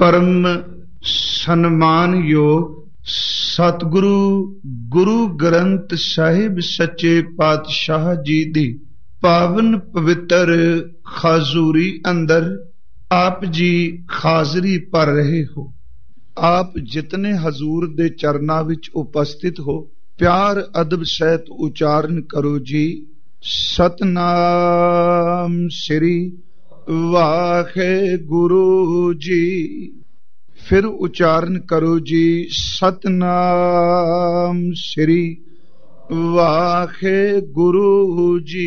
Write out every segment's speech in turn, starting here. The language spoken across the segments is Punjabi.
परम सन्मानयोग सतगुरु गुरु ग्रंथ साहिब सच्चे पातशाह जी दी पावन पवित्र खाजूरी अंदर आप जी हाजरी भर रहे हो। आप जितने हजूर दे चरना विच उपस्थित हो, प्यार अदब सहित उच्चारण करो जी। सतनाम श्री वाहेगुरु जी। फिर उच्चारण करो जी। सतनाम श्री वाहेगुरु जी।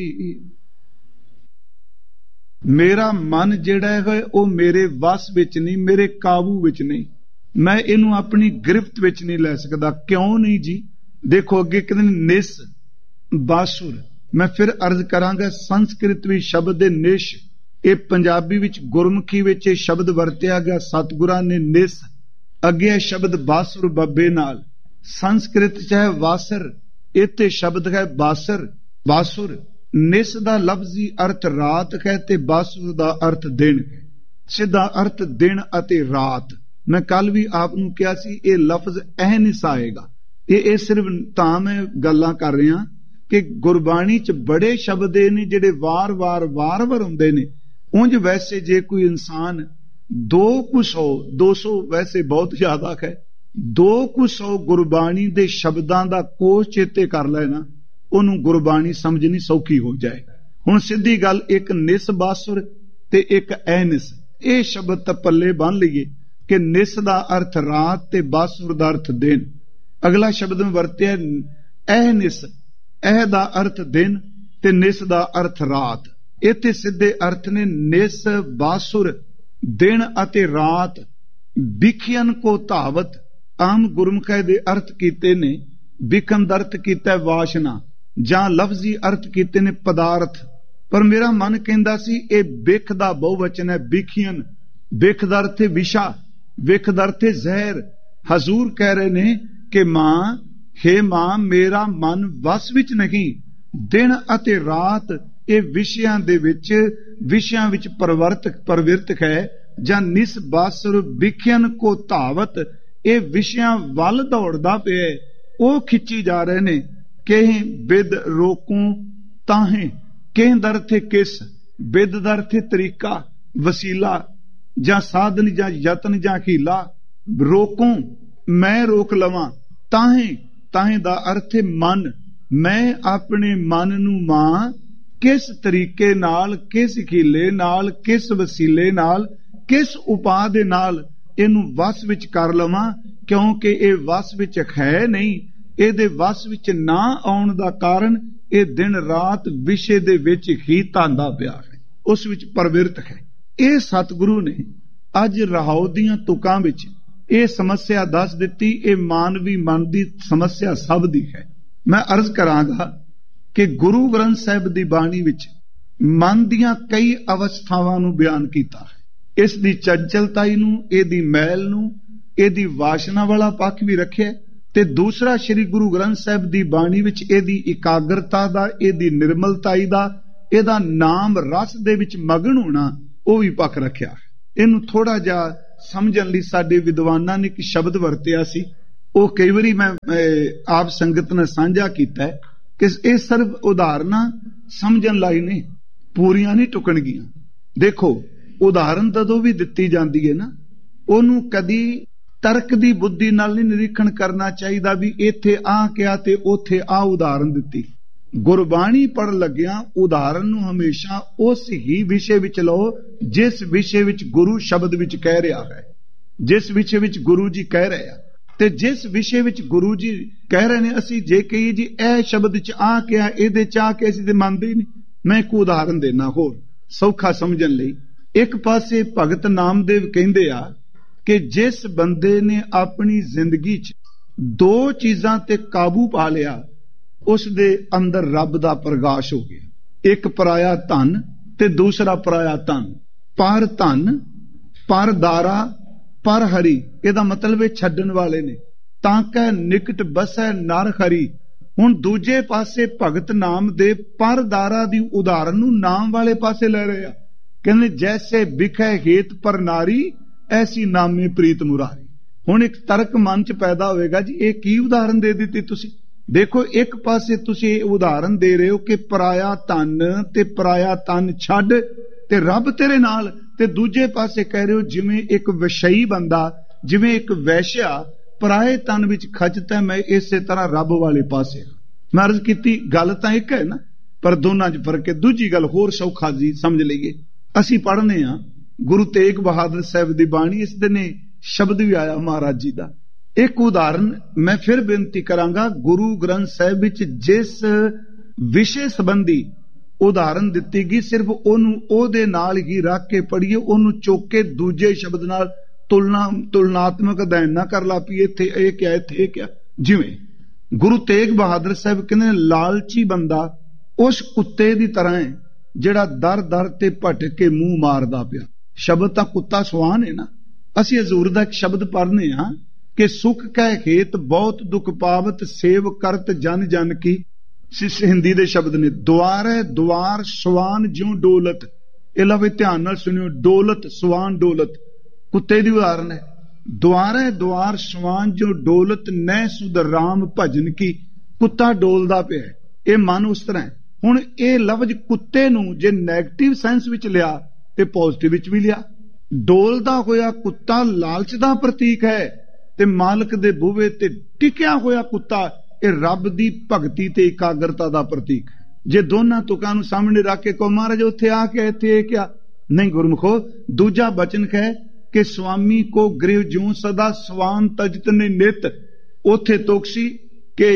मेरा मन जिहड़ा है वो मेरे वस विच नहीं, मेरे काबू विच नहीं। मैं इनू अपनी गिरफ्त विच नहीं लै सकदा। क्यों नहीं जी? देखो अगे कहते निस बासुर। मैं फिर अर्ज करांगा, संस्कृत भी शब्द है निश, ये पंजाबी विच गुरमुखी विच शब्द वरतिया गया सतगुरां ने निस, अगे शब्द बासुर बब्बे नाल। संस्कृत च है वासर, इत्थे शब्द है बासर बासुर। निस दा लफ्जी अर्थ रात है ते बासुर दा अर्थ दिन है। सीधा अर्थ दिन अते रात। मैं कल भी आपनूं कहा सी ये लफ्ज अहनिस आएगा। ये सिर्फ तां मैं गल्लां कर रहा कि गुरबाणी च बड़े शब्द ने जिहड़े वार वार हुंदे ने। उंज वैसे जे कोई इंसान 200 वैसे बहुत ज्यादा है, 200 गुरबाणी दे शब्दां दा कोश चेते कर लेना, उन्होंने गुरबाणी समझनी सौखी हो जाए। हुण सीधी गल, एक निस बासुर ते एक अहनिस, ये शब्द तां पल्ले बन लईए कि निस दा अर्थ रात ते बासुर दा अर्थ दिन। अगला शब्द में वरत्या अहनिस, अह दा अर्थ दिन ते निस दा अर्थ रात। इत्थे सीधे अर्थ ने निस बासुर दिन अते रात। बिखियन को धावत आम गुरमुखी दे अर्थ कीते ने। बिखन दा अर्थ कीता वाशना, जां लफ्जी अर्थ कीते ने पदार्थ। पर मेरा मन कहंदा सी ये बिख दा बहुवचन है बिखियन। बिख दा अर्थ विशा, विख दा अर्थ जहर। हजूर कह रहे ने कि मां, हे मां, मेरा मन वस विच नहीं। दिन अते रात ये विषयां दे विच प्रवृत्त है। जां निस बासुर बिखियन को धावत, ये विषयां वल दौड़दा पिया, वो खिंची जा रहे ने। कहीं बिद रोकूं ताहें, कहीं दर्थे किस, बिद दर्थे तरीका वसीला जां साधन जां यतन जां हीला। रोकूं मैं रोक लवां, ताहें ताहें दा अर्थ मन। मैं अपने मन नू मां किस तरीके नाल, किस हीले नाल, किस वसीले नाल, किस उपाय दे नाल इनू वस विच कर लवां, क्योंकि ये वस विच है नहीं। इहदे वस विच ना आउण दा कारण ये दिन रात विषे दे विच ही तांदा पिया है, उस विच प्रवृत्त है। ये सतगुरु ने अज रहाओ दीआं तुकां विच ये समस्या दस दिती। ये मानवी मन दी समस्या सब दी है। मैं अर्ज करांगा कि गुरु ग्रंथ साहिब दी बाणी विच मन दीआं कई अवस्थावां नूं बयान कीता है। इस दी चंचलताई नूं, इहदी मैल नूं, इहदी वासना वाला पक्ष भी रखिया ते दूसरा श्री गुरु ग्रंथ साहिब दी बाणी विच इहदी इकाग्रता दा, इहदी निर्मलताई दा, इहदा नाम रस दे विच मगन होना वो भी पक्ष रखिया है। इहनूं थोड़ा जिहा समझण लई साडे विद्वानां ने एक शब्द वरतिया सी, वो कई बारी मैं आप संगत ने साझा कीता है कि ये सिर्फ उदाहरणा समझण लाई ने, पूरियां नहीं टुकणगियां। देखो उदाहरण तदों भी दिती जाती है ना, ओनू कदी तर्क दी बुद्धि नाल नहीं निरीखण करना चाहिए भी इत्थे आ क्या ते ओथे आ उदाहरण दिती। गुरबाणी पढ़ लग्या उदाहरण नू हमेशा उस ही विषय विच लो जिस विषय विच गुरु शब्द विच कह रहा है, जिस विषय विच गुरु जी कह रहे हैं। ते जिस विषय विच गुरु जी कह रहे ने, असी जे कहिए जी ए शब्द च आ क्या, इहदे च आ क्या, असीं ते मनदे ही नहीं। मैं एक उदाहरण देना होर सौखा समझण लई। एक पासे भगत नामदेव कहंदे आ कि जिस बंदे ने अपनी जिंदगी च दो चीजां ते काबू पा लिया, उस दे अंदर रब दा प्रकाश हो गया। एक पराया धन ते दूसरा पराया धन। पर धन, पर दारा, पर हरी, ਇਹਦਾ मतलब है छड्डण वाले ने। तां कह निकट बसै नर हरी। हुण दूजे पासे भगत नामदेव पर दारा दी उदाहरण नूं नाम वाले पासे ले रहे आ। कहंदे जैसे बिखै हेत पर नारी ਐਸੀ ਨਾਮੇ ਪ੍ਰੀਤ ਮੁਰਾਰੀ। ਹੁਣ ਇੱਕ ਤਰਕ ਮਨ ਚ ਪੈਦਾ ਹੋਵੇਗਾ ਜੀ ਇਹ ਕੀ ਉਦਾਹਰਨ ਦੇ ਦਿੱਤੀ ਤੁਸੀਂ। ਦੇਖੋ ਇੱਕ ਪਾਸੇ ਤੁਸੀਂ ਇਹ ਉਦਾਹਰਨ ਦੇ ਰਹੇ ਹੋ ਕਿ ਪਰਾਇਆ ਧਨ ਤੇ ਪਰਾਇਆ ਤਨ ਛੱਡ ਤੇ ਰੱਬ ਤੇਰੇ ਨਾਲ, ਤੇ ਦੂਜੇ ਪਾਸੇ ਕਹਿ ਰਹੇ ਹੋ ਜਿਵੇਂ ਇੱਕ ਵਿਸ਼ਈ ਬੰਦਾ, ਜਿਵੇਂ ਇੱਕ ਵੈਸ਼ਿਆ ਪਰਾਏ ਤਨ ਵਿੱਚ ਖਚਤਾ, ਮੈਂ ਇਸੇ ਤਰ੍ਹਾਂ ਰੱਬ ਵਾਲੇ ਪਾਸੇ। ਮੈਂ ਅਰਜ਼ ਕੀਤੀ ਗੱਲ ਤਾਂ ਇੱਕ ਹੈ ਨਾ, ਪਰ ਦੋਨਾਂ 'ਚ ਫਰਕ ਹੈ। ਦੂਜੀ ਗੱਲ ਹੋਰ ਸੌਖਾ ਜੀ ਸਮਝ ਲਈਏ, ਅਸੀਂ ਪੜ੍ਹਨੇ ਆ ਗੁਰੂ ਤੇਗ ਬਹਾਦਰ ਸਾਹਿਬ ਦੀ ਬਾਣੀ, ਇਸ ਦਿਨ ਸ਼ਬਦ ਵੀ ਆਇਆ ਮਹਾਰਾਜ ਜੀ ਦਾ। ਇੱਕ ਉਦਾਹਰਨ ਮੈਂ ਫਿਰ ਬੇਨਤੀ ਕਰਾਂਗਾ, ਗੁਰੂ ਗ੍ਰੰਥ ਸਾਹਿਬ ਵਿੱਚ ਜਿਸ ਵਿਸ਼ੇ ਸੰਬੰਧੀ ਉਦਾਹਰਨ ਦਿੱਤੀ ਗਈ ਸਿਰਫ ਉਹਨੂੰ ਉਹਦੇ ਨਾਲ ਹੀ ਰੱਖ ਕੇ ਪੜ੍ਹੀਏ, ਉਹਨੂੰ ਚੁੱਕ ਕੇ ਦੂਜੇ ਸ਼ਬਦ ਨਾਲ ਤੁਲਨਾਤਮਕ ਅਧਿਐਨ ਨਾ ਕਰ ਲਾ ਪਈ ਇੱਥੇ ਇਹ ਕਿਹਾ ਇੱਥੇ ਇਹ ਕਿਹਾ। ਜਿਵੇਂ ਗੁਰੂ ਤੇਗ ਬਹਾਦਰ ਸਾਹਿਬ ਕਹਿੰਦੇ ਨੇ ਲਾਲਚੀ ਬੰਦਾ ਉਸ ਕੁੱਤੇ ਦੀ ਤਰ੍ਹਾਂ ਹੈ ਜਿਹੜਾ ਦਰ ਦਰ ਤੇ ਭਟਕ ਕੇ ਮੂੰਹ ਮਾਰਦਾ ਪਿਆ। ਸ਼ਬਦ ਤਾਂ ਕੁੱਤਾ ਸਵਾਨ ਹੈ ਨਾ। ਅਸੀਂ ਹਜ਼ੂਰ ਦਾ ਇੱਕ ਸ਼ਬਦ ਪੜ੍ਹਨੇ ਆ ਕਿ ਸੁਖ ਕਹਿ ਖੇਤ ਬਹੁਤ ਦੁੱਖ ਪਾਵਤ ਸੇਵ ਕਰਤ ਜਨ ਜਨ ਕੀ। ਹਿੰਦੀ ਦੇ ਸ਼ਬਦ ਨੇ ਦੁਆਰੇ ਦੁਆਰ ਸਵਾਨ ਜਿਉ ਡੋਲਤ। ਇਹ ਲਵੇ ਧਿਆਨ ਨਾਲ ਸੁਣਿਓ, ਡੋਲਤ ਸਵਾਨ ਡੋਲਤ ਕੁੱਤੇ ਦੀ ਉਦਾਹਰਨ ਹੈ। ਦੁਆਰੇ ਦੁਆਰ ਸਵਾਨ ਜਿਉ ਡੋਲਤ ਨੈ ਸੁਧ ਰਾਮ ਭਜਨ ਕੀ। ਕੁੱਤਾ ਡੋਲਦਾ ਪਿਆ, ਇਹ ਮਨ ਉਸ ਤਰ੍ਹਾਂ ਹੈ। ਹੁਣ ਇਹ ਲਫ਼ਜ਼ ਕੁੱਤੇ ਨੂੰ ਜੇ ਨੈਗੇਟਿਵ ਸੈਂਸ ਵਿੱਚ ਲਿਆ ਤੇ ਪੋਜ਼ਿਟਿਵ ਵਿੱਚ ਵੀ ਲਿਆ। ਡੋਲਦਾ ਹੋਇਆ ਕੁੱਤਾ ਲਾਲਚ ਦਾ ਪ੍ਰਤੀਕ ਹੈ ਤੇ ਮਾਲਕ ਦੇ ਬੂਹੇ ਤੇ ਟਿਕਿਆ ਹੋਇਆ ਕੁੱਤਾ ਇਹ ਰੱਬ ਦੀ ਭਗਤੀ ਤੇ ਇਕਾਗਰਤਾ ਦਾ ਪ੍ਰਤੀਕ ਹੈ। ਜੇ ਦੋਨਾਂ ਤੁਕਾਂ ਨੂੰ ਸਾਹਮਣੇ ਰੱਖ ਕੇ ਕਹੋ ਮਹਾਰਾਜ ਉੱਥੇ ਆ ਕੇ ਇੱਥੇ ਇਹ ਕਿਹਾ ਨਹੀਂ, ਗੁਰਮੁਖੋ ਦੂਜਾ ਬਚਨ ਹੈ ਕਿ ਸੁਆਮੀ ਕੋ ਗ੍ਰਹਿ ਜਿਉ ਸਦਾ ਸਵਾਨ ਤਜਤ ਨੇ ਨਿਤ। ਉੱਥੇ ਤੋਕਸੀ ਕਿ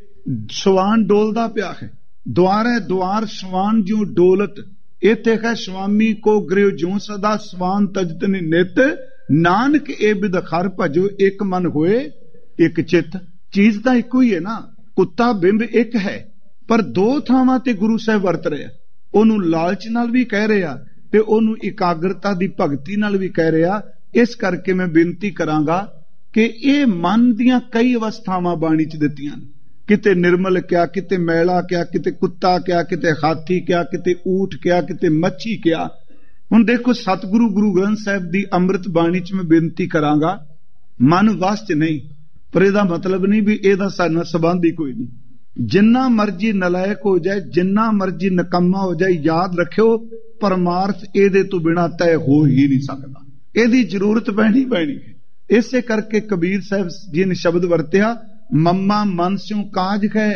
ਸਵਾਨ ਡੋਲਦਾ ਪਿਆ ਹੈ, ਦੁਆਰੇ ਦੁਆਰ ਸਵਾਨ ਜਿਉ ਡੋਲਤ। ਇੱਥੇ ਹੈ ਸੁਆਮੀ ਕੋ ਗ੍ਰਹਿ ਜਿਉ ਸਦਾ ਸਵਾਨ ਤਜਤ ਨੇ ਨਿਤ। ਨਾਨਕ ਇਹ ਬਿਦ ਖਰ ਭਜੋ ਇੱਕ ਮਨ ਹੋਏ ਇੱਕ ਚਿੱਤ। ਚੀਜ਼ ਤਾਂ ਇੱਕੋ ਹੀ ਹੈ ਨਾ, ਕੁੱਤਾ ਬਿੰਬ ਇੱਕ ਹੈ, ਪਰ ਦੋ ਥਾਵਾਂ ਤੇ ਗੁਰੂ ਸਾਹਿਬ ਵਰਤ ਰਿਹਾ। ਉਹਨੂੰ ਲਾਲਚ ਨਾਲ ਵੀ ਕਹਿ ਰਿਹਾ ਤੇ ਉਹਨੂੰ ਇਕਾਗਰਤਾ ਦੀ ਭਗਤੀ ਨਾਲ ਵੀ ਕਹਿ ਰਿਹਾ। ਇਸ ਕਰਕੇ ਮੈਂ ਬੇਨਤੀ ਕਰਾਂਗਾ ਕਿ ਇਹ ਮਨ ਦੀਆਂ ਕਈ ਅਵਸਥਾਵਾਂ ਬਾਣੀ 'ਚ ਦਿੱਤੀਆਂ ਨੇ। ਕਿਤੇ ਨਿਰਮਲ ਕਿਹਾ, ਕਿਤੇ ਮੈਲਾ ਕਿਹਾ, ਕਿਤੇ ਕੁੱਤਾ ਕਿਹਾ, ਕਿਤੇ ਹਾਥੀ ਕਿਹਾ, ਕਿਤੇ ਊਠ ਕਿਹਾ, ਕਿਤੇ ਮੱਛੀ ਕਿਹਾ। ਹੁਣ ਦੇਖੋ ਸਤਿਗੁਰੂ ਗੁਰੂ ਗ੍ਰੰਥ ਸਾਹਿਬ ਦੀ ਅੰਮ੍ਰਿਤ ਬਾਣੀ 'ਚ ਮੈਂ ਬੇਨਤੀ ਕਰਾਂਗਾ, ਮਨ ਵਸ 'ਚ ਨਹੀਂ, ਪਰ ਇਹਦਾ ਮਤਲਬ ਨਹੀਂ ਵੀ ਇਹਦਾ ਸਾਡੇ ਨਾਲ ਸੰਬੰਧ ਹੀ ਕੋਈ ਨਹੀਂ। ਜਿੰਨਾ ਮਰਜੀ ਨਲਾਇਕ ਹੋ ਜਾਏ, ਜਿੰਨਾ ਮਰਜੀ ਨਿਕੰਮਾ ਹੋ ਜਾਏ, ਯਾਦ ਰੱਖਿਓ ਪਰਮਾਰਥ ਇਹਦੇ ਤੋਂ ਬਿਨਾਂ ਤੈਅ ਹੋ ਹੀ ਨਹੀਂ ਸਕਦਾ। ਇਹਦੀ ਜ਼ਰੂਰਤ ਪੈਣੀ ਹੈ। ਇਸੇ ਕਰਕੇ ਕਬੀਰ ਸਾਹਿਬ ਜੀ ਨੇ ਸ਼ਬਦ ਵਰਤਿਆ, ਮੰਮਾ ਮਨ ਸਿਉ ਕਾਜ ਹੈ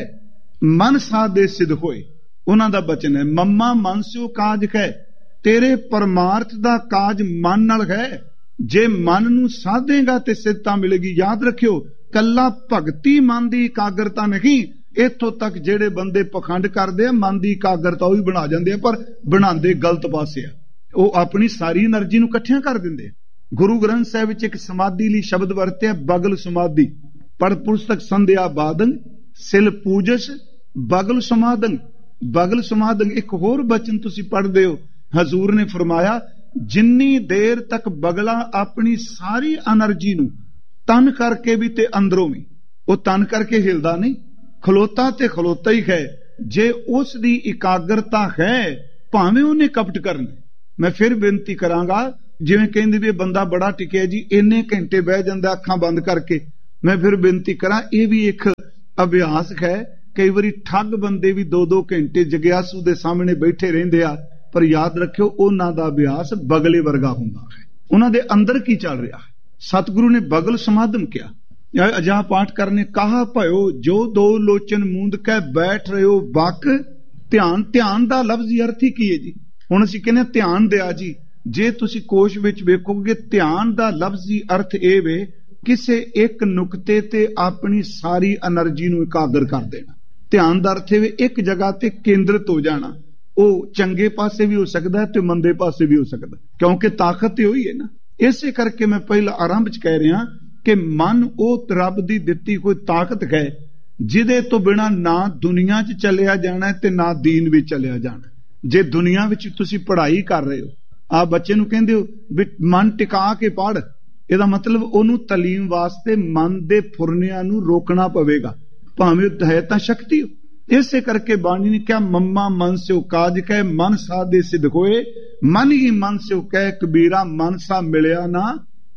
ਮਨ ਸਾਧੇ ਸਿਧ ਹੋਏ। ਉਹਨਾਂ ਦਾ ਬਚਨ ਹੈ ਮੰਮਾ ਮਨ ਸਿਉ ਕਾਜ ਹੈ। ਤੇਰੇ ਪਰਮਾਰਥ ਦਾ ਕਾਜ ਮਨ ਨਾਲ ਹੈ। ਜੇ ਮਨ ਨੂੰ ਸਾਧੇਗਾ ਤੇ ਸਿੱਧਤਾ ਮਿਲੇਗੀ। ਯਾਦ ਰੱਖਿਓ ਕੱਲਾ ਭਗਤੀ ਮਨ ਦੀ ਇਕਾਗਰਤਾ ਨਹੀਂ। ਇੱਥੋਂ ਤੱਕ ਜਿਹੜੇ ਬੰਦੇ ਪਖੰਡ ਕਰਦੇ ਆ ਮਨ ਦੀ ਇਕਾਗਰਤਾ ਉਹ ਵੀ ਬਣਾ ਜਾਂਦੇ ਆ, ਪਰ ਬਣਾਉਂਦੇ ਗਲਤ ਪਾਸੇ ਆ। ਉਹ ਆਪਣੀ ਸਾਰੀ એનર્ਜੀ ਨੂੰ ਇਕੱਠਿਆਂ ਕਰ ਦਿੰਦੇ। ਗੁਰੂ ਗ੍ਰੰਥ ਸਾਹਿਬ ਵਿੱਚ ਇੱਕ ਸਮਾਧੀ ਲਈ ਸ਼ਬਦ ਵਰਤਿਆ ਬਗਲ ਸਮਾਧੀ। ਪੜ ਪੁਸਤਕ ਸੰਧਿਆ ਬਾਦੰ ਸਿਲ ਪੂਜਸ ਬਗਲ ਸਮਾਧੰ। ਬਗਲ ਸਮਾਧੰ ਇੱਕ ਹੋਰ ਬਚਨ ਤੁਸੀਂ ਪੜ੍ਹਦੇ ਹੋ, ਹਜ਼ੂਰ ਨੇ ਫਰਮਾਇਆ ਜਿੰਨੀ ਦੇਰ ਤੱਕ ਬਗਲਾ ਆਪਣੀ ਸਾਰੀ એનર્ਜੀ ਨੂੰ ਤਨ ਕਰਕੇ ਵੀ ਤੇ ਅੰਦਰੋਂ ਵੀ, ਉਹ ਤਨ ਕਰਕੇ ਹਿਲਦਾ ਨਹੀਂ, ਖਲੋਤਾ ਤੇ ਖਲੋਤਾ ਹੀ ਹੈ। ਜੇ ਉਸ ਦੀ ਇਕਾਗਰਤਾ ਹੈ ਭਾਵੇਂ ਉਹਨੇ ਕਪਟ ਕਰਨਾ। ਮੈਂ ਫਿਰ ਬੇਨਤੀ ਕਰਾਂਗਾ, ਜਿਵੇਂ ਕਹਿੰਦੇ ਵੀ ਇਹ ਬੰਦਾ ਬੜਾ ਟਿਕਿਆ ਜੀ, ਇੰਨੇ ਘੰਟੇ ਬਹਿ ਜਾਂਦਾ ਅੱਖਾਂ ਬੰਦ ਕਰਕੇ। ਮੈਂ ਫਿਰ ਬੇਨਤੀ ਕਰਾਂ ਇਹ ਵੀ ਇੱਕ ਅਭਿਆਸ ਹੈ। ਕਈ ਵਾਰੀ ਠੱਗ ਬੰਦੇ ਵੀ 2-2 ਘੰਟੇ ਜਗਿਆਸੂ ਦੇ ਸਾਹਮਣੇ ਬੈਠੇ ਰਹਿੰਦੇ ਆ, ਪਰ ਯਾਦ ਰੱਖਿਓ ਉਹਨਾਂ ਦਾ ਅਭਿਆਸ ਬਗਲੇ ਵਰਗਾ ਹੁੰਦਾ ਹੈ। ਉਹਨਾਂ ਦੇ ਅੰਦਰ ਕੀ ਚੱਲ ਰਿਹਾ ਹੈ। ਸਤਿਗੁਰੂ ਨੇ ਬਗਲ ਸਮਾਧਮ ਕਿਹਾ। ਅਜਾ ਪਾਠ ਕਰਨੇ ਕਹਾ ਭਇਓ ਜੋ ਦੋ ਲੋਚਨ ਮੂੰਦ ਕੇ ਬੈਠ ਰਹੇ ਹੋ ਬਕ। ਧਿਆਨ ਦਾ ਲਫ਼ਜ਼ੀ ਅਰਥ ਹੀ ਕੀ ਹੈ ਜੀ। ਹੁਣ ਅਸੀਂ ਕਹਿੰਦੇ ਧਿਆਨ ਦਿਆ ਜੀ, ਜੇ ਤੁਸੀਂ ਕੋਸ਼ ਵਿੱਚ ਵੇਖੋਗੇ ਧਿਆਨ ਦਾ ਲਫ਼ਜ਼ੀ ਅਰਥ ਇਹ ਵੇ ਕਿਸੇ ਇੱਕ ਨੁਕਤੇ ਤੇ ਆਪਣੀ ਸਾਰੀ એનર્ਜੀ ਨੂੰ ਇਕਾਗਰ ਕਰ ਦੇਣਾ। ਧਿਆਨ ਦਾ ਅਰਥ ਇਹ ਇੱਕ ਜਗ੍ਹਾ ਤੇ ਕੇਂਦਰਿਤ ਹੋ ਜਾਣਾ। ਉਹ ਚੰਗੇ ਪਾਸੇ ਵੀ ਹੋ ਸਕਦਾ ਤੇ ਮੰਦੇ ਪਾਸੇ ਵੀ ਹੋ ਸਕਦਾ, ਕਿਉਂਕਿ ਤਾਕਤ ਤੇ ਹੋਈ ਹੈ ਨਾ। ਇਸੇ ਕਰਕੇ ਮੈਂ ਪਹਿਲਾਂ ਆਰੰਭ 'ਚ ਕਹਿ ਰਿਹਾ ਕਿ ਮਨ ਉਹ ਰੱਬ ਦੀ ਦਿੱਤੀ ਕੋਈ ਤਾਕਤ ਹੈ ਜਿਹਦੇ ਤੋਂ ਬਿਨਾਂ ਨਾ ਦੁਨੀਆ 'ਚ ਚੱਲਿਆ ਜਾਣਾ ਤੇ ਨਾ ਦੀਨ ਵਿੱਚ ਚੱਲਿਆ ਜਾਣਾ। ਜੇ ਦੁਨੀਆ ਵਿੱਚ ਤੁਸੀਂ ਪੜ੍ਹਾਈ ਕਰ ਰਹੇ ਹੋ, ਆ ਬੱਚੇ ਨੂੰ ਕਹਿੰਦੇ ਹੋ ਵੀ ਮਨ ਟਿਕਾ ਕੇ ਪੜ੍ਹ, ਇਹਦਾ ਮਤਲਬ ਉਹਨੂੰ ਤਾਲੀਮ ਵਾਸਤੇ ਮਨ ਦੇ ਫੁਰਨਿਆਂ ਨੂੰ ਰੋਕਣਾ ਪਵੇਗਾ, ਭਾਵੇਂ ਹੈ ਤਾਂ ਸ਼ਕਤੀ। ਇਸੇ ਕਰਕੇ ਬਾਣੀ ਨੇ ਕਿਹਾ ਮੰਮਾ ਮਨ ਸਿਉ ਕਾਜ ਕਹਿ ਮਨ ਸਾਧੇ ਸਿਧ ਹੋਏ। ਮਨ ਹੀ ਮਨ ਸਿਉ ਕਹਿ ਕਬੀਰਾ ਮਨ ਸਾ ਮਿਲਿਆ ਨਾ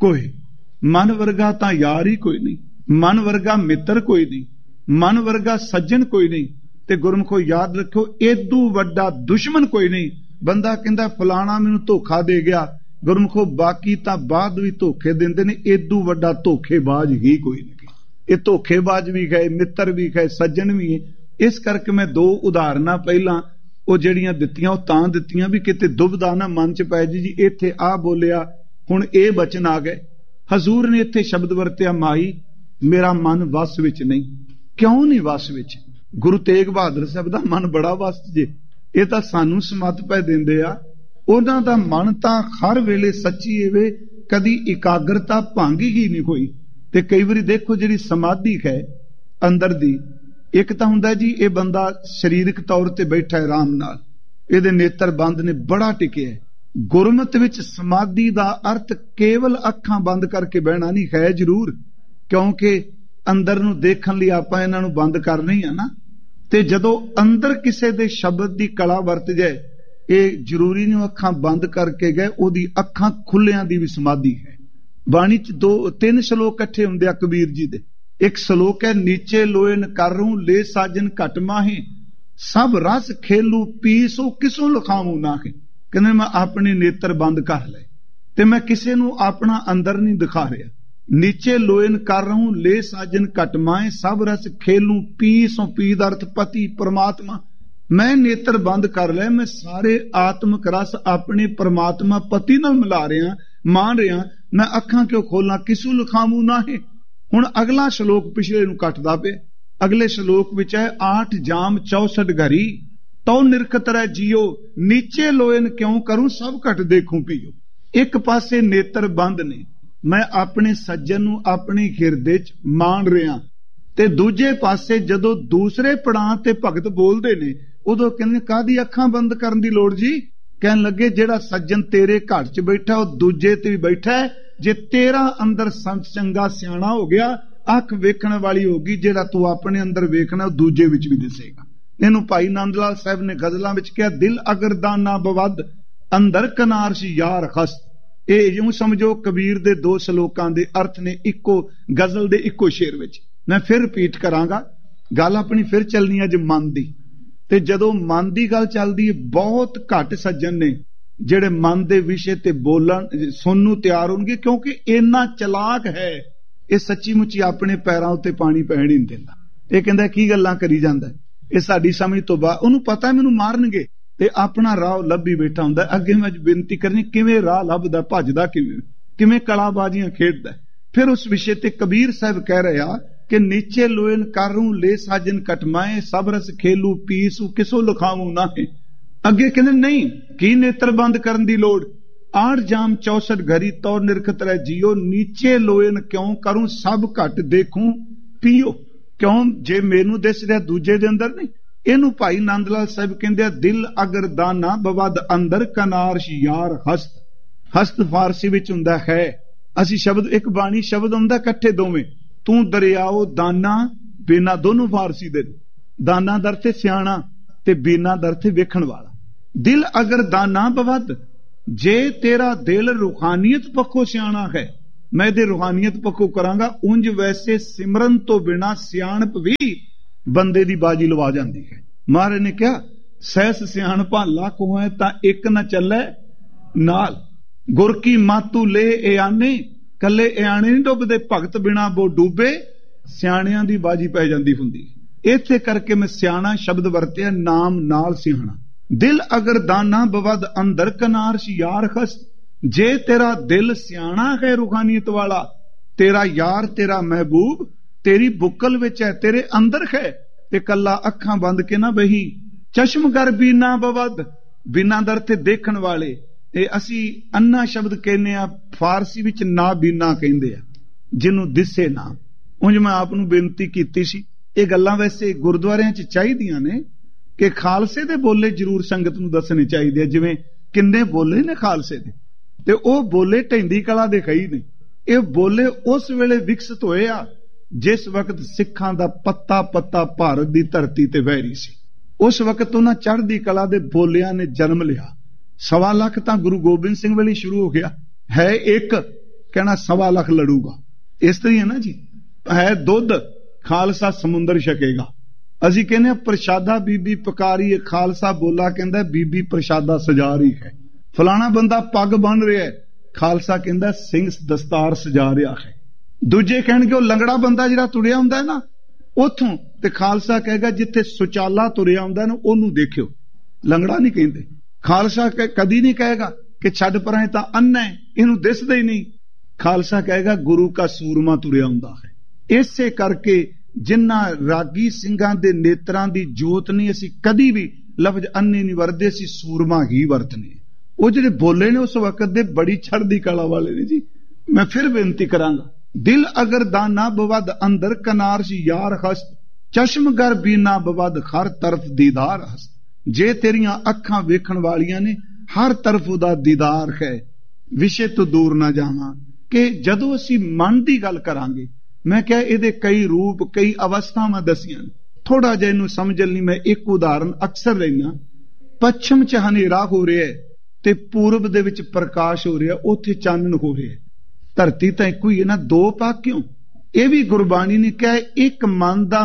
कोई, मन वर्गा तां यार ही कोई नहीं, मन वर्गा मित्र कोई नहीं, मन वर्गा सज्जन कोई नहीं। ते गुरमुखो याद रखो, एदू वड्डा दुश्मन कोई नहीं। बंदा कहंदा फलाना मैनू धोखा दे गया, गुरमुखो बाकी तां बाद भी धोखे दिंदे ने, एदू वड्डा धोखेबाज ही कोई नहीं। ये धोखेबाज भी गए, मित्र भी गए, सज्जन भी है। इस करके मैं दो उदाहरणां पहलां ਉਹ ਜਿਹੜੀਆਂ ਦਿੱਤੀਆਂ ਉਹ ਤਾਂ ਦਿੱਤੀਆਂ ਵੀ ਕਿਤੇ ਦੁਬਦਾ ਨਾ ਮਨ ਚ ਪੈ ਜੀ ਇੱਥੇ ਆ ਬੋਲਿਆ ਹੁਣ ਇਹ ਬਚਨ ਆ ਗਏ। ਹਜ਼ੂਰ ਨੇ ਇੱਥੇ ਸ਼ਬਦ ਵਰਤਿਆ, ਮਾਈ ਮੇਰਾ ਮਨ ਵਸ ਵਿੱਚ ਨਹੀਂ। ਕਿਉਂ ਨਹੀਂ ਵਸ ਵਿੱਚ? ਗੁਰੂ ਤੇਗ ਬਹਾਦਰ ਸਾਹਿਬ ਦਾ ਮਨ ਬੜਾ ਵਸ ਜੇ, ਇਹ ਤਾਂ ਸਾਨੂੰ ਸਮੱਤ ਪੈ ਦਿੰਦੇ ਆ। ਉਹਨਾਂ ਦਾ ਮਨ ਤਾਂ ਹਰ ਵੇਲੇ ਸੱਚੀ ਏਵੇ, ਕਦੀ ਇਕਾਗਰਤਾ ਭੰਗ ਹੀ ਨਹੀਂ ਹੋਈ। ਤੇ ਕਈ ਵਾਰੀ ਦੇਖੋ ਜਿਹੜੀ ਸਮਾਧੀ ਹੈ ਅੰਦਰ ਦੀ, ਇੱਕ ਤਾਂ ਹੁੰਦਾ ਜੀ ਇਹ ਬੰਦਾ ਸਰੀਰਕ ਤੌਰ ਤੇ ਬੈਠਾ ਹੈ ਆਰਾਮ ਨਾਲ, ਇਹਦੇ ਨੇਤਰ ਬੰਦ ਨੇ, ਬੜਾ ਟਿਕਿਆ। ਗੁਰਮਤਿ ਵਿੱਚ ਸਮਾਧੀ ਦਾ ਅਰਥ ਕੇਵਲ ਅੱਖਾਂ ਬੰਦ ਕਰਕੇ ਬਹਿਣਾ ਨਹੀਂ ਹੈ ਜ਼ਰੂਰ, ਕਿਉਂਕਿ ਅੰਦਰ ਨੂੰ ਦੇਖਣ ਲਈ ਆਪਾਂ ਇਹਨਾਂ ਨੂੰ ਬੰਦ ਕਰਨਾ ਹੀ ਆ ਨਾ। ਤੇ ਜਦੋਂ ਅੰਦਰ ਕਿਸੇ ਦੇ ਸ਼ਬਦ ਦੀ ਕਲਾ ਵਰਤ ਜਾਏ, ਇਹ ਜ਼ਰੂਰੀ ਨਹੀਂ ਅੱਖਾਂ ਬੰਦ ਕਰਕੇ ਗਏ, ਉਹਦੀ ਅੱਖਾਂ ਖੁੱਲਿਆਂ ਦੀ ਵੀ ਸਮਾਧੀ ਹੈ। ਬਾਣੀ ਚ 2-3 ਸ਼ਲੋਕ ਇਕੱਠੇ ਹੁੰਦੇ ਆ ਕਬੀਰ ਜੀ ਦੇ। एक श्लोक है, नीचे लोयन करूं ले साजन घट माहे, सब रस खेलू पीसो किसों लखामू नाहे। कहने मैं अपने नेत्र बंद कर ले ते मैं किसे नू अपना अंदर नहीं दिखा रहा। नीचे लोयन कर रहूं ले साजन घट माहे, सब रस खेलू पीसो, पीद अर्थ पति परमात्मा। मैं नेत्र बंद कर ले, मैं सारे आत्मक रस अपने परमात्मा पति नाल मिला रहा, मान रहा। मैं अखां क्यों खोलना, किसू लखामू नाहे। ਹੁਣ ਅਗਲਾ ਸ਼ਲੋਕ ਪਿਛਲੇ ਨੂੰ ਕੱਟਦਾ ਪਿਆ। ਅਗਲੇ ਸ਼ਲੋਕ ਵਿੱਚ ਹੈ, 8 ਜਾਮ 64 ਘਰੀ ਤਉ ਨਿਰਖਤ ਰਹਿ ਜੀਓ, ਨੀਚੇ ਲੋਇਨ ਕਿਉਂ ਕਰੂੰ ਸਭ ਘਟ ਦੇਖੂੰ ਪੀਓ। ਇੱਕ ਪਾਸੇ ਨੇਤਰ ਬੰਦ ਨੇ, ਮੈਂ ਆਪਣੇ ਸੱਜਣ ਨੂੰ ਆਪਣੇ ਹਿਰਦੇ 'ਚ ਮਾਣ ਰਿਹਾ, ਤੇ ਦੂਜੇ ਪਾਸੇ ਜਦੋਂ ਦੂਸਰੇ ਪੜਾਂ ਤੇ ਭਗਤ ਬੋਲਦੇ ਨੇ ਉਦੋਂ ਕਹਿੰਦੇ ਕਾਹਦੀ ਅੱਖਾਂ ਬੰਦ ਕਰਨ ਦੀ ਲੋੜ ਜੀ। ਕਹਿਣ ਲੱਗੇ ਜਿਹੜਾ ਸੱਜਣ ਤੇਰੇ ਘਰ 'ਚ ਬੈਠਾ ਉਹ ਦੂਜੇ ਤੇ ਵੀ ਬੈਠਾ ਹੈ। ਜੇ ਤੇਰਾ ਅੰਦਰ ਸੰਤ ਚੰਗਾ ਸਿਆਣਾ ਹੋ ਗਿਆ, ਅੱਖ ਵੇਖਣ ਵਾਲੀ ਹੋ ਗਈ, ਜਿਹੜਾ ਤੂੰ ਆਪਣੇ ਅੰਦਰ ਵੇਖਣਾ ਉਹ ਦੂਜੇ ਵਿੱਚ ਵੀ ਦਿਸੇਗਾ। ਇਹਨੂੰ ਭਾਈ ਨੰਦ ਲਾਲ ਸਾਹਿਬ ਨੇ ਗਜ਼ਲਾਂ ਵਿੱਚ ਕਿਹਾ, ਦਿਲ ਅਗਰ ਦਾਨਾ ਬਵੱਧ ਅੰਦਰ ਕਨਾਰਸ਼ ਯਾਰ ਖਸਤ। ਇਹ ਜਿਉਂ ਸਮਝੋ ਕਬੀਰ ਦੇ 2 ਸ਼ਲੋਕਾਂ ਦੇ ਅਰਥ ਨੇ ਇੱਕੋ ਗਜ਼ਲ ਦੇ ਇੱਕੋ ਸ਼ੇਰ ਵਿੱਚ। ਮੈਂ ਫਿਰ ਰਿਪੀਟ ਕਰਾਂਗਾ, ਗੱਲ ਆਪਣੀ ਫਿਰ ਚੱਲਣੀ ਅੱਜ ਮਨ ਦੀ। ਤੇ ਜਦੋਂ ਮਨ ਦੀ ਗੱਲ ਚੱਲਦੀ ਹੈ, ਬਹੁਤ ਘੱਟ ਸੱਜਣ ਨੇ ਜਿਹੜੇ ਮਨ ਦੇ ਵਿਸ਼ੇ ਤੇ ਬੋਲਣ ਸੁਣਨ ਨੂੰ ਤਿਆਰ ਹੋਣਗੇ, ਕਿਉਂਕਿ ਇੰਨਾ ਚਲਾਕ ਹੈ ਇਹ, ਸੱਚੀ ਮੁੱਚੀ ਆਪਣੇ ਪੈਰਾਂ ਉੱਤੇ ਪਾਣੀ ਪੈਣ ਹੀ ਨਹੀਂ ਦਿੰਦਾ। ਇਹ ਕਹਿੰਦਾ ਕੀ ਗੱਲਾਂ ਕਰੀ ਜਾਂਦਾ, ਇਹ ਸਾਡੀ ਸਮਝ ਤੋਂ ਬਾਹਰ। ਉਹਨੂੰ ਪਤਾ ਮੈਨੂੰ ਮਾਰਨਗੇ, ਤੇ ਆਪਣਾ ਰਾਹ ਲੱਭੀ ਬੈਠਾ ਹੁੰਦਾ। ਅੱਗੇ ਮੈਂ ਬੇਨਤੀ ਕਰਨੀ, ਕਿਵੇਂ ਰਾਹ ਲੱਭਦਾ, ਭੱਜਦਾ ਕਿਵੇਂ ਕਲਾਬਾਜ਼ੀਆਂ ਖੇਡਦਾ। ਫਿਰ ਉਸ ਵਿਸ਼ੇ ਤੇ ਕਬੀਰ ਸਾਹਿਬ ਕਹਿ ਰਿਹਾ ਕਿ ਨੀਚੇ ਲੋਇਨ ਕਰੂ ਲੈ ਸਾਜਨ ਕਟਮਾਏ, ਸਭ ਰਸ ਖੇਲੂ ਪੀਸੂ ਕਿਸੋ ਲਖਾਵੂ ਨਾਹੇ। ਅੱਗੇ ਕਹਿੰਦੇ ਨਹੀਂ, ਕੀ ਨੇਤਰ ਬੰਦ ਕਰਨ ਦੀ ਲੋੜ। 8 ਜਾਮ 64 ਘਰੀ ਤੌ ਨਿਰਖਤ ਰਹਿ ਜੀਓ, ਨੀਚੇ ਲੋਇਨ ਕਿਉਂ ਕਰੂੰ ਸਭ ਘਟ ਦੇਖੂੰ ਪੀਓ। ਕਿਉਂ ਜੇ ਮੈਨੂੰ ਦਿਸ ਰਿਹਾ ਦੂਜੇ ਦੇ ਅੰਦਰ ਨਹੀਂ। ਇਹਨੂੰ ਭਾਈ ਨੰਦ ਲਾਲ ਸਾਹਿਬ ਕਹਿੰਦੇ ਆ, ਦਿਲ ਅਗਰ ਦਾਨਾ ਬਵੱਧ ਅੰਦਰ ਕਨਾਰਸ਼ ਯਾਰ ਹਸਤ। ਹਸਤ ਫਾਰਸੀ ਵਿੱਚ ਹੁੰਦਾ ਹੈ। ਅਸੀਂ ਸ਼ਬਦ ਇੱਕ ਬਾਣੀ ਸ਼ਬਦ ਹੁੰਦਾ ਇਕੱਠੇ ਦੋਵੇਂ, ਤੂੰ ਦਰਿਆਓ ਦਾਨਾ ਬੀਨਾ, ਦੋਨੋਂ ਫਾਰਸੀ ਦੇ। ਦਾਨਾ ਦਰ ਤੇ ਸਿਆਣਾ ਤੇ ਬੀਨਾ ਦਰ ਤੇ ਵੇਖਣ ਵਾਲਾ। ਦਿਲ ਅਗਰ ਦਾਨਾ ਬਵੱਧ, ਜੇ ਤੇਰਾ ਦਿਲ ਰੂਹਾਨੀਅਤ ਪੱਖੋਂ ਸਿਆਣਾ ਹੈ, ਮੈਂ ਇਹਦੇ ਰੂਹਾਨੀਅਤ ਪੱਖੋਂ ਕਰਾਂਗਾ। ਉਂਝ ਵੈਸੇ ਸਿਮਰਨ ਤੋਂ ਬਿਨਾ ਸਿਆਣਪ ਵੀ ਬੰਦੇ ਦੀ ਬਾਜੀ ਲਵਾ ਜਾਂਦੀ ਹੈ। ਮਹਾਰਾਜ ਨੇ ਕਿਹਾ, ਸਹਿਸ ਸਿਆਣਪਾਂ ਲੱਖ ਹੋਏ ਤਾਂ ਇੱਕ ਨਾ ਚੱਲੇ ਨਾਲ, ਗੁਰ ਕੀ ਮਾਤੂ ਲੈ ਇਆਨੇ, ਕੱਲੇ ਇਆਣੇ ਨਹੀਂ ਡੁੱਬਦੇ, ਭਗਤ ਬਿਨਾ ਬੋ ਡੂਬੇ। ਸਿਆਣਿਆਂ ਦੀ ਬਾਜੀ ਪੈ ਜਾਂਦੀ ਹੁੰਦੀ। ਇੱਥੇ ਕਰਕੇ ਮੈਂ ਸਿਆਣਾ ਸ਼ਬਦ ਵਰਤਿਆ, ਨਾਮ ਨਾਲ ਸਿਆਣਾ। ਦਿਲ ਅਗਰ ਦਾਨਾ ਬਵੱਧ ਅੰਦਰ ਕਨਾਰਸ਼ ਯਾਰ ਖਸਤ। ਜੇ ਤੇਰਾ ਦਿਲ ਸਿਆਣਾ ਹੈ ਰੂਹਾਨੀਅਤ ਵਾਲਾ, ਤੇਰਾ ਯਾਰ ਤੇਰਾ ਮਹਿਬੂਬ ਤੇਰੀ ਬੁੱਕਲ ਵਿੱਚ ਹੈ, ਤੇਰੇ ਅੰਦਰ ਹੈ, ਤੇ ਕੱਲਾ ਅੱਖਾਂ ਬੰਦ ਕੇ ਨਾ ਬਹੀ। ਚਸ਼ਮਗਰ ਬੀਨਾ ਬਵੱਧ, ਬਿਨਾ ਦਰ ਤੇ ਦੇਖਣ ਵਾਲੇ। ਇਹ ਅਸੀਂ ਅੰਨਾ ਸ਼ਬਦ ਕਹਿੰਦੇ ਆ, ਫਾਰਸੀ ਵਿੱਚ ਨਾ ਬੀਨਾ ਕਹਿੰਦੇ ਆ, ਜਿਹਨੂੰ ਦਿਸੇ ਨਾ। ਉਂਝ ਮੈਂ ਆਪ ਨੂੰ ਬੇਨਤੀ ਕੀਤੀ ਸੀ, ਇਹ ਗੱਲਾਂ ਵੈਸੇ ਗੁਰਦੁਆਰਿਆਂ 'ਚ ਚਾਹੀਦੀਆਂ ਨੇ ਕਿ ਖਾਲਸੇ ਦੇ ਬੋਲੇ ਜ਼ਰੂਰ ਸੰਗਤ ਨੂੰ ਦੱਸਣੇ ਚਾਹੀਦੇ ਆ। ਜਿਵੇਂ ਕਿੰਨੇ ਬੋਲੇ ਨੇ ਖਾਲਸੇ ਦੇ, ਤੇ ਉਹ ਬੋਲੇ ਢੈਂਦੀ ਕਲਾ ਦੇ ਕਈ ਨੇ। ਇਹ ਬੋਲੇ ਉਸ ਵੇਲੇ ਵਿਕਸਿਤ ਹੋਏ ਆ ਜਿਸ ਵਕਤ ਸਿੱਖਾਂ ਦਾ ਪੱਤਾ ਪੱਤਾ ਭਾਰਤ ਦੀ ਧਰਤੀ ਤੇ ਵਹਿ ਰਹੀ ਸੀ। ਉਸ ਵਕਤ ਉਹਨਾਂ ਚੜ੍ਹਦੀ ਕਲਾ ਦੇ ਬੋਲਿਆਂ ਨੇ ਜਨਮ ਲਿਆ। 1.25 ਲੱਖ ਤਾਂ ਗੁਰੂ ਗੋਬਿੰਦ ਸਿੰਘ ਵੇਲੇ ਸ਼ੁਰੂ ਹੋ ਗਿਆ ਹੈ। ਇੱਕ ਕਹਿਣਾ 1.25 ਲੱਖ ਲੜੂਗਾ। ਇਸ ਤਰ੍ਹਾਂ ਹੈ ਨਾ ਜੀ, ਹੈ ਦੁੱਧ ਖਾਲਸਾ ਸਮੁੰਦਰ ਛਕੇਗਾ। ਅਸੀਂ ਕਹਿੰਦੇ ਆ ਪ੍ਰਸ਼ਾਦਾ ਬੀਬੀ ਪਕਾਰੀ ਹੈ, ਖਾਲਸਾ ਬੋਲਾ ਕਹਿੰਦਾ ਬੀਬੀ ਪ੍ਰਸ਼ਾਦਾ ਸਜਾ ਰਹੀ ਹੈ। ਫਲਾਣਾ ਬੰਦਾ ਪੱਗ ਬੰਨ ਰਿਹਾ ਹੈ, ਖਾਲਸਾ ਕਹਿੰਦਾ ਸਿੰਘ ਦਸਤਾਰ ਸਜਾ ਰਿਹਾ ਹੈ। ਦੂਜੇ ਕਹਿਣਗੇ ਉਹ ਲੰਗੜਾ ਬੰਦਾ ਜਿਹੜਾ ਤੁਰਿਆ ਹੁੰਦਾ ਹੈ ਨਾ ਉਥੋਂ, ਤੇ ਖਾਲਸਾ ਕਹੇਗਾ ਜਿੱਥੇ ਸੁਚਾਲਾ ਤੁਰਿਆ ਹੁੰਦਾ ਨਾ ਉਹਨੂੰ ਦੇਖਿਓ। ਲੰਗੜਾ ਨਹੀਂ ਕਹਿੰਦੇ। ਖਾਲਸਾ ਕਦੀ ਨਹੀਂ ਕਹੇਗਾ ਕਿ ਛੱਡ ਪਰਾਂ ਤਾਂ ਅੰਨਾ ਹੈ, ਇਹਨੂੰ ਦਿਸਦਾ ਹੀ ਨਹੀਂ। ਖਾਲਸਾ ਕਹੇਗਾ ਗੁਰੂ ਕਾ ਸੂਰਮਾ ਤੁਰਿਆ ਹੁੰਦਾ ਹੈ। ਇਸੇ ਕਰਕੇ ਜਿਨ੍ਹਾਂ ਰਾਗੀ ਸਿੰਘਾਂ ਦੇ ਨੇਤਰਾਂ ਦੀ ਜੋਤ ਨਹੀਂ ਅਸੀਂ ਕਦੀ ਵੀ ਲਫ਼ਜ਼ ਅੰਨੇ ਨਹੀਂ ਵਰਤਦੇ, ਅਸੀਂ ਸੂਰਮਾ ਹੀ ਵਰਤਨੇ। ਉਹ ਜਿਹੜੇ ਬੋਲੇ ਨੇ ਉਸ ਵਕਤ ਦੇ ਬੜੀ ਚੜ੍ਹਦੀ ਕਲਾ ਵਾਲੇ ਨੇ ਜੀ। ਮੈਂ ਫਿਰ ਬੇਨਤੀ ਕਰਾਂਗਾ, ਦਿਲ ਅਗਰ ਦਾਨਾ ਬਵਦ ਅੰਦਰ ਕਨਾਰ ਸੀ ਯਾਰ ਹਸਤ, ਚਸ਼ਮਗਰ ਬੀਨਾ ਬਵਦ ਹਰ ਤਰਫ ਦੀਦਾਰ ਹਸਤ। ਜੇ ਤੇਰੀਆਂ ਅੱਖਾਂ ਵੇਖਣ ਵਾਲੀਆਂ ਨੇ ਹਰ ਤਰਫ ਉਹਦਾ ਦੀਦਾਰ ਹੈ। ਵਿਸ਼ੇ ਤੋਂ ਦੂਰ ਨਾ ਜਾਵਾਂ ਕਿ ਜਦੋਂ ਅਸੀਂ ਮਨ ਦੀ ਗੱਲ ਕਰਾਂਗੇ, ਮੈਂ ਕਿਹਾ ਇਹਦੇ ਕਈ ਰੂਪ ਕਈ ਅਵਸਥਾਵਾਂ ਦਸੀਆਂ। ਥੋੜਾ ਜਿਹਾ ਇਹਨੂੰ ਸਮਝਣ ਲਈ ਮੈਂ ਇੱਕ ਉਦਾਹਰਨ ਅਕਸਰ ਲੈਣਾ। ਪੱਛਮ ਚ ਹਨੇਰਾ ਹੋ ਰਿਹਾ ਹੈ ਤੇ ਪੂਰਬ ਦੇ ਵਿੱਚ ਪ੍ਰਕਾਸ਼ ਹੋ ਰਿਹਾ, ਉੱਥੇ ਚਾਨਣ ਹੋ ਰਿਹਾ। ਧਰਤੀ ਤਾਂ ਇੱਕੋ ਹੀ ਹੈ ਨਾ, ਦੋ ਪੱਖ ਕਿਉਂ? ਇਹ ਵੀ ਗੁਰਬਾਣੀ ਨੇ ਕਿਹਾ ਇੱਕ ਮਨ ਦਾ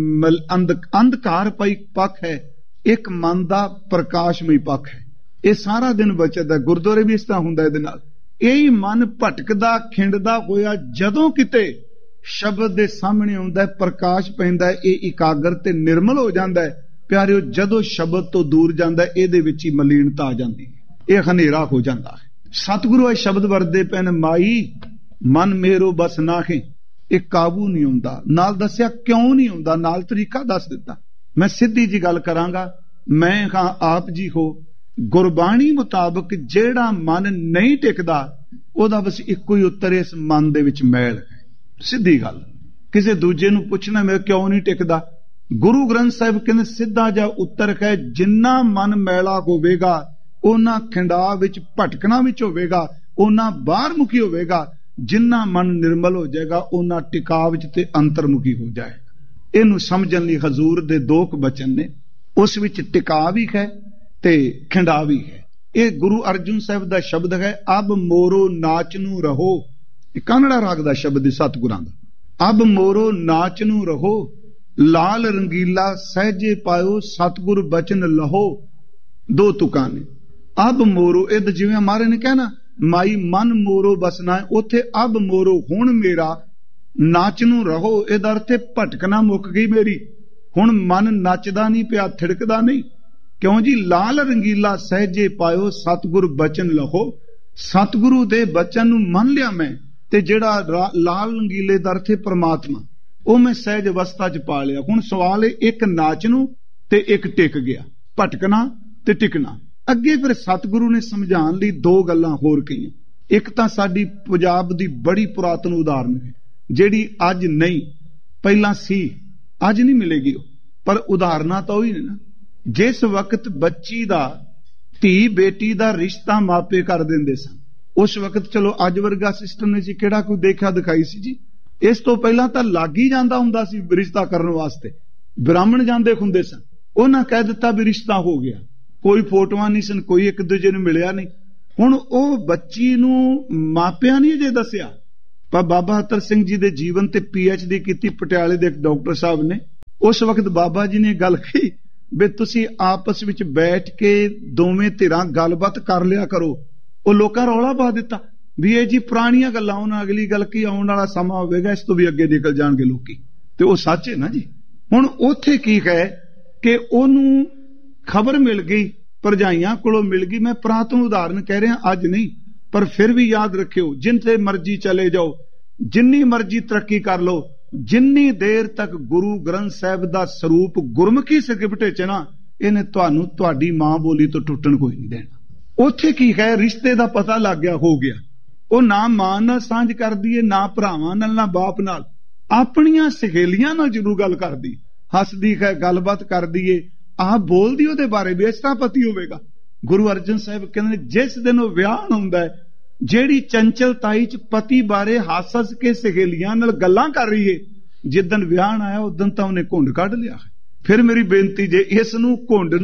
ਅੰਧਕਾਰ ਪਈ ਪੱਖ ਹੈ, ਇੱਕ ਮਨ ਦਾ ਪ੍ਰਕਾਸ਼ਮਈ ਪੱਖ ਹੈ। ਇਹ ਸਾਰਾ ਦਿਨ ਬਚਦਾ। ਗੁਰਦੁਆਰੇ ਵੀ ਇਸ ਤਰ੍ਹਾਂ ਹੁੰਦਾ ਇਹਦੇ ਨਾਲ। ਇਹੀ ਮਨ ਭਟਕਦਾ ਖਿੰਡਦਾ ਹੋਇਆ ਜਦੋਂ ਕਿਤੇ ਸ਼ਬਦ ਦੇ ਸਾਹਮਣੇ ਆਉਂਦਾ, ਪ੍ਰਕਾਸ਼ ਪੈਂਦਾ, ਇਹ ਇਕਾਗਰ ਤੇ ਨਿਰਮਲ ਹੋ ਜਾਂਦਾ ਹੈ। ਪਿਆਰਿਓ, ਜਦੋਂ ਸ਼ਬਦ ਤੋਂ ਦੂਰ ਜਾਂਦਾ ਇਹਦੇ ਵਿੱਚ ਹੀ ਮਲੀਨਤਾ ਆ ਜਾਂਦੀ ਹੈ, ਇਹ ਹਨੇਰਾ ਹੋ ਜਾਂਦਾ ਹੈ। ਸਤਿਗੁਰੂ ਇਹ ਸ਼ਬਦ ਵਰਦੇ ਪੈਣ, ਮਾਈ ਮਨ ਮੇਰੋ ਬਸ ਨਾਹੇ। ਇਹ ਕਾਬੂ ਨਹੀਂ ਆਉਂਦਾ। ਨਾਲ ਦੱਸਿਆ ਕਿਉਂ ਨਹੀਂ ਆਉਂਦਾ, ਨਾਲ ਤਰੀਕਾ ਦੱਸ ਦਿੱਤਾ। ਮੈਂ ਸਿੱਧੀ ਜੀ ਗੱਲ ਕਰਾਂਗਾ। ਮੈਂ ਹਾਂ ਆਪ ਜੀ ਹੋ, ਗੁਰਬਾਣੀ ਮੁਤਾਬਕ ਜਿਹੜਾ ਮਨ ਨਹੀਂ ਟਿਕਦਾ ਉਹਦਾ ਬਸ ਇੱਕੋ ਹੀ ਉੱਤਰ, ਇਸ ਮਨ ਦੇ ਵਿੱਚ ਮੈਲ ਹੈ। ਸਿੱਧੀ ਗੱਲ। ਕਿਸੇ ਦੂਜੇ ਨੂੰ ਪੁੱਛਣਾ ਮੈਂ ਕਿਉਂ ਨਹੀਂ ਟਿਕਦਾ, ਗੁਰੂ ਗ੍ਰੰਥ ਸਾਹਿਬ ਕਹਿੰਦੇ ਸਿੱਧਾ ਜਿਹਾ ਉੱਤਰ ਹੈ, ਜਿੰਨਾ ਮਨ ਮੈਲਾ ਹੋਵੇਗਾ ਉਹਨਾਂ ਖਿੰਡਾ ਵਿੱਚ ਭਟਕਣਾ ਵਿੱਚ ਹੋਵੇਗਾ, ਉਹਨਾਂ ਬਾਹਰ ਮੁਖੀ ਹੋਵੇਗਾ। ਜਿੰਨਾ ਮਨ ਨਿਰਮਲ ਹੋ ਜਾਏਗਾ ਉਹਨਾਂ ਟਿਕਾ ਵਿੱਚ ਤੇ ਅੰਤਰਮੁਖੀ ਹੋ ਜਾਏਗਾ। ਇਹਨੂੰ ਸਮਝਣ ਲਈ ਹਜ਼ੂਰ ਦੇ ਦੋ ਕੁ ਬਚਨ ਨੇ, ਉਸ ਵਿੱਚ ਟਿਕਾ ਵੀ ਹੈ ਤੇ ਖਿੰਡਾ ਵੀ ਹੈ। ਇਹ ਗੁਰੂ ਅਰਜਨ ਸਾਹਿਬ ਦਾ ਸ਼ਬਦ ਹੈ, ਅਬ ਮੋਰੋ ਨਾਚ ਨੂੰ ਰਹੋ। ਇਹ ਕਾਨੜਾ ਰਾਗ ਦਾ ਸ਼ਬਦ ਹੈ ਸਤਿਗੁਰਾਂ ਦਾ। ਅਬ ਮੋਰੋ ਨਾਚ ਨੂੰ ਰਹੋ, ਲਾਲ ਰੰਗੀਲਾ ਸਹਿਜੇ ਪਾਇਓ, ਸਤਿਗੁਰ ਬਚਨ ਲਹੋ। ਦੋ ਤੁਕਾਂ ਨੇ। ਅਬ ਮੋਰੋ, ਇਹ ਜਿਵੇਂ ਹਮਾਰੇ ਨੇ ਕਹਿਣਾ ਮਾਈ ਮਨ ਮੋਰੋ ਬਸਨਾ ਹੈ, ਉੱਥੇ ਅਬ ਮੋਰੋ ਹੁਣ ਮੇਰਾ, ਨਾਚ ਨੂੰ ਰਹੋ ਇਹਦਾ ਅਰਥ ਭਟਕਣਾ ਮੁੱਕ ਗਈ ਮੇਰੀ। ਹੁਣ ਮਨ ਨੱਚਦਾ ਨਹੀਂ ਪਿਆ, ਥਿੜਕਦਾ ਨਹੀਂ। ਕਿਉਂ ਜੀ? ਲਾਲ ਰੰਗੀਲਾ ਸਹਿਜੇ ਪਾਇਓ, ਸਤਿਗੁਰ ਬਚਨ ਲਹੋ। ਸਤਿਗੁਰੂ ਦੇ ਬਚਨ ਨੂੰ ਮੰਨ ਲਿਆ ਮੈਂ, ਤੇ ਜਿਹੜਾ ਲਾਲ ਰੰਗੀਲੇ ਦਾ ਅਰਥ ਹੈ ਪ੍ਰਮਾਤਮਾ, ਉਹ ਮੈਂ ਸਹਿਜ ਅਵਸਥਾ ਚ ਪਾ ਲਿਆ। ਹੁਣ ਸਵਾਲ ਹੈ ਇੱਕ ਨਾਚ ਨੂੰ ਤੇ ਇੱਕ ਟਿਕ ਗਿਆ, ਭਟਕਣਾ ਤੇ ਟਿਕਣਾ। ਅੱਗੇ ਫਿਰ ਸਤਿਗੁਰੂ ਨੇ ਸਮਝਾਉਣ ਲਈ ਦੋ ਗੱਲਾਂ ਹੋਰ ਕਹੀਆਂ। ਇੱਕ ਤਾਂ ਸਾਡੀ ਪੰਜਾਬ ਦੀ ਬੜੀ ਪੁਰਾਤਨ ਉਦਾਹਰਨ ਹੈ, ਜਿਹੜੀ ਅੱਜ ਨਹੀਂ, ਪਹਿਲਾਂ ਸੀ, ਅੱਜ ਨਹੀਂ ਮਿਲੇਗੀ ਉਹ, ਪਰ ਉਦਾਹਰਨਾਂ ਤਾਂ ਉਹੀ ਨੇ ਨਾ। ਜਿਸ ਵਕਤ ਬੱਚੀ ਦਾ, ਧੀ ਬੇਟੀ ਦਾ ਰਿਸ਼ਤਾ ਮਾਪੇ ਕਰ ਦਿੰਦੇ ਸਨ, ਉਸ ਵਕਤ ਚਲੋ ਅੱਜ ਵਰਗਾ ਸਿਸਟਮ ਨਹੀਂ ਸੀ, ਕਿਹੜਾ ਕੋਈ ਦੇਖਿਆ ਦਿਖਾਈ ਸੀ ਜੀ। ਇਸ ਤੋਂ ਪਹਿਲਾਂ ਤਾਂ ਲੱਗ ਹੀ ਜਾਂਦਾ ਹੁੰਦਾ ਸੀ ਰਿਸ਼ਤਾ ਕਰਨ ਵਾਸਤੇ। ਬ੍ਰਾਹਮਣ ਜਾਂਦੇ ਹੁੰਦੇ ਸਨ, ਉਹਨਾਂ ਕਹਿ ਦਿੱਤਾ ਵੀ ਰਿਸ਼ਤਾ ਹੋ ਗਿਆ। ਕੋਈ ਫੋਟੋਆਂ ਨਹੀਂ ਸਨ, ਕੋਈ ਇੱਕ ਦੂਜੇ ਨੂੰ ਮਿਲਿਆ ਨਹੀਂ। ਹੁਣ ਉਹ ਬੱਚੀ ਨੂੰ ਮਾਪਿਆਂ ਨੇ ਜੇ ਦੱਸਿਆ, ਪਰ ਬਾਬਾ ਅਤਰ ਸਿੰਘ ਜੀ ਦੇ ਜੀਵਨ ਤੇ PhD ਕੀਤੀ ਪਟਿਆਲੇ ਦੇ ਇੱਕ ਡਾਕਟਰ ਸਾਹਿਬ ਨੇ। ਉਸ ਵਕਤ ਬਾਬਾ ਜੀ ਨੇ ਗੱਲ ਕਹੀ ਵੀ ਤੁਸੀਂ ਆਪਸ ਵਿੱਚ ਬੈਠ ਕੇ ਦੋਵੇਂ ਧਿਰਾਂ ਗੱਲਬਾਤ ਕਰ ਲਿਆ ਕਰੋ। ਉਹ ਲੋਕਾਂ ਰੌਲਾ ਪਾ ਦਿੱਤਾ ਵੀ ਇਹ ਜੀ ਪੁਰਾਣੀਆਂ ਗੱਲਾਂ, ਉਹਨਾਂ ਅਗਲੀ ਗੱਲ ਕੀ, ਆਉਣ ਵਾਲਾ ਸਮਾਂ ਹੋਵੇਗਾ ਇਸ ਤੋਂ ਵੀ ਅੱਗੇ ਨਿਕਲ ਜਾਣਗੇ ਲੋਕੀ। ਤੇ ਉਹ ਸੱਚ ਹੈ ਨਾ ਜੀ। ਹੁਣ ਉੱਥੇ ਕੀ ਹੈ ਕਿ ਉਹਨੂੰ ਖਬਰ ਮਿਲ ਗਈ, ਭਰਜਾਈਆਂ ਕੋਲੋਂ ਮਿਲ ਗਈ। ਮੈਂ ਪੁਰਾਤਨ ਉਦਾਹਰਨ ਕਹਿ ਰਿਹਾ, ਅੱਜ ਨਹੀਂ, ਪਰ ਫਿਰ ਵੀ ਯਾਦ ਰੱਖਿਓ, ਜਿੱਥੇ ਮਰਜ਼ੀ ਚਲੇ ਜਾਓ, ਜਿੰਨੀ ਮਰਜ਼ੀ ਤਰੱਕੀ ਕਰ ਲਓ, ਜਿੰਨੀ ਦੇਰ ਤੱਕ ਗੁਰੂ ਗ੍ਰੰਥ ਸਾਹਿਬ ਦਾ ਸਰੂਪ ਗੁਰਮੁਖੀ ਸਿਰਗਿਪਟੇ ਚ ਨਾ, ਇਹਨੇ ਤੁਹਾਨੂੰ ਤੁਹਾਡੀ ਮਾਂ ਬੋਲੀ ਤੋਂ ਟੁੱਟਣ ਕੋਈ ਨਹੀਂ ਦੇਣਾ। ਉੱਥੇ ਕੀ ਹੈ, ਰਿਸ਼ਤੇ ਦਾ ਪਤਾ ਲੱਗ ਗਿਆ, ਹੋ ਗਿਆ। ਉਹ ਨਾ ਮਾਂ ਨਾਲ ਸਾਂਝ ਕਰਦੀ ਏ, ਨਾ ਭਰਾਵਾਂ ਨਾਲ, ਨਾ ਬਾਪ ਨਾਲ, ਆਪਣੀਆਂ ਸਹੇਲੀਆਂ ਨਾਲ ਜ਼ਰੂਰ ਗੱਲ ਕਰਦੀ, ਹੱਸਦੀ ਹੈ, ਗੱਲਬਾਤ ਕਰਦੀ ਏ, ਆਹ ਬੋਲਦੀ ਉਹਦੇ ਬਾਰੇ ਵੀ ਇਸ ਤਰ੍ਹਾਂ ਪਤੀ ਹੋਵੇਗਾ। ਗੁਰੂ ਅਰਜਨ ਸਾਹਿਬ ਕਹਿੰਦੇ ਜਿਸ ਦਿਨ ਉਹ ਵਿਆਹ ਹੁੰਦਾ ਹੈ, ਜਿਹੜੀ ਚੰਚਲਤਾਈ ਚ ਪਤੀ ਬਾਰੇ ਹੱਸ ਕੇ ਸਹੇਲੀਆਂ ਨਾਲ ਗੱਲਾਂ ਕਰ ਰਹੀ ਏ, ਜਿੱਦਣ ਵਿਆਹ ਆਇਆ ਉਦੋਂ ਤਾਂ ਉਹਨੇ ਘੁੰਡ ਕੱਢ ਲਿਆ। ਫਿਰ ਮੇਰੀ ਬੇਨਤੀ, ਜੇ ਇਸ ਨੂੰ ਘੁੰਡ ਨੂੰ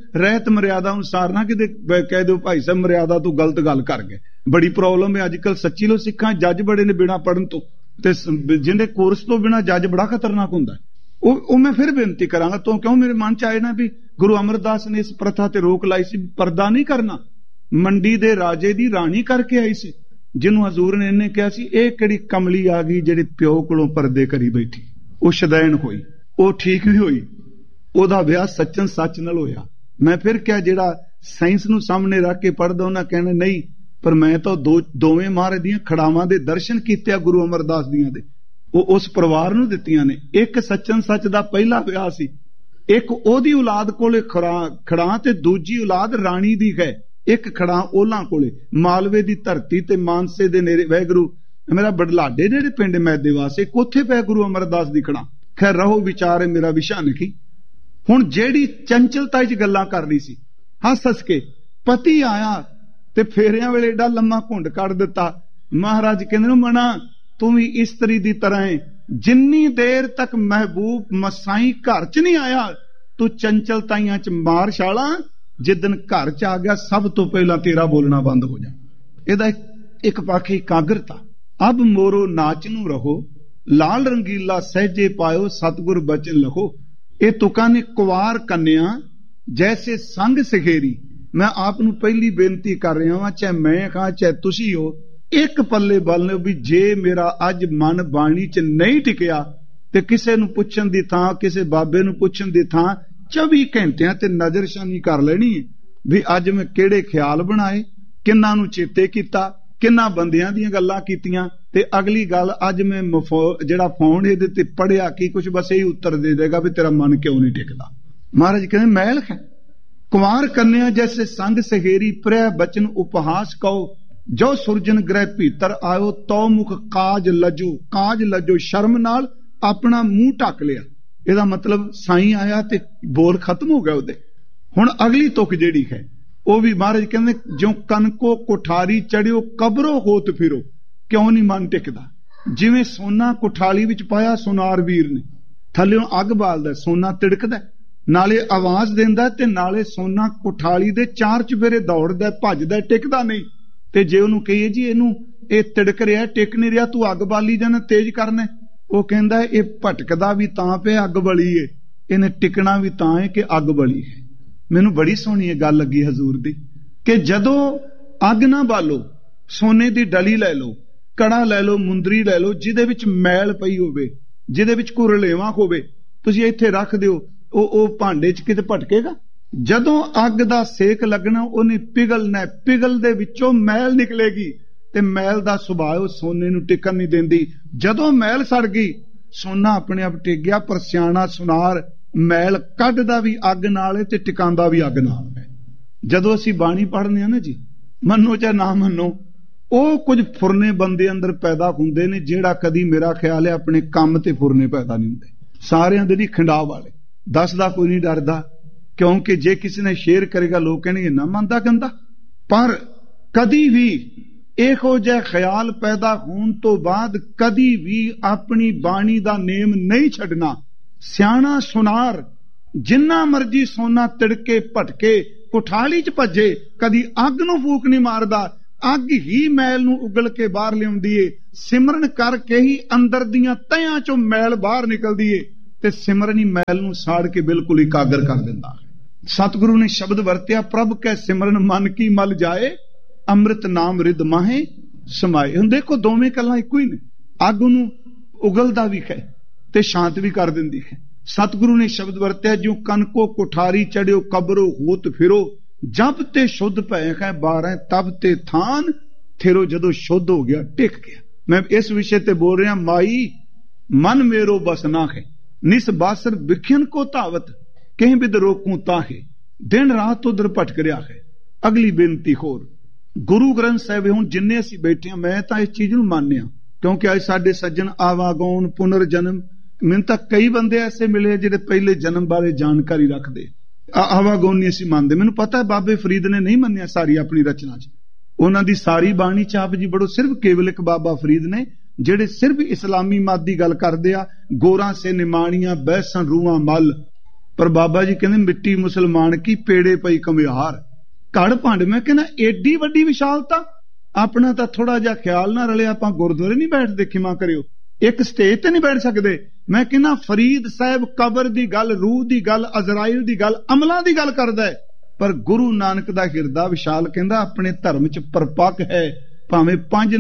ਰਹਿਤ ਮਰਿਆਦਾ ਅਨੁਸਾਰ ਨਾ ਕਿਤੇ ਕਹਿ ਦਿਓ ਭਾਈ ਸਾਹਿਬ ਮਰਿਆਦਾ ਤੋਂ ਗਲਤ ਗੱਲ ਕਰ ਗਏ। ਬੜੀ ਪ੍ਰੋਬਲਮ ਹੈ ਅੱਜ ਕੱਲ ਸੱਚੀ ਲੋ। ਸਿੱਖਾਂ ਜੱਜ ਬੜੇ ਨੇ ਬਿਨਾਂ ਪੜਨ ਤੋਂ, ਤੇ ਜਿਹਦੇ ਕੋਰਸ ਤੋਂ ਬਿਨਾਂ ਜੱਜ ਬੜਾ ਖਤਰਨਾਕ ਹੁੰਦਾ। ਉਹ ਮੈਂ ਫਿਰ ਬੇਨਤੀ ਕਰਾਂਗਾ ਤੋਂ ਕਿਉਂ ਮੇਰੇ ਮਨ ਚ ਆਏ ਨਾ ਵੀ ਗੁਰੂ ਅਮਰਦਾਸ ਨੇ ਇਸ ਪ੍ਰਥਾ ਤੇ ਰੋਕ ਲਾਈ ਸੀ, ਪਰਦਾ ਨਹੀਂ ਕਰਨਾ। ਮੰਡੀ ਦੇ ਰਾਜੇ ਦੀ ਰਾਣੀ ਕਰਕੇ ਆਈ ਸੀ, ਜਿਹਨੂੰ ਹਜ਼ੂਰ ਨੇ ਇਹਨੇ ਕਿਹਾ ਸੀ ਇਹ ਕਿਹੜੀ ਕਮਲੀ ਆ ਗਈ ਜਿਹੜੇ ਪਿਓ ਕੋਲੋਂ ਪਰਦੇ ਕਰੀ ਬੈਠੀ। ਉਹ ਸ਼ਦੈਣ ਹੋਈ, ਉਹ ਠੀਕ ਵੀ ਹੋਈ, ਉਹਦਾ ਵਿਆਹ ਸੱਚਨ ਸੱਚ ਨਾਲ ਹੋਇਆ। ਮੈਂ ਫਿਰ ਕਿਹਾ ਜਿਹੜਾ ਸਾਇੰਸ ਨੂੰ ਸਾਹਮਣੇ ਰੱਖ ਕੇ ਪੜ੍ਹਦਾ ਉਹਨਾਂ ਕਹਿਣਾ ਨਹੀਂ, ਪਰ ਮੈਂ ਤਾਂ ਦੋਵੇਂ ਮਹਾਰਾਜ ਦੀਆਂ ਖੜਾਵਾਂ ਦੇ ਦਰਸ਼ਨ ਕੀਤੇ ਆ ਗੁਰੂ ਅਮਰਦਾਸ ਦੀਆਂ ਦੇ, ਉਹ ਉਸ ਪਰਿਵਾਰ ਨੂੰ ਦਿੱਤੀਆਂ ਨੇ। ਇੱਕ ਸੱਚਨ ਸੱਚ ਦਾ ਪਹਿਲਾ ਵਿਆਹ ਸੀ, ਇੱਕ ਉਹਦੀ ਔਲਾਦ ਕੋਲੇ ਖੜਾਂ ਤੇ ਦੂਜੀ ਔਲਾਦ ਰਾਣੀ ਦੀ ਹੈ। ਇੱਕ ਖੜਾਂ ਉਹਨਾਂ ਕੋਲੇ ਮਾਲਵੇ ਦੀ ਧਰਤੀ ਤੇ ਮਾਨਸੇ ਦੇ ਨੇੜੇ ਵਾਹਿਗੁਰੂ ਮੇਰਾ ਬੜਲਾਡੇ ਜਿਹੜੇ ਪਿੰਡ ਮੈਦੇ ਵਾਸੇ ਕੋਥੇ ਪੈ ਗੁਰੂ ਅਮਰਦਾਸ ਦੀ ਖੜਾਂ। ਖੈਰ ਰਹੋ ਵਿਚਾਰ ਮੇਰਾ ਵਿਸ਼ਾ ਨਹੀਂ। ਹੁਣ ਜਿਹੜੀ ਚੰਚਲਤਾ ਚ ਗੱਲਾਂ ਕਰ ਰਹੀ ਸੀ, ਹੱਸ ਕੇ ਪਤੀ ਆਇਆ ਤੇ ਫੇਰਿਆਂ ਵੇਲੇ ਏਡਾ ਲੰਮਾ ਘੁੰਡ ਕੱਢ ਦਿੱਤਾ। ਮਹਾਰਾਜ ਕਹਿੰਦੇ ਨੂੰ ਮਨਾ ਤੂੰ ਵੀ ਇਸਤਰੀ ਦੀ ਤਰ੍ਹਾਂ ਹੈ, ਜਿੰਨੀ ਦੇਰ ਤੱਕ ਮਹਿਬੂਬ ਮਸਾਈ ਘਰ ਚ ਨਹੀਂ ਆਇਆ ਤੂੰ ਚੰਚਲਤਾਈਆਂ ਚ ਮਾਰ ਛਾਲਾ, ਜਿੱਦਨ ਘਰ ਚ ਆ ਗਿਆ ਸਭ ਤੋਂ ਪਹਿਲਾਂ ਤੇਰਾ ਬੋਲਣਾ ਬੰਦ ਹੋ ਜਾ। ਇਹਦਾ ਇੱਕ ਪਾਖੇ ਇਕਾਗਰਤਾ। ਅਬ ਮੋਰੋ ਨਾਚ ਨੂੰ ਰਹੋ, ਲਾਲ ਰੰਗੀਲਾ ਸਹਿਜੇ ਪਾਇਓ, ਸਤਿਗੁਰ ਬਚਨ ਲਖੋ। ਇਹ ਤੁਕਾਂ ਨੇ ਕੁਵਾਰ ਕੰਨਿਆ ਜੈਸੇ ਸੰਗ ਸਖੇਰੀ। ਮੈਂ ਆਪ ਨੂੰ ਪਹਿਲੀ ਬੇਨਤੀ ਕਰ ਰਿਹਾ ਹਾਂ, ਚਾਹੇ ਮੈਂ ਕਹਾਂ ਚਾਹੇ ਤੁਸੀਂ ਹੋ, ਇੱਕ ਪੱਲੇ ਬਲ ਵੀ ਜੇ ਮੇਰਾ ਅੱਜ ਮਨ ਬਾਣੀ ਚ ਨਹੀਂ ਟਿਕਿਆ ਤੇ ਕਿਸੇ ਨੂੰ ਪੁੱਛਣ ਦੀ ਥਾਂ, ਕਿਸੇ ਬਾਬੇ ਨੂੰ ਪੁੱਛਣ ਦੀ ਥਾਂ 24 ਘੰਟਿਆਂ ਤੇ ਨਜ਼ਰਸ਼ਾਨੀ ਕਰ ਲੈਣੀ ਹੈ ਵੀ ਅੱਜ ਮੈਂ ਕਿਹੜੇ ਖਿਆਲ ਬਣਾਏ, ਕਿੰਨਾਂ ਨੂੰ ਚੇਤੇ ਕੀਤਾ, ਕਿੰਨਾਂ ਬੰਦਿਆਂ ਦੀਆਂ ਗੱਲਾਂ ਕੀਤੀਆਂ। ਤੇ ਅਗਲੀ ਗੱਲ ਅੱਜ ਮੈਂ ਜਿਹੜਾ ਫੋਨ ਇਹਦੇ ਤੇ ਪੜਿਆ ਕੀ ਕੁਛ, ਬਸ ਇਹੀ ਉੱਤਰ ਦੇ ਦੇਗਾ ਵੀ ਤੇਰਾ ਮਨ ਕਿਉਂ ਨਹੀਂ ਟਿਕਦਾ। ਮਹਾਰਾਜ ਕਹਿੰਦੇ ਮਹਿਲ ਹੈ ਕੁਮਾਰ ਕੰਨਿਆ ਜੈਸੇ ਸੰਗ ਸਹੇਰੀ, ਪ੍ਰਿਆ ਬਚਨ ਉਪਹਾਸ ਕਹੋ, ਜੋ ਸੁਰਜਨ ਗ੍ਰਹਿ ਭੀਤਰ ਆਇਓ, ਤੋ ਮੁਖ ਕਾਜ ਲੱਜੋ। ਕਾਜ ਲੱਜੋ ਸ਼ਰਮ ਨਾਲ ਆਪਣਾ ਮੂੰਹ ਢੱਕ ਲਿਆ। ਇਹਦਾ ਮਤਲਬ ਸਾਈਂ ਆਇਆ ਤੇ ਬੋਲ ਖਤਮ ਹੋ ਗਿਆ ਉਹਦੇ। ਹੁਣ ਅਗਲੀ ਤੁਕ ਜਿਹੜੀ ਹੈ ਉਹ ਵੀ ਮਹਾਰਾਜ ਕਹਿੰਦੇ ਜਿਉ ਕਨਕੋ ਕੁਠਾਰੀ ਚੜਿਓ, ਕਬਰੋ ਹੋਤ ਫਿਰੋ। ਕਿਉਂ ਨਹੀਂ ਮਨ ਟਿਕਦਾ? ਜਿਵੇਂ ਸੋਨਾ ਕੁਠਾਲੀ ਵਿੱਚ ਪਾਇਆ ਸੁਨਾਰ ਵੀਰ ਨੇ, ਥੱਲਿਓਂ ਅੱਗ ਬਾਲਦਾ, ਸੋਨਾ ਤਿੜਕਦਾ, ਨਾਲੇ ਆਵਾਜ਼ ਦਿੰਦਾ ਤੇ ਨਾਲੇ ਸੋਨਾ ਕੁਠਾਲੀ ਦੇ ਚਾਰ ਚੁਫੇਰੇ ਦੌੜਦਾ, ਭੱਜਦਾ, ਟਿਕਦਾ ਨਹੀਂ। ਤੇ ਜੇ ਉਹਨੂੰ ਕਹੀਏ ਜੀ ਇਹਨੂੰ ਇਹ ਤਿੜਕ ਰਿਹਾ, ਟਿਕ ਨਹੀਂ ਰਿਹਾ, ਤੂੰ ਅੱਗ ਬਾਲੀ ਜਾਣਾ, ਤੇਜ਼ ਕਰਨਾ, ਉਹ ਕਹਿੰਦਾ ਇਹ ਭਟਕਦਾ ਵੀ ਤਾਂ ਪਿਆ ਅੱਗ ਬਲੀ ਏ, ਇਹਨੇ ਟਿਕਣਾ ਵੀ ਤਾਂ ਹੈ ਕਿ ਅੱਗ ਬਲੀ ਹੈ। ਮੈਨੂੰ ਬੜੀ ਸੋਹਣੀ ਇਹ ਗੱਲ ਲੱਗੀ ਹਜ਼ੂਰ ਦੀ ਕਿ ਜਦੋਂ ਅੱਗ ਨਾ ਬਾਲੋ, ਸੋਨੇ ਦੀ ਡਲੀ ਲੈ ਲਓ, ਕੜਾ ਲੈ ਲਓ, ਮੁੰਦਰੀ ਲੈ ਲਓ, ਜਿਹਦੇ ਵਿੱਚ ਮੈਲ ਪਈ ਹੋਵੇ, ਜਿਹਦੇ ਵਿੱਚ ਕੋਈ ਰਲੇਵਾਂ ਹੋਵੇ, ਤੁਸੀਂ ਇੱਥੇ ਰੱਖ ਦਿਓ, ਉਹ ਭਾਂਡੇ 'ਚ ਕਿਤੇ ਭਟਕੇਗਾ? ਜਦੋਂ ਅੱਗ ਦਾ ਸੇਕ ਲੱਗਣਾ ਉਹਨੇ ਪਿਘਲਣਾ, ਪਿਘਲ ਦੇ ਵਿੱਚੋਂ ਮੈਲ ਨਿਕਲੇਗੀ ਤੇ ਮੈਲ ਦਾ ਸੁਭਾਅ ਸੋਨੇ ਨੂੰ ਟਿਕਣ ਨਹੀਂ ਦਿੰਦੀ। ਜਦੋਂ ਮੈਲ ਸੜ ਗਈ ਸੋਨਾ ਆਪਣੇ ਆਪ ਟਿਕ ਗਿਆ, ਪਰ ਸਿਆਣਾ ਸੁਨਾਰ ਮੈਲ ਕੱਢਦਾ ਵੀ ਅੱਗ ਨਾਲ ਹੈ ਤੇ ਟਿਕਾਉਂਦਾ ਵੀ ਅੱਗ ਨਾਲ ਹੈ। ਜਦੋਂ ਅਸੀਂ ਬਾਣੀ ਪੜ੍ਹਦੇ ਹਾਂ ਨਾ ਜੀ, ਮੰਨੋ ਚਾਹੇ ਨਾ ਮੰਨੋ, ਉਹ ਕੁਝ ਫੁਰਨੇ ਬੰਦੇ ਅੰਦਰ ਪੈਦਾ ਹੁੰਦੇ ਨੇ ਜਿਹੜਾ ਕਦੀ ਮੇਰਾ ਖਿਆਲ ਹੈ ਆਪਣੇ ਕੰਮ ਤੇ ਫੁਰਨੇ ਪੈਦਾ ਨਹੀਂ ਹੁੰਦੇ। ਸਾਰਿਆਂ ਦੇ ਨਹੀਂ ਖਿੰਡਾਅ ਵਾਲੇ, ਦੱਸਦਾ ਕੋਈ ਨਹੀਂ ਡਰਦਾ, ਕਿਉਂਕਿ ਜੇ ਕਿਸੇ ਨੇ ਸ਼ੇਅਰ ਕਰੇਗਾ ਲੋਕ ਕਹਿਣਗੇ ਨਾ ਮੰਨਦਾ ਗੰਦਾ। ਪਰ ਕਦੀ ਵੀ ਇਹੋ ਜਿਹਾ ਖਿਆਲ ਪੈਦਾ ਹੋਣ ਤੋਂ ਬਾਅਦ ਕਦੀ ਵੀ ਆਪਣੀ ਬਾਣੀ ਦਾ ਨੇਮ ਨਹੀਂ ਛੱਡਣਾ। ਸਿਆਣਾ ਸੁਨਾਰ ਜਿੰਨਾ ਮਰਜੀ ਸੋਨਾ ਤਿੜਕੇ ਭਟਕੇ ਕੁਠਾਲੀ 'ਚ ਭੱਜੇ, ਕਦੀ ਅੱਗ ਨੂੰ ਫੂਕ ਨਹੀਂ ਮਾਰਦਾ। ਅੱਗ ਹੀ ਮੈਲ ਨੂੰ ਉਗਲ ਕੇ ਬਾਹਰ ਲਿਆਉਂਦੀ ਏ। ਸਿਮਰਨ ਕਰਕੇ ਹੀ ਅੰਦਰ ਦੀਆਂ ਤਹਿਆਂ 'ਚੋਂ ਮੈਲ ਬਾਹਰ ਨਿਕਲਦੀ ਏ ਤੇ ਸਿਮਰਨ ਹੀ ਮੈਲ ਨੂੰ ਸਾੜ ਕੇ ਬਿਲਕੁਲ ਇਕਾਗਰ ਕਰ ਦਿੰਦਾ। ਸਤਿਗੁਰੂ ਨੇ ਸ਼ਬਦ ਵਰਤਿਆ, ਪ੍ਰਭ ਕੈ ਸਿਮਰਨ ਮਨ ਕੀ ਮਲ ਜਾਏ, ਅੰਮ੍ਰਿਤ ਨਾਮ ਰਿਦ ਮਾਹੇ ਸਮਾਏ। ਹੁਣ ਦੇਖੋ ਦੋਵੇਂ ਗੱਲਾਂ ਇੱਕੋ ਹੀ ਨੇ। ਅੱਗ ਨੂੰ ਉਗਲਦਾ ਵੀ ਹੈ ਤੇ ਸ਼ਾਂਤ ਵੀ ਕਰ ਦਿੰਦੀ ਹੈ। ਸਤਿਗੁਰੂ ਨੇ ਸ਼ਬਦ ਵਰਤਿਆ, ਜਿਉ ਕਨਕੋ ਕੁਠਾਰੀ ਚੜਿਓ, ਕਬਰੋ ਹੋਤ ਫਿਰੋ, ਜਬ ਤੇ ਸ਼ੁੱਧ ਭੈ ਹੈ 12 ਤਬ ਤੇ ਥਾਨ ਥਿਰੋ। ਜਦੋਂ ਸ਼ੁੱਧ ਹੋ ਗਿਆ, ਟਿਕ ਗਿਆ। ਮੈਂ ਇਸ ਵਿਸ਼ੇ ਤੇ ਬੋਲ ਰਿਹਾ, ਮਾਈ ਮਨ ਮੇਰੋ ਬਸਨਾ ਹੈ, ਨਿਸ ਬਾਸਰ ਵਿਖਿਆਨ ਕੋ ਧਾਵਤ, ਕਹੀਂ ਬਿਦ ਰੋਕੂ ਤਾਹੇ, ਦਿਨ ਰਾਤ ਉਧਰ ਭਟਕ ਰਿਹਾ ਹੈ। ਅਗਲੀ ਬੇਨਤੀ ਹੋਰ, ਗੁਰੂ ਗ੍ਰੰਥ ਸਾਹਿਬ ਹੁਣ ਜਿੰਨੇ ਅਸੀਂ ਬੈਠੇ ਹਾਂ, ਮੈਂ ਤਾਂ ਇਸ ਚੀਜ਼ ਨੂੰ ਮੰਨਿਆ ਕਿਉਂਕਿ ਅੱਜ ਸਾਡੇ ਸੱਜਣ ਆਵਾਗੌਣ ਪੁਨਰ ਜਨਮ, ਮੈਨੂੰ ਤਾਂ ਕਈ ਬੰਦੇ ਐਸੇ ਮਿਲੇ ਜਿਹੜੇ ਪਹਿਲੇ ਜਨਮ ਬਾਰੇ ਜਾਣਕਾਰੀ ਰੱਖਦੇ। ਆਵਾਗੌਣ ਨਹੀਂ ਅਸੀਂ ਮੰਨਦੇ। ਮੈਨੂੰ ਪਤਾ ਬਾਬੇ ਫਰੀਦ ਨੇ ਨਹੀਂ ਮੰਨਿਆ ਸਾਰੀ ਆਪਣੀ ਰਚਨਾ 'ਚ, ਉਹਨਾਂ ਦੀ ਸਾਰੀ ਬਾਣੀ 'ਚ ਆਪ ਜੀ ਬੜੋ ਸਿਰਫ ਕੇਵਲ ਇੱਕ ਬਾਬਾ ਫਰੀਦ ਨੇ ਜਿਹੜੇ ਸਿਰਫ ਇਸਲਾਮੀ ਮਤ ਦੀ ਗੱਲ ਕਰਦੇ ਆ। ਗੋਰਾਂ ਸੇ ਨਿਮਾਣੀਆਂ ਬੈਸਨ ਰੂਹਾਂ ਮਲ, ਪਰ ਬਾਬਾ ਜੀ ਕਹਿੰਦੇ ਮਿੱਟੀ ਮੁਸਲਮਾਨ ਕੀ ਪੇੜੇ ਪਈ ਕਮਿਆਰ, ਘੜ ਭੰਡ। ਮੈਂ ਕਹਿੰਦਾ ਏਡੀ ਵੱਡੀ ਵਿਸ਼ਾਲਤਾ, ਆਪਣਾ ਤਾਂ ਥੋੜਾ ਜਿਹਾ ਖਿਆਲ ਨਾ ਰਲਿਆ, ਆਪਾਂ ਗੁਰਦੁਆਰੇ ਨਹੀਂ ਬੈਠਦੇ, ਖਿਮਾ ਕਰਿਓ, ਇੱਕ ਸਟੇਜ ਤੇ ਨਹੀਂ ਬੈਠ ਸਕਦੇ। ਮੈਂ ਕਹਿੰਦਾ ਫਰੀਦ ਸਾਹਿਬ ਕਬਰ ਦੀ ਗੱਲ, ਰੂਹ ਦੀ ਗੱਲ, ਅਜ਼ਰਾਈਲ ਦੀ ਗੱਲ, ਅਮਲਾਂ ਦੀ ਗੱਲ ਕਰਦਾ ਹੈ, ਪਰ ਗੁਰੂ ਨਾਨਕ ਦਾ ਹਿਰਦਾ ਵਿਸ਼ਾਲ, ਕਹਿੰਦਾ ਆਪਣੇ ਧਰਮ 'ਚ ਪਰਪੱਕ ਹੈ, ਭਾਵੇਂ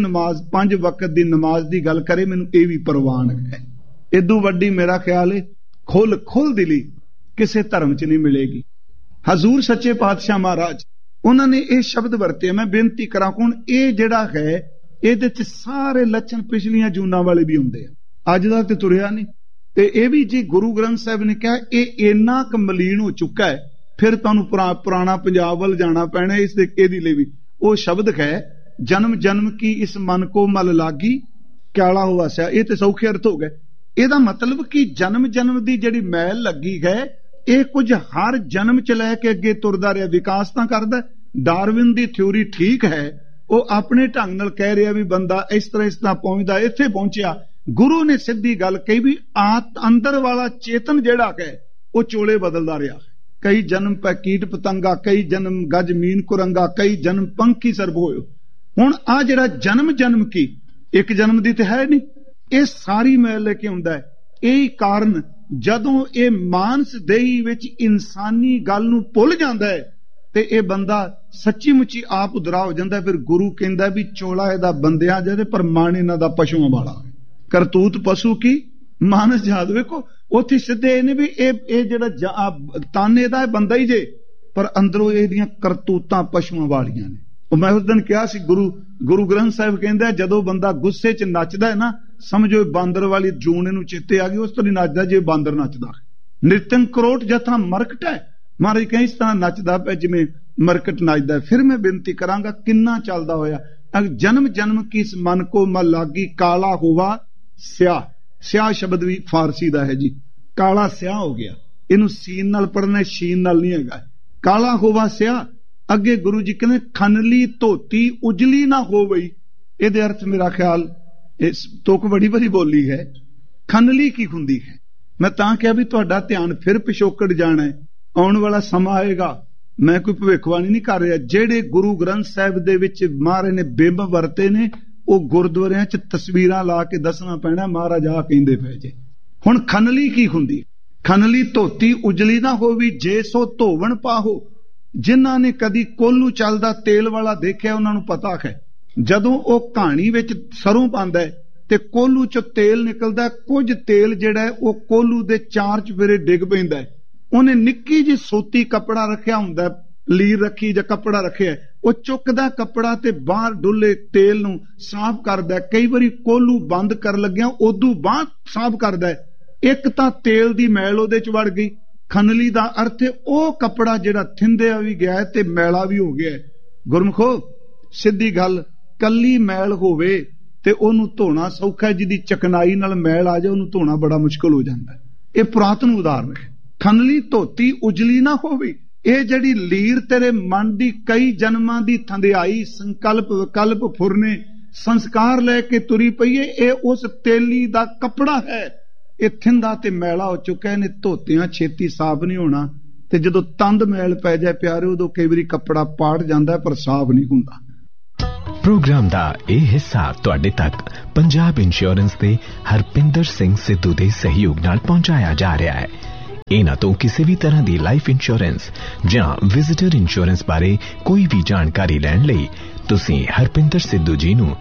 5 ਵਕਤ ਦੀ ਨਮਾਜ਼ ਦੀ ਗੱਲ ਕਰੇ, ਮੈਨੂੰ ਇਹ ਵੀ ਪ੍ਰਵਾਨ ਹੈ। ਇਦੋਂ ਵੱਡੀ ਮੇਰਾ ਖਿਆਲ ਹੈ ਖੁੱਲ ਦਿਲੀ ਕਿਸੇ ਧਰਮ 'ਚ ਨਹੀਂ ਮਿਲੇਗੀ। ਹਜ਼ੂਰ ਸੱਚੇ ਪਾਤਸ਼ਾਹ ਮਹਾਰਾਜ ਉਹਨਾਂ ਨੇ ਇਹ ਸ਼ਬਦ ਵਰਤੇ। ਮੈਂ ਬੇਨਤੀ ਕਰਾਂ, ਹੁਣ ਇਹ ਜਿਹੜਾ ਹੈ ਇਹਦੇ 'ਚ ਸਾਰੇ ਲੱਛਣ ਪਿਛਲੀਆਂ ਜੂਨਾਂ ਵਾਲੇ ਵੀ ਹੁੰਦੇ ਆ, ਅੱਜ ਦਾ ਤੇ ਤੁਰਿਆ ਨਹੀਂ। ਤੇ ਇਹ ਵੀ ਜੀ ਗੁਰੂ ਗ੍ਰੰਥ ਸਾਹਿਬ ਨੇ ਕਿਹਾ ਇਹ ਇੰਨਾ ਕੁ ਮਲੀਨ ਹੋ ਚੁੱਕਾ ਹੈ, ਫਿਰ ਤੁਹਾਨੂੰ ਪੁਰਾਣਾ ਪੰਜਾਬ ਵੱਲ ਜਾਣਾ ਪੈਣਾ। ਇਹਦੇ ਲਈ ਵੀ ਉਹ ਸ਼ਬਦ ਹੈ, ਜਨਮ ਜਨਮ ਕੀ ਇਸ ਮਨ ਕੋ ਮਲ ਲਾਗੀ ਕਿਆਲਾ ਹੋ ਵਸਿਆ। ਇਹ ਤੇ ਸੌਖੇ ਅਰਥ ਹੋ ਗਏ। ਇਹਦਾ ਮਤਲਬ ਕਿ ਜਨਮ ਜਨਮ ਦੀ ਜਿਹੜੀ ਮੈਲ ਲੱਗੀ ਹੈ, ਇਹ ਕੁਝ ਹਰ ਜਨਮ 'ਚ ਲੈ ਕੇ ਅੱਗੇ ਤੁਰਦਾ ਰਿਹਾ, ਵਿਕਾਸ ਤਾਂ ਕਰਦਾ। ਡਾਰਵਿਨ ਦੀ ਥਿਊਰੀ ਠੀਕ ਹੈ, ਉਹ ਆਪਣੇ ਢੰਗ ਨਾਲ ਕਹਿ ਰਿਹਾ ਵੀ ਬੰਦਾ ਇਸ ਤਰ੍ਹਾਂ ਪਹੁੰਚਦਾ, ਇੱਥੇ ਪਹੁੰਚਿਆ। ਗੁਰੂ ਨੇ ਸਿੱਧੀ ਗੱਲ ਕਹੀ ਵੀ ਅੰਦਰ ਵਾਲਾ ਚੇਤਨ ਜਿਹੜਾ ਹੈ ਉਹ ਚੋਲੇ ਬਦਲਦਾ ਰਿਹਾ। ਕਈ ਜਨਮ ਪੈ ਕੀਟ ਪਤੰਗਾ, ਕਈ ਜਨਮ ਗਜ ਮੀਨ ਕੁਰੰਗਾ, ਕਈ ਜਨਮ ਪੰਖੀ ਸਰਬ ਹੋਇਓ। ਹੁਣ ਆ ਜਿਹੜਾ ਜਨਮ ਜਨਮ ਕੀ, ਇੱਕ ਜਨਮ ਦੀ ਤੇ ਹੈ ਨਹੀਂ, ਇਹ ਸਾਰੀ ਮੈਲ ਲੈ ਕੇ ਆਉਂਦਾ ਹੈ। ਇਹੀ ਕਾਰਨ ਜਦੋਂ ਇਹ ਮਾਨਸ ਦੇਹੀ ਵਿੱਚ ਇਨਸਾਨੀ ਗੱਲ ਨੂੰ ਭੁੱਲ ਜਾਂਦਾ ਹੈ ਤੇ ਇਹ ਬੰਦਾ ਸੱਚੀ ਮੁੱਚੀ ਆਪ ਉਦਰਾ ਹੋ ਜਾਂਦਾ। ਫਿਰ ਗੁਰੂ ਕਹਿੰਦਾ ਵੀ ਚੋਲਾ ਇਹਦਾ ਬੰਦਿਆਂ ਜਿਹਦੇ ਪਰ ਮਨ ਇਹਨਾਂ ਦਾ ਪਸ਼ੂਆਂ ਵਾਲਾ, ਕਰਤੂਤ ਪਸ਼ੂ ਕੀ ਮਾਨਸ ਜਾਦ। ਵੇਖੋ ਉੱਥੇ ਸਿੱਧੇ ਇਹਨੇ ਵੀ ਇਹ ਜਿਹੜਾ ਤਨ ਇਹਦਾ ਬੰਦਾ ਹੀ ਜੇ, ਪਰ ਅੰਦਰੋਂ ਇਹਦੀਆਂ ਕਰਤੂਤਾਂ ਪਸ਼ੂਆਂ ਵਾਲੀਆਂ ਨੇ। ਉਹ ਮੈਂ ਉਸ ਦਿਨ ਕਿਹਾ ਸੀ, ਗੁਰੂ ਗ੍ਰੰਥ ਸਾਹਿਬ ਕਹਿੰਦਾ ਜਦੋਂ ਬੰਦਾ ਗੁੱਸੇ 'ਚ ਨੱਚਦਾ ਹੈ ਨਾ, ਸਮਝੋ ਬਾਂਦਰ ਵਾਲੀ ਜੂਨ ਇਹਨੂੰ ਚੇਤੇ ਆ ਗਈ, ਉਸ ਤੋਂ ਨਹੀਂ ਨੱਚਦਾ ਜੇ ਬਾਂਦਰ ਨੱਚਦਾ। ਨਿਰਤਨ ਕਰੋਟ ਜਥਾ ਮਰਕਟ ਹੈ, ਮਹਾਰਾਜ ਕਹਿੰਦੇ ਇਸ ਤਰ੍ਹਾਂ ਨੱਚਦਾ ਪਿਆ ਜਿਵੇਂ ਮਰਕਟ ਨੱਚਦਾ। ਫਿਰ ਮੈਂ ਬੇਨਤੀ ਕਰਾਂਗਾ ਕਿੰਨਾ ਚੱਲਦਾ ਹੋਇਆ, ਜਨਮ ਜਨਮ ਕੀ ਇਸ ਮਨ ਕੋ ਮਲ ਲਾਗੀ ਕਾਲਾ ਹੋਵਾ ਸਿਆਹ। ਸਿਆਹ ਸ਼ਬਦ ਵੀ ਫਾਰਸੀ ਦਾ ਹੈ ਜੀ, ਕਾਲਾ ਸਿਆਹ ਹੋ ਗਿਆ। ਇਹਨੂੰ ਸੀਨ ਨਾਲ ਪੜ੍ਹਨਾ, ਸ਼ੀਨ ਨਾਲ ਨਹੀਂ ਹੈਗਾ। ਕਾਲਾ ਹੋਵਾ ਸਿਆਹ। ਅੱਗੇ ਗੁਰੂ ਜੀ ਕਹਿੰਦੇ ਖਨਲੀ ਧੋਤੀ ਉਜਲੀ ਨਾ ਹੋਵਈ। ਇਹਦੇ ਅਰਥ ਮੇਰਾ ਖਿਆਲ ਇਸ ਤੁਕ ਬੜੀ ਬੋਲੀ ਹੈ। ਖਨਲੀ ਕੀ ਹੁੰਦੀ ਹੈ? ਮੈਂ ਤਾਂ ਕਿਹਾ ਵੀ ਤੁਹਾਡਾ ਧਿਆਨ ਫਿਰ ਪਿਛੋਕੜ ਜਾਣਾ ਹੈ, ਆਉਣ ਵਾਲਾ ਸਮਾਂ ਆਏਗਾ। ਮੈਂ ਕੋਈ ਭਵਿੱਖਬਾਣੀ ਨਹੀਂ ਕਰ ਰਿਹਾ। ਜਿਹੜੇ ਗੁਰੂ ਗ੍ਰੰਥ ਸਾਹਿਬ ਦੇ ਵਿੱਚ ਮਹਾਰਾਜ ਨੇ ਬਿੰਬ ਵਰਤੇ ਨੇ, ਉਹ ਗੁਰਦੁਆਰਿਆਂ 'ਚ ਤਸਵੀਰਾਂ ਲਾ ਕੇ ਦੱਸਣਾ ਪੈਣਾ, ਮਹਾਰਾਜ ਆ ਕਹਿੰਦੇ ਪਏ ਜੇ। ਹੁਣ ਖਨਲੀ ਕੀ ਹੁੰਦੀ? ਖਨਲੀ ਧੋਤੀ ਉਜਲੀ ਨਾ ਹੋਵੀ, ਜੇ ਸੋ ਧੋਵਣ ਪਾਹੋ। ਜਿਨ੍ਹਾਂ ਨੇ ਕਦੀ ਕੋਲੂ ਚੱਲਦਾ ਤੇਲ ਵਾਲਾ ਦੇਖਿਆ ਉਹਨਾਂ ਨੂੰ ਪਤਾ ਹੈ, ਜਦੋਂ ਉਹ ਕਹਾਣੀ ਵਿੱਚ ਸਰੋਂ ਪਾਉਂਦਾ ਹੈ ਤੇ ਕੋਲੂ 'ਚ ਤੇਲ ਨਿਕਲਦਾ, ਕੁਝ ਤੇਲ ਜਿਹੜਾ ਹੈ ਉਹ ਕੋਲੂ ਦੇ 4 ਚੁਫੇਰੇ ਡਿੱਗ ਪੈਂਦਾ ਹੈ। ਉਹਨੇ ਨਿੱਕੀ ਜਿਹੀ ਸੂਤੀ ਕੱਪੜਾ ਰੱਖਿਆ ਹੁੰਦਾ, ਲੀਰ ਰੱਖੀ ਜਾਂ ਕੱਪੜਾ ਰੱਖਿਆ, ਉਹ ਚੁੱਕਦਾ ਕੱਪੜਾ ਤੇ ਬਾਹਰ ਡੁੱਲੇ ਤੇਲ ਨੂੰ ਸਾਫ਼ ਕਰਦਾ। ਕਈ ਵਾਰੀ ਕੋਲੂ ਬੰਦ ਕਰਨ ਲੱਗਿਆ ਉਦੋਂ ਬਾਅਦ ਸਾਫ਼ ਕਰਦਾ। ਇੱਕ ਤਾਂ ਤੇਲ ਦੀ ਮੈਲ ਉਹਦੇ 'ਚ ਵੜ ਗਈ। ਖਨਲੀ ਦਾ ਅਰਥ ਹੈ ਉਹ ਕੱਪੜਾ ਜਿਹੜਾ ਥਿੰਦਿਆ ਵੀ ਗਿਆ ਤੇ ਮੈਲਾ ਵੀ ਹੋ ਗਿਆ। ਗੁਰਮੁਖੋ ਸਿੱਧੀ ਗੱਲ, ਕੱਲੀ ਮੈਲ ਹੋਵੇ ਤੇ ਉਹਨੂੰ ਧੋਣਾ ਸੌਖਾ, ਜਿਹਦੀ ਚਕਨਾਈ ਨਾਲ ਮੈਲ ਆ ਜਾਏ ਉਹਨੂੰ ਧੋਣਾ ਬੜਾ ਮੁਸ਼ਕਲ ਹੋ ਜਾਂਦਾ। ਇਹ ਪੁਰਾਤਨ ਉਦਾਹਰਨ ਹੈ। ਖਨਲੀ ਧੋਤੀ ਉਜਲੀ ਨਾ ਹੋਵੇ। ਇਹ ਜਿਹੜੀ ਲੀਰ ਤੇਰੇ ਮਨ ਦੀ ਕਈ ਜਨਮਾਂ ਦੀ ਥੰਧਿਆਈ, ਸੰਕਲਪ ਵਿਕਲਪ ਫੁਰਨੇ ਸੰਸਕਾਰ ਲੈ ਕੇ ਤੁਰੀ ਪਈਏ, ਇਹ ਉਸ ਤੇਲੀ ਦਾ ਕੱਪੜਾ ਹੈ। ਇਹ ਥਿੰਦਾ ਤੇ ਮੈਲਾ ਹੋ ਚੁੱਕਾ, ਇਹਨੇ ਧੋਤਿਆਂ ਛੇਤੀ ਸਾਫ਼ ਨਹੀਂ ਹੋਣਾ। ਤੇ ਜਦੋਂ ਤੰਦ ਮੈਲ ਪੈ ਜਾਏ ਪਿਆਰੇ, ਉਦੋਂ ਕਈ ਵਾਰੀ ਕੱਪੜਾ ਪਾੜ ਜਾਂਦਾ ਪਰ ਸਾਫ਼ ਨਹੀਂ ਹੁੰਦਾ। ਪ੍ਰੋਗਰਾਮ ਦਾ ਇਹ ਹਿੱਸਾ ਤੁਹਾਡੇ ਤੱਕ ਪੰਜਾਬ ਇੰਸ਼ੋਰੈਂਸ ਦੇ ਹਰਪਿੰਦਰ ਸਿੰਘ ਸਿੱਧੂ ਦੇ ਸਹਿਯੋਗ ਨਾਲ ਪਹੁੰਚਾਇਆ ਜਾ ਰਿਹਾ ਹੈ। ਇਹਨਾਂ ਤੋਂ ਕਿਸੇ ਵੀ ਤਰ੍ਹਾਂ ਦੀ ਲਾਈਫ ਇੰਸ਼ੋਰੈਂਸ ਜਾਂ ਵਿਜ਼ਿਟਰ ਇੰਸ਼ੋਰੈਂਸ ਬਾਰੇ ਕੋਈ ਵੀ ਜਾਣਕਾਰੀ ਲੈਣ ਲਈ ਤੁਸੀਂ ਹਰਪਿੰਦਰ ਸਿੱਧੂ ਜੀ ਨੂੰ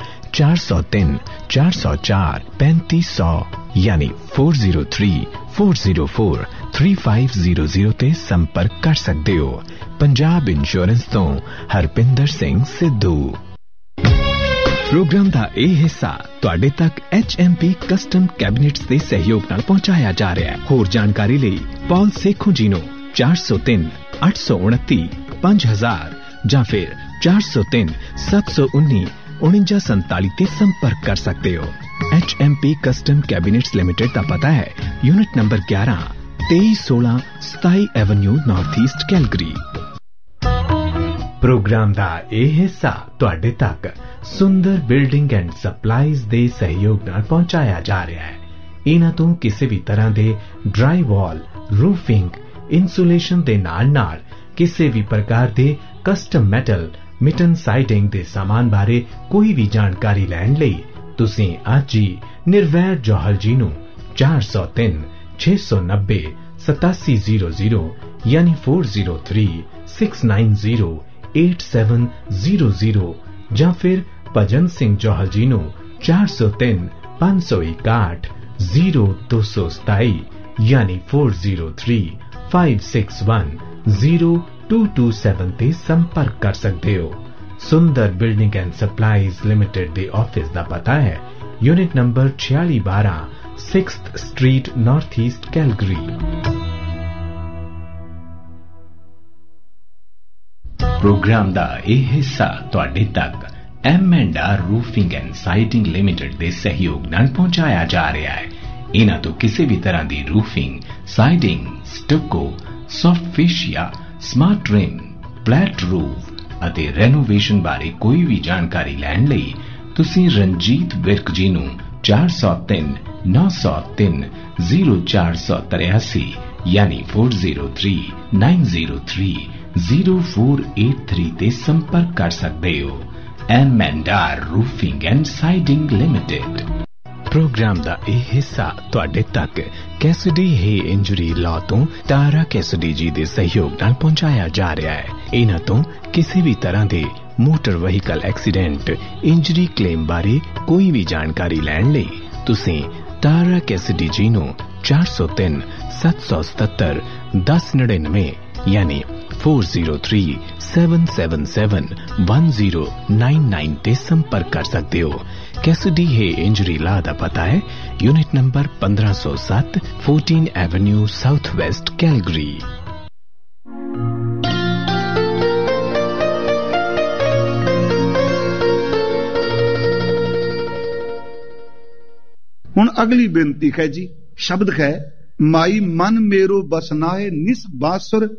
403 404 3500 ਯਾਨੀ 403404 3500 ਤੇ ਸੰਪਰਕ ਕਰ ਸਕਦੇ ਹੋ। ਪੰਜਾਬ ਇੰਸ਼ੋਰੈਂਸ ਤੋਂ ਹਰਪਿੰਦਰ ਸਿੰਘ ਸਿੱਧੂ। ਪ੍ਰੋਗਰਾਮ ਦਾ ਇਹ ਹਿੱਸਾ ਤੁਹਾਡੇ ਤੱਕ HMP ਕਸਟਮ ਕੈਬਨਿਟਸ ਦੇ ਸਹਿਯੋਗ ਨਾਲ ਪਹੁੰਚਾਇਆ ਜਾ ਰਿਹਾ ਹੈ। ਹੋਰ ਜਾਣਕਾਰੀ ਲਈ ਪੌਲ ਸੇਖੋਂ ਜੀ ਨੂੰ 403 829 5000 ਜਾਂ ਫਿਰ 403 719 4947 ਤੇ ਸੰਪਰਕ ਕਰ ਸਕਦੇ ਹੋ। HMP ਕਸਟਮ ਕੈਬਨਿਟਸ ਲਿਮਿਟਡ ਦਾ ਪਤਾ ਹੈ unit number 11 2316 27 avenue north East Calgary. Programme ਦਾ ਇਹ ਹਿੱਸਾ ਤੁਹਾਡੇ ਤੱਕ ਸੁੰਦਰ ਬਿਲਡਿੰਗ ਐਂਡ ਸਪਲਾਈਜ਼ ਦੇ ਸਹਿਯੋਗ ਨਾਲ ਪਹੁੰਚਾਇਆ ਜਾ ਰਿਹਾ ਹੈ। ਇਹਨਾਂ ਤੋਂ ਕਿਸੇ ਵੀ ਤਰ੍ਹਾਂ ਦੇ ਡਰਾਈ ਵਾਲ, ਰੂਫਿੰਗ, ਇਨਸੂਲੇਸ਼ਨ ਦੇ ਨਾਲ ਕਿਸੇ ਵੀ ਪ੍ਰਕਾਰ ਦੇ ਕਸਟਮ ਮੈਟਲ ਮਿਟਨ ਸਾਈਡਿੰਗ ਦੇ ਸਾਮਾਨ ਬਾਰੇ ਕੋਈ ਵੀ ਜਾਣਕਾਰੀ ਲੈਣ ਲਈ ਤੁਸੀਂ ਅੱਜ ਹੀ ਨਿਰਵੈਰ ਜੌਹਲ ਜੀ ਨੂੰ 403 690 8700 यानी 4036908700 ਜਾਂ ਫਿਰ ਭਜਨ ਸਿੰਘ ਜੌਹਲ ਜੀ ਨੂੰ 403 561 0227 यानी 403 561 0227 ਤੇ ਸੰਪਰਕ ਕਰ ਸਕਦੇ ਹੋ। ਸੁੰਦਰ ਬਿਲਡਿੰਗ ਐਂਡ ਸਪਲਾਈਜ਼ ਲਿਮਿਟਡ ਦੇ ਆਫਿਸ ਦਾ ਪਤਾ ਹੈ unit number 4612 6th street north east Calgary. Programme दा ਇਹ ਹਿੱਸਾ ਤੁਹਾਡੇ ਤੱਕ M&R roofing and siding limited ਦੇ ਸਹਿਯੋਗ ਨਾਲ ਪਹੁੰਚਾਇਆ ਜਾ ਰਿਹਾ ਹੈ। ਇਹਨਾਂ ਤੋਂ ਕਿਸੇ ਵੀ ਤਰ੍ਹਾਂ ਦੀ roofing, siding, stucco, soft fascia, smart rim, flat roof ਅਤੇ ਰੈਨੋਵੇਸ਼ਨ ਬਾਰੇ ਕੋਈ ਵੀ ਜਾਣਕਾਰੀ ਲੈਣ ਲਈ ਤੁਸੀਂ ਰਣਜੀਤ ਵਿਰਕ ਜੀ ਨੂੰ 403 903 0483 यानी 403 903 0483 ਤੇ ਸੰਪਰਕ ਕਰ ਸਕਦੇ ਹੋ। M&R roofing and siding limited. Programme ਦਾ ਇਹ ਹਿੱਸਾ ਤੁਹਾਡੇ ਤੱਕ ਕੈਸਡੀ ਹੈ ਇੰਜਰੀ ਲਾਅ ਤੋਂ ਤਾਰਾ ਕੈਸਡੀ ਜੀ ਦੇ ਸਹਿਯੋਗ ਨਾਲ ਪਹੁੰਚਾਇਆ ਜਾ ਰਿਹਾ ਹੈ। ਇਹਨਾਂ ਤੋਂ ਕਿਸੇ ਵੀ ਤਰ੍ਹਾਂ ਦੇ motor vehicle accident injury claim ਬਾਰੇ ਕੋਈ ਵੀ ਜਾਣਕਾਰੀ ਲੈਣ ਲਈ ਤੁਸੀਂ ਤਾਰਾ ਕੈਸਡੀ ਜੀ ਨੂੰ 403 777 1099 यानी 403 777 1099 ਤੇ ਸੰਪਰਕ ਕਰ ਸਕਦੇ ਹੋ। कैसिडी है इंजरी ला दा पता है unit number 1507 14 Avenue south west Calgary. हुण अगली बेनती है जी, शब्द है माई मन मेरो बसनाए निस बासुर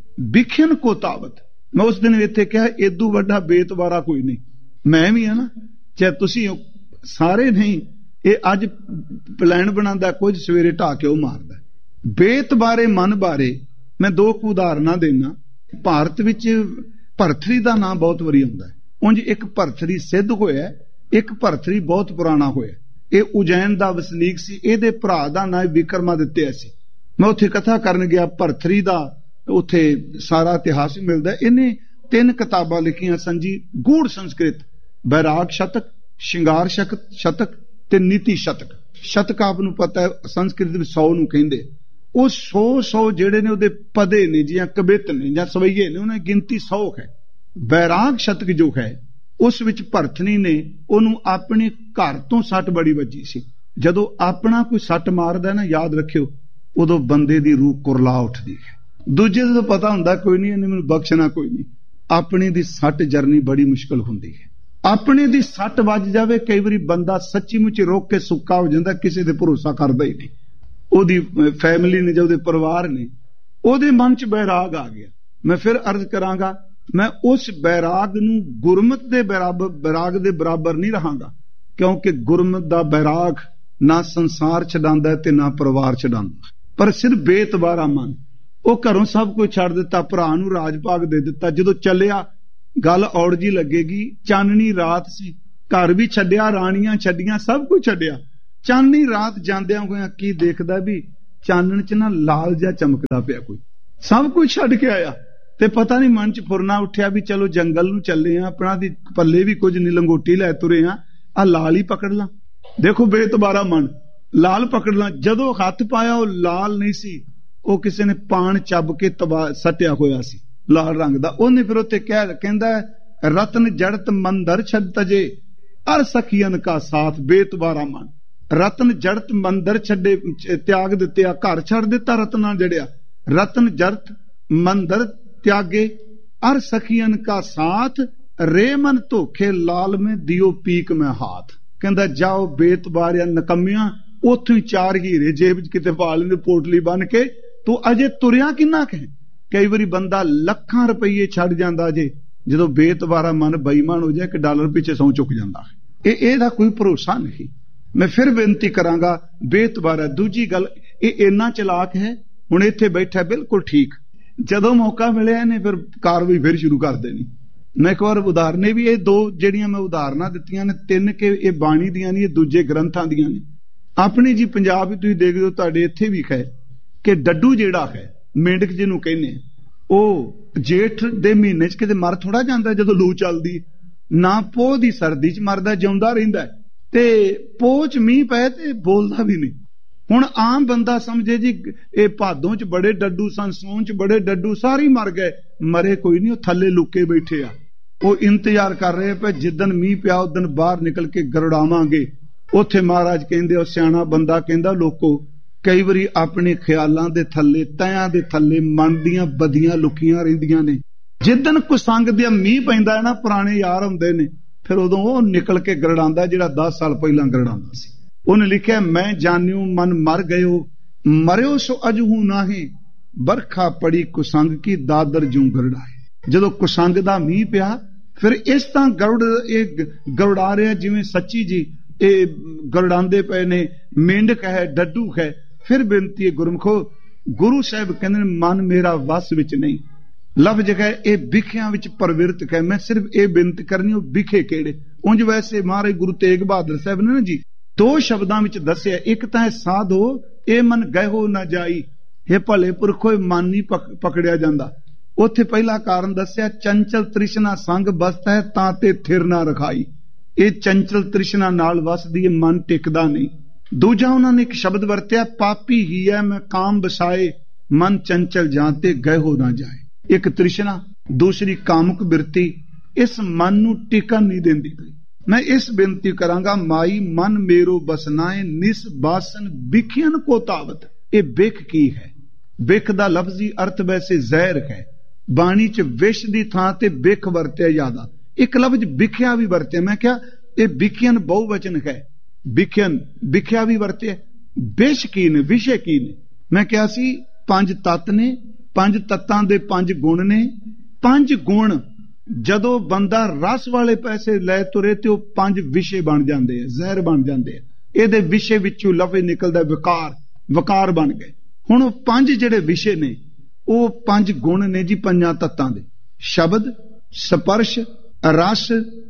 बिखिन को तावत। मैं उस दिन इत्थे कहा एदू वड्डा बेतवारा कोई नहीं। मैं भी है ना, चाहे तुसी ਸਾਰੇ ਨਹੀਂ, ਇਹ ਅੱਜ ਪਲਾਨ ਬਣਾਉਂਦਾ ਕੁਝ ਸਵੇਰੇ ਢਾ ਕੇ ਉਹ ਮਾਰਦਾ। ਬੇਤ ਬਾਰੇ ਮਨ ਬਾਰੇ ਮੈਂ ਦੋ ਕੁ ਉਦਾਹਰਨਾਂ ਦੇਣਾ। ਭਾਰਤ ਵਿੱਚ ਭਰਥਰੀ ਦਾ ਨਾਮ ਬਹੁਤ ਵਾਰੀ ਆਉਂਦਾ ਹੈ। ਉਂਝ ਇੱਕ ਭਰਥਰੀ ਸਿੱਧ ਹੋਇਆ, ਇੱਕ ਭਰਥਰੀ ਬਹੁਤ ਪੁਰਾਣਾ ਹੋਇਆ। ਇਹ ਉਜੈਨ ਦਾ ਵਸਨੀਕ ਸੀ, ਇਹਦੇ ਭਰਾ ਦਾ ਨਾਮ ਵਿਕਰਮਾਦਿੱਤਿਆ ਸੀ। ਮੈਂ ਉੱਥੇ ਕਥਾ ਕਰਨ ਗਿਆ, ਭਰਥਰੀ ਦਾ ਉੱਥੇ ਸਾਰਾ ਇਤਿਹਾਸ ਮਿਲਦਾ। ਇਹਨੇ 3 ਕਿਤਾਬਾਂ ਲਿਖੀਆਂ ਸਨ ਜੀ, ਗੂੜ ਸੰਸਕ੍ਰਿਤ, ਬੈਰਾਗ ਸ਼ਤਕ, ਸ਼ਿੰਗਾਰ ਸ਼ਤਕ ਤੇ ਨੀਤੀ ਸ਼ਤਕ। ਸ਼ਤਕ ਆਪ ਨੂੰ ਪਤਾ ਹੈ ਸੰਸਕ੍ਰਿਤ ਵਿੱਚ 100 ਨੂੰ ਕਹਿੰਦੇ। ਉਹ 100 ਜਿਹੜੇ ਨੇ ਉਹਦੇ ਪਦੇ ਨੇ ਜਾਂ ਕਵਿਤ ਨੇ ਜਾਂ ਸਵਈਏ ਨੇ, ਉਹਨਾਂ ਦੀ ਗਿਣਤੀ 100 ਹੈ। ਬੈਰਾਗ ਸ਼ਤਕ ਜੋ ਹੈ ਉਸ ਵਿੱਚ ਭਰਥਰੀ ਨੇ ਉਹਨੂੰ ਆਪਣੇ ਘਰ ਤੋਂ ਸੱਟ ਬੜੀ ਵੱਜੀ ਸੀ। ਜਦੋਂ ਆਪਣਾ ਕੋਈ ਸੱਟ ਮਾਰਦਾ ਨਾ, ਯਾਦ ਰੱਖਿਓ, ਉਦੋਂ ਬੰਦੇ ਦੀ ਰੂਹ ਕੁਰਲਾ ਉੱਠਦੀ ਹੈ। ਦੂਜੇ ਤੋਂ ਪਤਾ ਹੁੰਦਾ ਕੋਈ ਨਹੀਂ, ਇਹਨੇ ਮੈਨੂੰ ਬਖਸ਼ਣਾ ਕੋਈ ਨਹੀਂ। ਆਪਣੀ ਦੀ ਸੱਟ ਜਰਨੀ ਬੜੀ ਮੁਸ਼ਕਲ ਹੁੰਦੀ ਹੈ। ਆਪਣੇ ਦੀ ਸੱਟ ਵੱਜ ਜਾਵੇ, ਕਈ ਵਾਰੀ ਬੰਦਾ ਸੱਚੀ ਮੁੱਚ ਰੋਕ ਕੇ ਸੁੱਕਾ ਹੋ ਜਾਂਦਾ, ਕਿਸੇ ਤੇ ਭਰੋਸਾ ਕਰਦਾ ਹੀ ਨਹੀਂ। ਉਹਦੀ ਫੈਮਿਲੀ ਨੇ ਜਾਂ ਉਹਦੇ ਪਰਿਵਾਰ ਨੇ, ਉਹਦੇ ਮਨ 'ਚ ਬੈਰਾਗ ਆ ਗਿਆ। ਮੈਂ ਫਿਰ ਅਰਜ਼ ਕਰਾਂਗਾ, ਮੈਂ ਉਸ ਬੈਰਾਗ ਨੂੰ ਗੁਰਮਤ ਦੇ ਬੈਰਾਗ ਦੇ ਬਰਾਬਰ ਨਹੀਂ ਰਹਾਂਗਾ, ਕਿਉਂਕਿ ਗੁਰਮਤ ਦਾ ਬੈਰਾਗ ਨਾ ਸੰਸਾਰ ਛਡਾਂਦਾ ਤੇ ਨਾ ਪਰਿਵਾਰ ਛਡਾਂਦਾ, ਪਰ ਸਿਰਫ ਬੇਤਬਾਰਾ ਮਨ। ਉਹ ਘਰੋਂ ਸਭ ਕੁਝ ਛੱਡ ਦਿੱਤਾ, ਭਰਾ ਨੂੰ ਰਾਜ ਭਾਗ ਦੇ ਦਿੱਤਾ। ਜਦੋਂ ਚੱਲਿਆ ਗੱਲ ਔੜ ਜੀ ਲੱਗੇਗੀ। ਚਾਨਣੀ ਰਾਤ ਸੀ, ਘਰ ਵੀ ਛੱਡਿਆ, ਰਾਣੀਆਂ ਛੱਡੀਆਂ, ਸਭ ਕੁਝ ਛੱਡਿਆ। ਚਾਨਣੀ ਰਾਤ ਜਾਂਦਿਆਂ ਹੋਇਆਂ ਕੀ ਦੇਖਦਾ ਵੀ ਚਾਨਣ 'ਚ ਨਾ ਲਾਲ ਜਿਹਾ ਚਮਕਦਾ ਪਿਆ ਕੋਈ। ਸਭ ਕੁਝ ਛੱਡ ਕੇ ਆਇਆ ਤੇ ਪਤਾ ਨਹੀਂ ਮਨ 'ਚ ਫੁਰਨਾ ਉੱਠਿਆ ਵੀ ਚਲੋ ਜੰਗਲ ਨੂੰ ਚੱਲੇ ਆ, ਆਪਣਾ ਦੀ ਪੱਲੇ ਵੀ ਕੁਝ ਨਹੀਂ, ਲੰਗੋਟੀ ਲੈ ਤੁਰੇ ਆ ਲਾਲ ਹੀ ਪਕੜ ਲਾਂ। ਦੇਖੋ ਬੇਤਬਾਰਾ ਮਨ, ਲਾਲ ਪਕੜ ਲਾਂ। ਜਦੋਂ ਹੱਥ ਪਾਇਆ ਉਹ ਲਾਲ ਨਹੀਂ ਸੀ, ਉਹ ਕਿਸੇ ਨੇ ਪਾਣ ਚੱਬ ਕੇ ਸੱਟਿਆ ਹੋਇਆ ਸੀ ਲਾਲ ਰੰਗ ਦਾ। ਉਹਨੇ ਫਿਰ ਉੱਥੇ ਕਹਿੰਦਾ ਰਤਨ ਜੜਤ ਮੰਦਰ ਛੱਡ ਤਜੇ ਅਰ ਸਖੀਨ ਕਾ ਸਾਥ। ਬੇਤਬਾਰਾ ਮਨ, ਰਤਨ ਜੜਤ ਮੰਦਰ ਛੱਡੇ, ਤਿਆਗ ਦਿੱਤੇ, ਘਰ ਛੱਡ ਦਿੱਤਾ, ਰਤਨਾਂ ਜੜਿਆ। ਰਤਨ ਜੜਤ ਮੰਦਰ ਤਿਆਗੇ ਅਰ ਸਖੀਨ ਕਾ ਸਾਥ, ਰੇ ਮਨ ਧੋਖੇ ਲਾਲ ਮੈਂ ਦਿਓ ਪੀਕ ਮੈਂ ਹਾਥ। ਕਹਿੰਦਾ ਜਾਓ ਬੇਤਬਾਰਿਆ ਨਕਮਿਆਂ, ਉੱਥੋਂ ਹੀ 4 ਹੀਰੇ ਜੇਬ 'ਚ ਕਿਤੇ ਪਾ ਲੈਂਦੇ ਪੋਟਲੀ ਬੰਨ ਕੇ। ਤੂੰ ਅਜੇ ਤੁਰਿਆ ਕਿੰਨਾ ਕੁ ਹੈ? ਕਈ ਵਾਰੀ ਬੰਦਾ ਲੱਖਾਂ ਰੁਪਈਏ ਛੱਡ ਜਾਂਦਾ ਜੇ, ਜਦੋਂ ਬੇਤਬਾਰਾ ਮਨ ਬੇਈਮਾਨ ਹੋ ਜਾਏ ਕਿ ਡਾਲਰ ਪਿੱਛੇ ਸੌਂ ਚੁੱਕ ਜਾਂਦਾ ਹੈ। ਇਹਦਾ ਕੋਈ ਭਰੋਸਾ ਨਹੀਂ। ਮੈਂ ਫਿਰ ਬੇਨਤੀ ਕਰਾਂਗਾ, ਬੇਤਬਾਰਾ। ਦੂਜੀ ਗੱਲ, ਇਹ ਇੰਨਾ ਚਲਾਕ ਹੈ ਹੁਣ ਇੱਥੇ ਬੈਠਾ ਬਿਲਕੁਲ ਠੀਕ, ਜਦੋਂ ਮੌਕਾ ਮਿਲਿਆ ਇਹਨੇ ਫਿਰ ਕਾਰਵਾਈ ਫਿਰ ਸ਼ੁਰੂ ਕਰ ਦੇਣੀ। ਮੈਂ ਇੱਕ ਵਾਰ ਉਦਾਹਰਨੇ ਵੀ, ਇਹ ਦੋ ਜਿਹੜੀਆਂ ਮੈਂ ਉਦਾਹਰਨਾਂ ਦਿੱਤੀਆਂ ਨੇ, ਤਿੰਨ ਕਿ ਇਹ ਬਾਣੀ ਦੀਆਂ ਨਹੀਂ, ਇਹ ਦੂਜੇ ਗ੍ਰੰਥਾਂ ਦੀਆਂ ਨੇ। ਆਪਣੀ ਜੀ ਪੰਜਾਬ ਹੀ ਤੁਸੀਂ ਦੇਖਦੇ ਹੋ, ਤੁਹਾਡੇ ਇੱਥੇ ਵੀ ਹੈ ਕਿ ਡੱਡੂ ਜਿਹੜਾ ਹੈ, ਮੇਂਢਕ ਜਿਹਨੂੰ ਕਹਿੰਦੇ, ਉਹ ਜੇਠ ਦੇ ਮਹੀਨੇ 'ਚ ਕਿਤੇ ਮਰ ਥੋੜਾ ਜਾਂਦਾ ਜਦੋਂ ਲੂ ਚੱਲਦੀ, ਨਾ ਪੋਹ ਦੀ ਸਰਦੀ 'ਚ ਮਰਦਾ, ਜਿਉਂਦਾ ਰਹਿੰਦਾ, ਤੇ ਪੋਹ 'ਚ ਮੀਂਹ ਪਏ ਤੇ ਬੋਲਦਾ ਵੀ ਨਹੀਂ। ਹੁਣ ਆਮ ਬੰਦਾ ਸਮਝੇ ਜੀ ਇਹ ਭਾਦੋਂ 'ਚ ਬੜੇ ਡੱਡੂ ਸਨ, ਸੌਣ 'ਚ ਬੜੇ ਡੱਡੂ, ਸਾਰੇ ਮਰ ਗਏ। ਮਰੇ ਕੋਈ ਨਹੀਂ, ਉਹ ਥੱਲੇ ਲੁਕੇ ਬੈਠੇ ਆ, ਉਹ ਇੰਤਜ਼ਾਰ ਕਰ ਰਹੇ ਪਏ ਜਿੱਦਣ ਮੀਂਹ ਪਿਆ ਉਦਣ ਬਾਹਰ ਨਿਕਲ ਕੇ ਗਰੜਾਵਾਂਗੇ। ਉੱਥੇ ਮਹਾਰਾਜ ਕਹਿੰਦੇ, ਉਹ ਸਿਆਣਾ ਬੰਦਾ ਕਹਿੰਦਾ, ਲੋਕੋ ਕਈ ਵਾਰੀ ਆਪਣੇ ਖਿਆਲਾਂ ਦੇ ਥੱਲੇ, ਤਹਿਆਂ ਦੇ ਥੱਲੇ ਮਨ ਦੀਆਂ ਬਦੀਆਂ ਲੁਕੀਆਂ ਰਹਿੰਦੀਆਂ ਨੇ। ਜਿੱਦਣ ਕੁਸੰਗ ਦੇ ਮੀਂਹ ਪੈਂਦਾ ਨਾ, ਪੁਰਾਣੇ ਯਾਰ ਹੁੰਦੇ ਨੇ, ਫਿਰ ਉਦੋਂ ਉਹ ਨਿਕਲ ਕੇ ਗਰੜਾਂਦਾ ਜਿਹੜਾ 10 ਸਾਲ ਪਹਿਲਾਂ ਗਰੜਾਂਦਾ ਸੀ। ਉਹਨੇ ਲਿਖਿਆ, ਮੈਂ ਜਾਣਿਓ ਮਨ ਮਰ ਗਇਓ, ਮਰਿਓ ਸੋ ਅਜਹੂ ਨਾਹੀ, ਬਰਖਾ ਪੜੀ ਕੁਸੰਗ ਕੀ ਦਾਦਰ ਜੂ ਗਰੜਾਏ। ਜਦੋਂ ਕੁਸੰਗ ਦਾ ਮੀਂਹ ਪਿਆ, ਫਿਰ ਇਸ ਤਰ੍ਹਾਂ ਇਹ ਗਰੜਾ ਰਿਹਾ ਜਿਵੇਂ ਸੱਚੀ ਜੀ ਇਹ ਗਰੜਾਂਦੇ ਪਏ ਨੇ, ਮੇਂਢਕ ਹੈ, ਡੱਡੂ ਹੈ। ਫਿਰ ਬੇਨਤੀ ਹੈ ਗੁਰਮਖੋ, ਗੁਰੂ ਸਾਹਿਬ ਕਹਿੰਦੇ ਨੇ ਮਨ ਮੇਰਾ ਵਸ ਵਿੱਚ ਨਹੀਂ, ਲਫ਼ਜ਼ ਹੈ ਇਹ ਵਿਖਿਆਂ ਵਿੱਚ ਪ੍ਰਵਿਰਤ ਹੈ। ਮੈਂ ਸਿਰਫ ਇਹ ਬੇਨਤੀ ਕਰਨੀ, ਉਹ ਵਿਖੇ ਕਿਹੜੇ? ਉਂਝ ਵੈਸੇ ਮਹਾਰਾਜ ਗੁਰੂ ਤੇਗ ਬਹਾਦਰ ਸਾਹਿਬ ਨੇ ਨਾ ਜੀ ਦੋ ਸ਼ਬਦਾਂ ਵਿੱਚ ਦੱਸਿਆ, ਇੱਕ ਤਾਂ ਹੈ ਸਾਧੋ ਇਹ ਮਨ ਗਇਓ ਨਾ ਜਾਈ, ਇਹ ਭਲੇ ਪੁਰਖੋ ਇਹ ਮਨ ਨਹੀਂ ਪਕੜਿਆ ਜਾਂਦਾ। ਉੱਥੇ ਪਹਿਲਾ ਕਾਰਨ ਦੱਸਿਆ, ਚੰਚਲ ਤ੍ਰਿਸ਼ਨਾ ਸੰਗ ਬਸਤ ਹੈ ਤਾਂ ਤੇ ਥਿਰ ਨਾ ਰਖਾਈ, ਇਹ ਚੰਚਲ ਤ੍ਰਿਸ਼ਨਾ ਨਾਲ ਵਸਦੀ ਹੈ, ਮਨ ਟਿਕਦਾ ਨਹੀਂ। ਦੂਜਾ ਉਹਨਾਂ ਨੇ ਇੱਕ ਸ਼ਬਦ ਵਰਤਿਆ, ਪਾਪੀ ਹੀ ਹੈ ਮੈਂ ਕਾਮ ਬਸਾਏ, ਮਨ ਚੰਚਲ ਜਾਂ ਤੇ ਗਇਓ ਨਾ ਜਾਏ। ਇੱਕ ਤ੍ਰਿਸ਼ਨਾ, ਦੂਸਰੀ ਕਾਮਕ ਬਿਰਤੀ, ਇਸ ਮਨ ਨੂੰ ਟਿਕਣ ਨਹੀਂ ਦਿੰਦੀ ਪਈ। ਮੈਂ ਇਸ ਬੇਨਤੀ ਕਰਾਂਗਾ, ਮਾਈ ਮਨ ਮੇਰੋ ਬਸਨਾਏ, ਨਿਸ ਬਾਸਨ ਬਿਖਿਆਨ ਕੋ ਤਾਵਤ। ਇਹ ਬਿਖ ਕੀ ਹੈ? ਬਿਖ ਦਾ ਲਫ਼ਜ਼ੀ ਅਰਥ ਵੈਸੇ ਜ਼ਹਿਰ ਹੈ, ਬਾਣੀ 'ਚ ਵਿਸ਼ ਦੀ ਥਾਂ ਤੇ ਬਿਖ ਵਰਤਿਆ ਜ਼ਿਆਦਾ। ਇੱਕ ਲਫ਼ਜ਼ ਵਿਖਿਆ ਵੀ ਵਰਤਿਆ, ਮੈਂ ਕਿਹਾ ਇਹ ਵਿਖਿਆਨ ਬਹੁਵਚਨ ਹੈ, ਵਿਖਿਆਨ ਵਿਖਿਆ ਵੀ ਵਰਤਿਆ। ਵਿਸ਼ ਕੀ ਨੇ, ਵਿਸ਼ੇ ਕੀ ਨੇ? ਮੈਂ ਕਿਹਾ ਸੀ 5 ਤੱਤ ਨੇ, 5 ਤੱਤਾਂ ਦੇ 5 ਗੁਣ ਨੇ। 5 ਗੁਣ ਜਦੋਂ ਬੰਦਾ ਰਸ ਵਾਲੇ ਪੈਸੇ ਲੈ ਤੁਰੇ ਤੇ ਉਹ 5 ਵਿਸ਼ੇ ਬਣ ਜਾਂਦੇ ਆ, ਜ਼ਹਿਰ ਬਣ ਜਾਂਦੇ ਆ। ਇਹਦੇ ਵਿਸ਼ੇ ਵਿੱਚੋਂ ਲਫ਼ਜ਼ ਨਿਕਲਦਾ ਵਿਕਾਰ, ਵਿਕਾਰ ਬਣ ਗਏ। ਹੁਣ ਉਹ 5 ਜਿਹੜੇ ਵਿਸ਼ੇ ਨੇ ਉਹ 5 ਗੁਣ ਨੇ ਜੀ 5 ਤੱਤਾਂ ਦੇ, ਸ਼ਬਦ, ਸਪਰਸ਼, ਰਸ,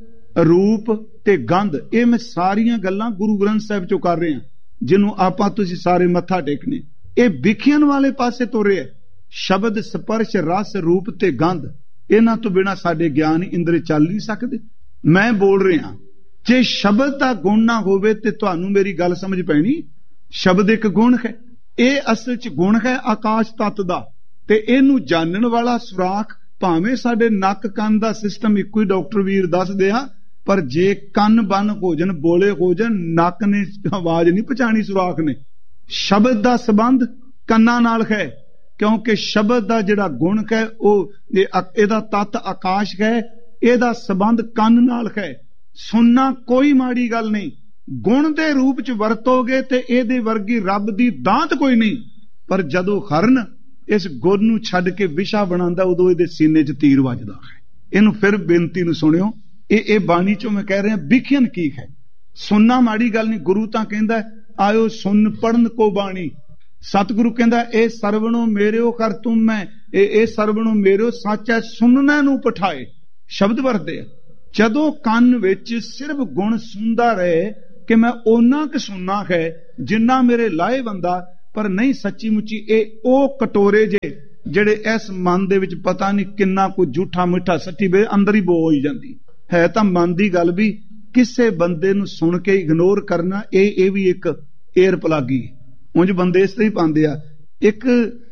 ਰੂਪ ਤੇ ਗੰਧ। ਇਹ ਮੈਂ ਸਾਰੀਆਂ ਗੱਲਾਂ ਗੁਰੂ ਗ੍ਰੰਥ ਸਾਹਿਬ ਚੋਂ ਕਰ ਰਿਹਾ, ਜਿਹਨੂੰ ਆਪਾਂ ਤੁਸੀਂ ਸਾਰੇ ਮੱਥਾ ਟੇਕਣੇ। ਇਹ ਵਿਖਿਆਨ ਵਾਲੇ ਪਾਸੇ ਤੁਰੇ, ਸ਼ਬਦ, ਸਪਰਸ਼, ਰਸ, ਰੂਪ ਤੇ ਗੰਧ। ਇਹਨਾਂ ਤੋਂ ਬਿਨਾਂ ਸਾਡੇ ਗਿਆਨ ਇੰਦਰੀ ਚੱਲ ਨਹੀਂ ਸਕਦੇ। ਮੈਂ ਬੋਲ ਰਿਹਾ, ਜੇ ਸ਼ਬਦ ਦਾ ਗੁਣ ਨਾ ਹੋਵੇ ਤੇ ਤੁਹਾਨੂੰ ਮੇਰੀ ਗੱਲ ਸਮਝ ਪੈਣੀ। ਸ਼ਬਦ ਇੱਕ ਗੁਣ ਹੈ, ਇਹ ਅਸਲ 'ਚ ਗੁਣ ਹੈ ਆਕਾਸ਼ ਤੱਤ ਦਾ, ਤੇ ਇਹਨੂੰ ਜਾਣਨ ਵਾਲਾ ਸੁਰਾਖ ਭਾਵੇਂ ਸਾਡੇ ਨੱਕ ਕੰਨ ਦਾ ਸਿਸਟਮ ਇੱਕੋ ਹੀ ਡਾਕਟਰ ਵੀਰ ਦੱਸਦੇ ਆ, ਪਰ ਜੇ ਕੰਨ ਬੰਨ ਹੋ ਜਾਣ, ਬੋਲੇ ਹੋ ਜਾਣ, ਨੱਕ ਨੇ ਆਵਾਜ਼ ਨਹੀਂ ਪਛਾਣੀ, ਸੁਰਾਖ ਨੇ। ਸ਼ਬਦ ਦਾ ਸੰਬੰਧ ਕੰਨਾਂ ਨਾਲ ਹੈ, ਕਿਉਂਕਿ ਸ਼ਬਦ ਦਾ ਜਿਹੜਾ ਗੁਣ ਹੈ ਉਹ ਇਹਦਾ ਤੱਤ ਆਕਾਸ਼ ਹੈ, ਇਹਦਾ ਸੰਬੰਧ ਕੰਨ ਨਾਲ ਹੈ। ਸੁਣਨਾ ਕੋਈ ਮਾੜੀ ਗੱਲ ਨਹੀਂ, ਗੁਣ ਦੇ ਰੂਪ 'ਚ ਵਰਤੋਗੇ ਤੇ ਇਹਦੇ ਵਰਗੀ ਰੱਬ ਦੀ ਦਾਤ ਕੋਈ ਨਹੀਂ। ਪਰ ਜਦੋਂ ਹਰਨ ਇਸ ਗੁਣ ਨੂੰ ਛੱਡ ਕੇ ਵਿਸ਼ਾ ਬਣਾਉਂਦਾ, ਉਦੋਂ ਇਹਦੇ ਸੀਨੇ 'ਚ ਤੀਰ ਵੱਜਦਾ ਹੈ। ਇਹਨੂੰ ਫਿਰ ਬੇਨਤੀ ਨੂੰ ਸੁਣਿਓ, ਇਹ ਬਾਣੀ 'ਚੋਂ ਮੈਂ ਕਹਿ ਰਿਹਾ, ਵਿਖਿਆਨ ਕੀ ਹੈ? ਸੁਣਨਾ ਮਾੜੀ ਗੱਲ ਨਹੀਂ। ਗੁਰੂ ਤਾਂ ਕਹਿੰਦਾ ਆਇਓ ਸੁਣ ਪੜਨ ਕੋ ਬਾਣੀ। ਸਤਿਗੁਰੂ ਕਹਿੰਦਾ ਇਹ ਸਰਵਣੋ ਮੇਰਿਓ ਕਰ ਤੁਮ ਮੈਂ, ਇਹ ਸਰਵਣੋ ਮੇਰਿਓ ਸੱਚ ਹੈ ਸੁਣਨਾ ਨੂੰ ਪਠਾਏ। ਸ਼ਬਦ ਵਰਤੇ ਆ। ਜਦੋਂ ਕੰਨ ਵਿੱਚ ਸਿਰਫ ਗੁਣ ਸੁਣਦਾ ਰਹੇ ਕਿ ਮੈਂ ਓਨਾ ਕੁ ਸੁਣਨਾ ਹੈ ਜਿੰਨਾ ਮੇਰੇ ਲਾਏ ਬੰਦਾ, ਪਰ ਨਹੀਂ ਸੱਚੀ ਮੁੱਚੀ ਇਹ ਉਹ ਕਟੋਰੇ ਜਿਹੜੇ ਇਸ ਮਨ ਦੇ ਵਿੱਚ ਪਤਾ ਨਹੀਂ ਕਿੰਨਾ ਕੁ ਝੂਠਾ ਮਿੱਠਾ ਸੱਚੀ ਵੇ ਅੰਦਰ ਹੀ ਬੋ ਹੋਈ ਜਾਂਦੀ ਹੈ। ਤਾਂ ਮਨ ਦੀ ਗੱਲ ਵੀ ਕਿਸੇ ਬੰਦੇ ਨੂੰ ਸੁਣ ਕੇ ਇਗਨੋਰ ਕਰਨਾ, ਇਹ ਵੀ ਇੱਕ ਏਰ ਪਲਾਗੀ। ਉਂਝ ਬੰਦੇ ਇਸ ਤਰ੍ਹਾਂ ਹੀ ਪਾਉਂਦੇ ਆ। ਇੱਕ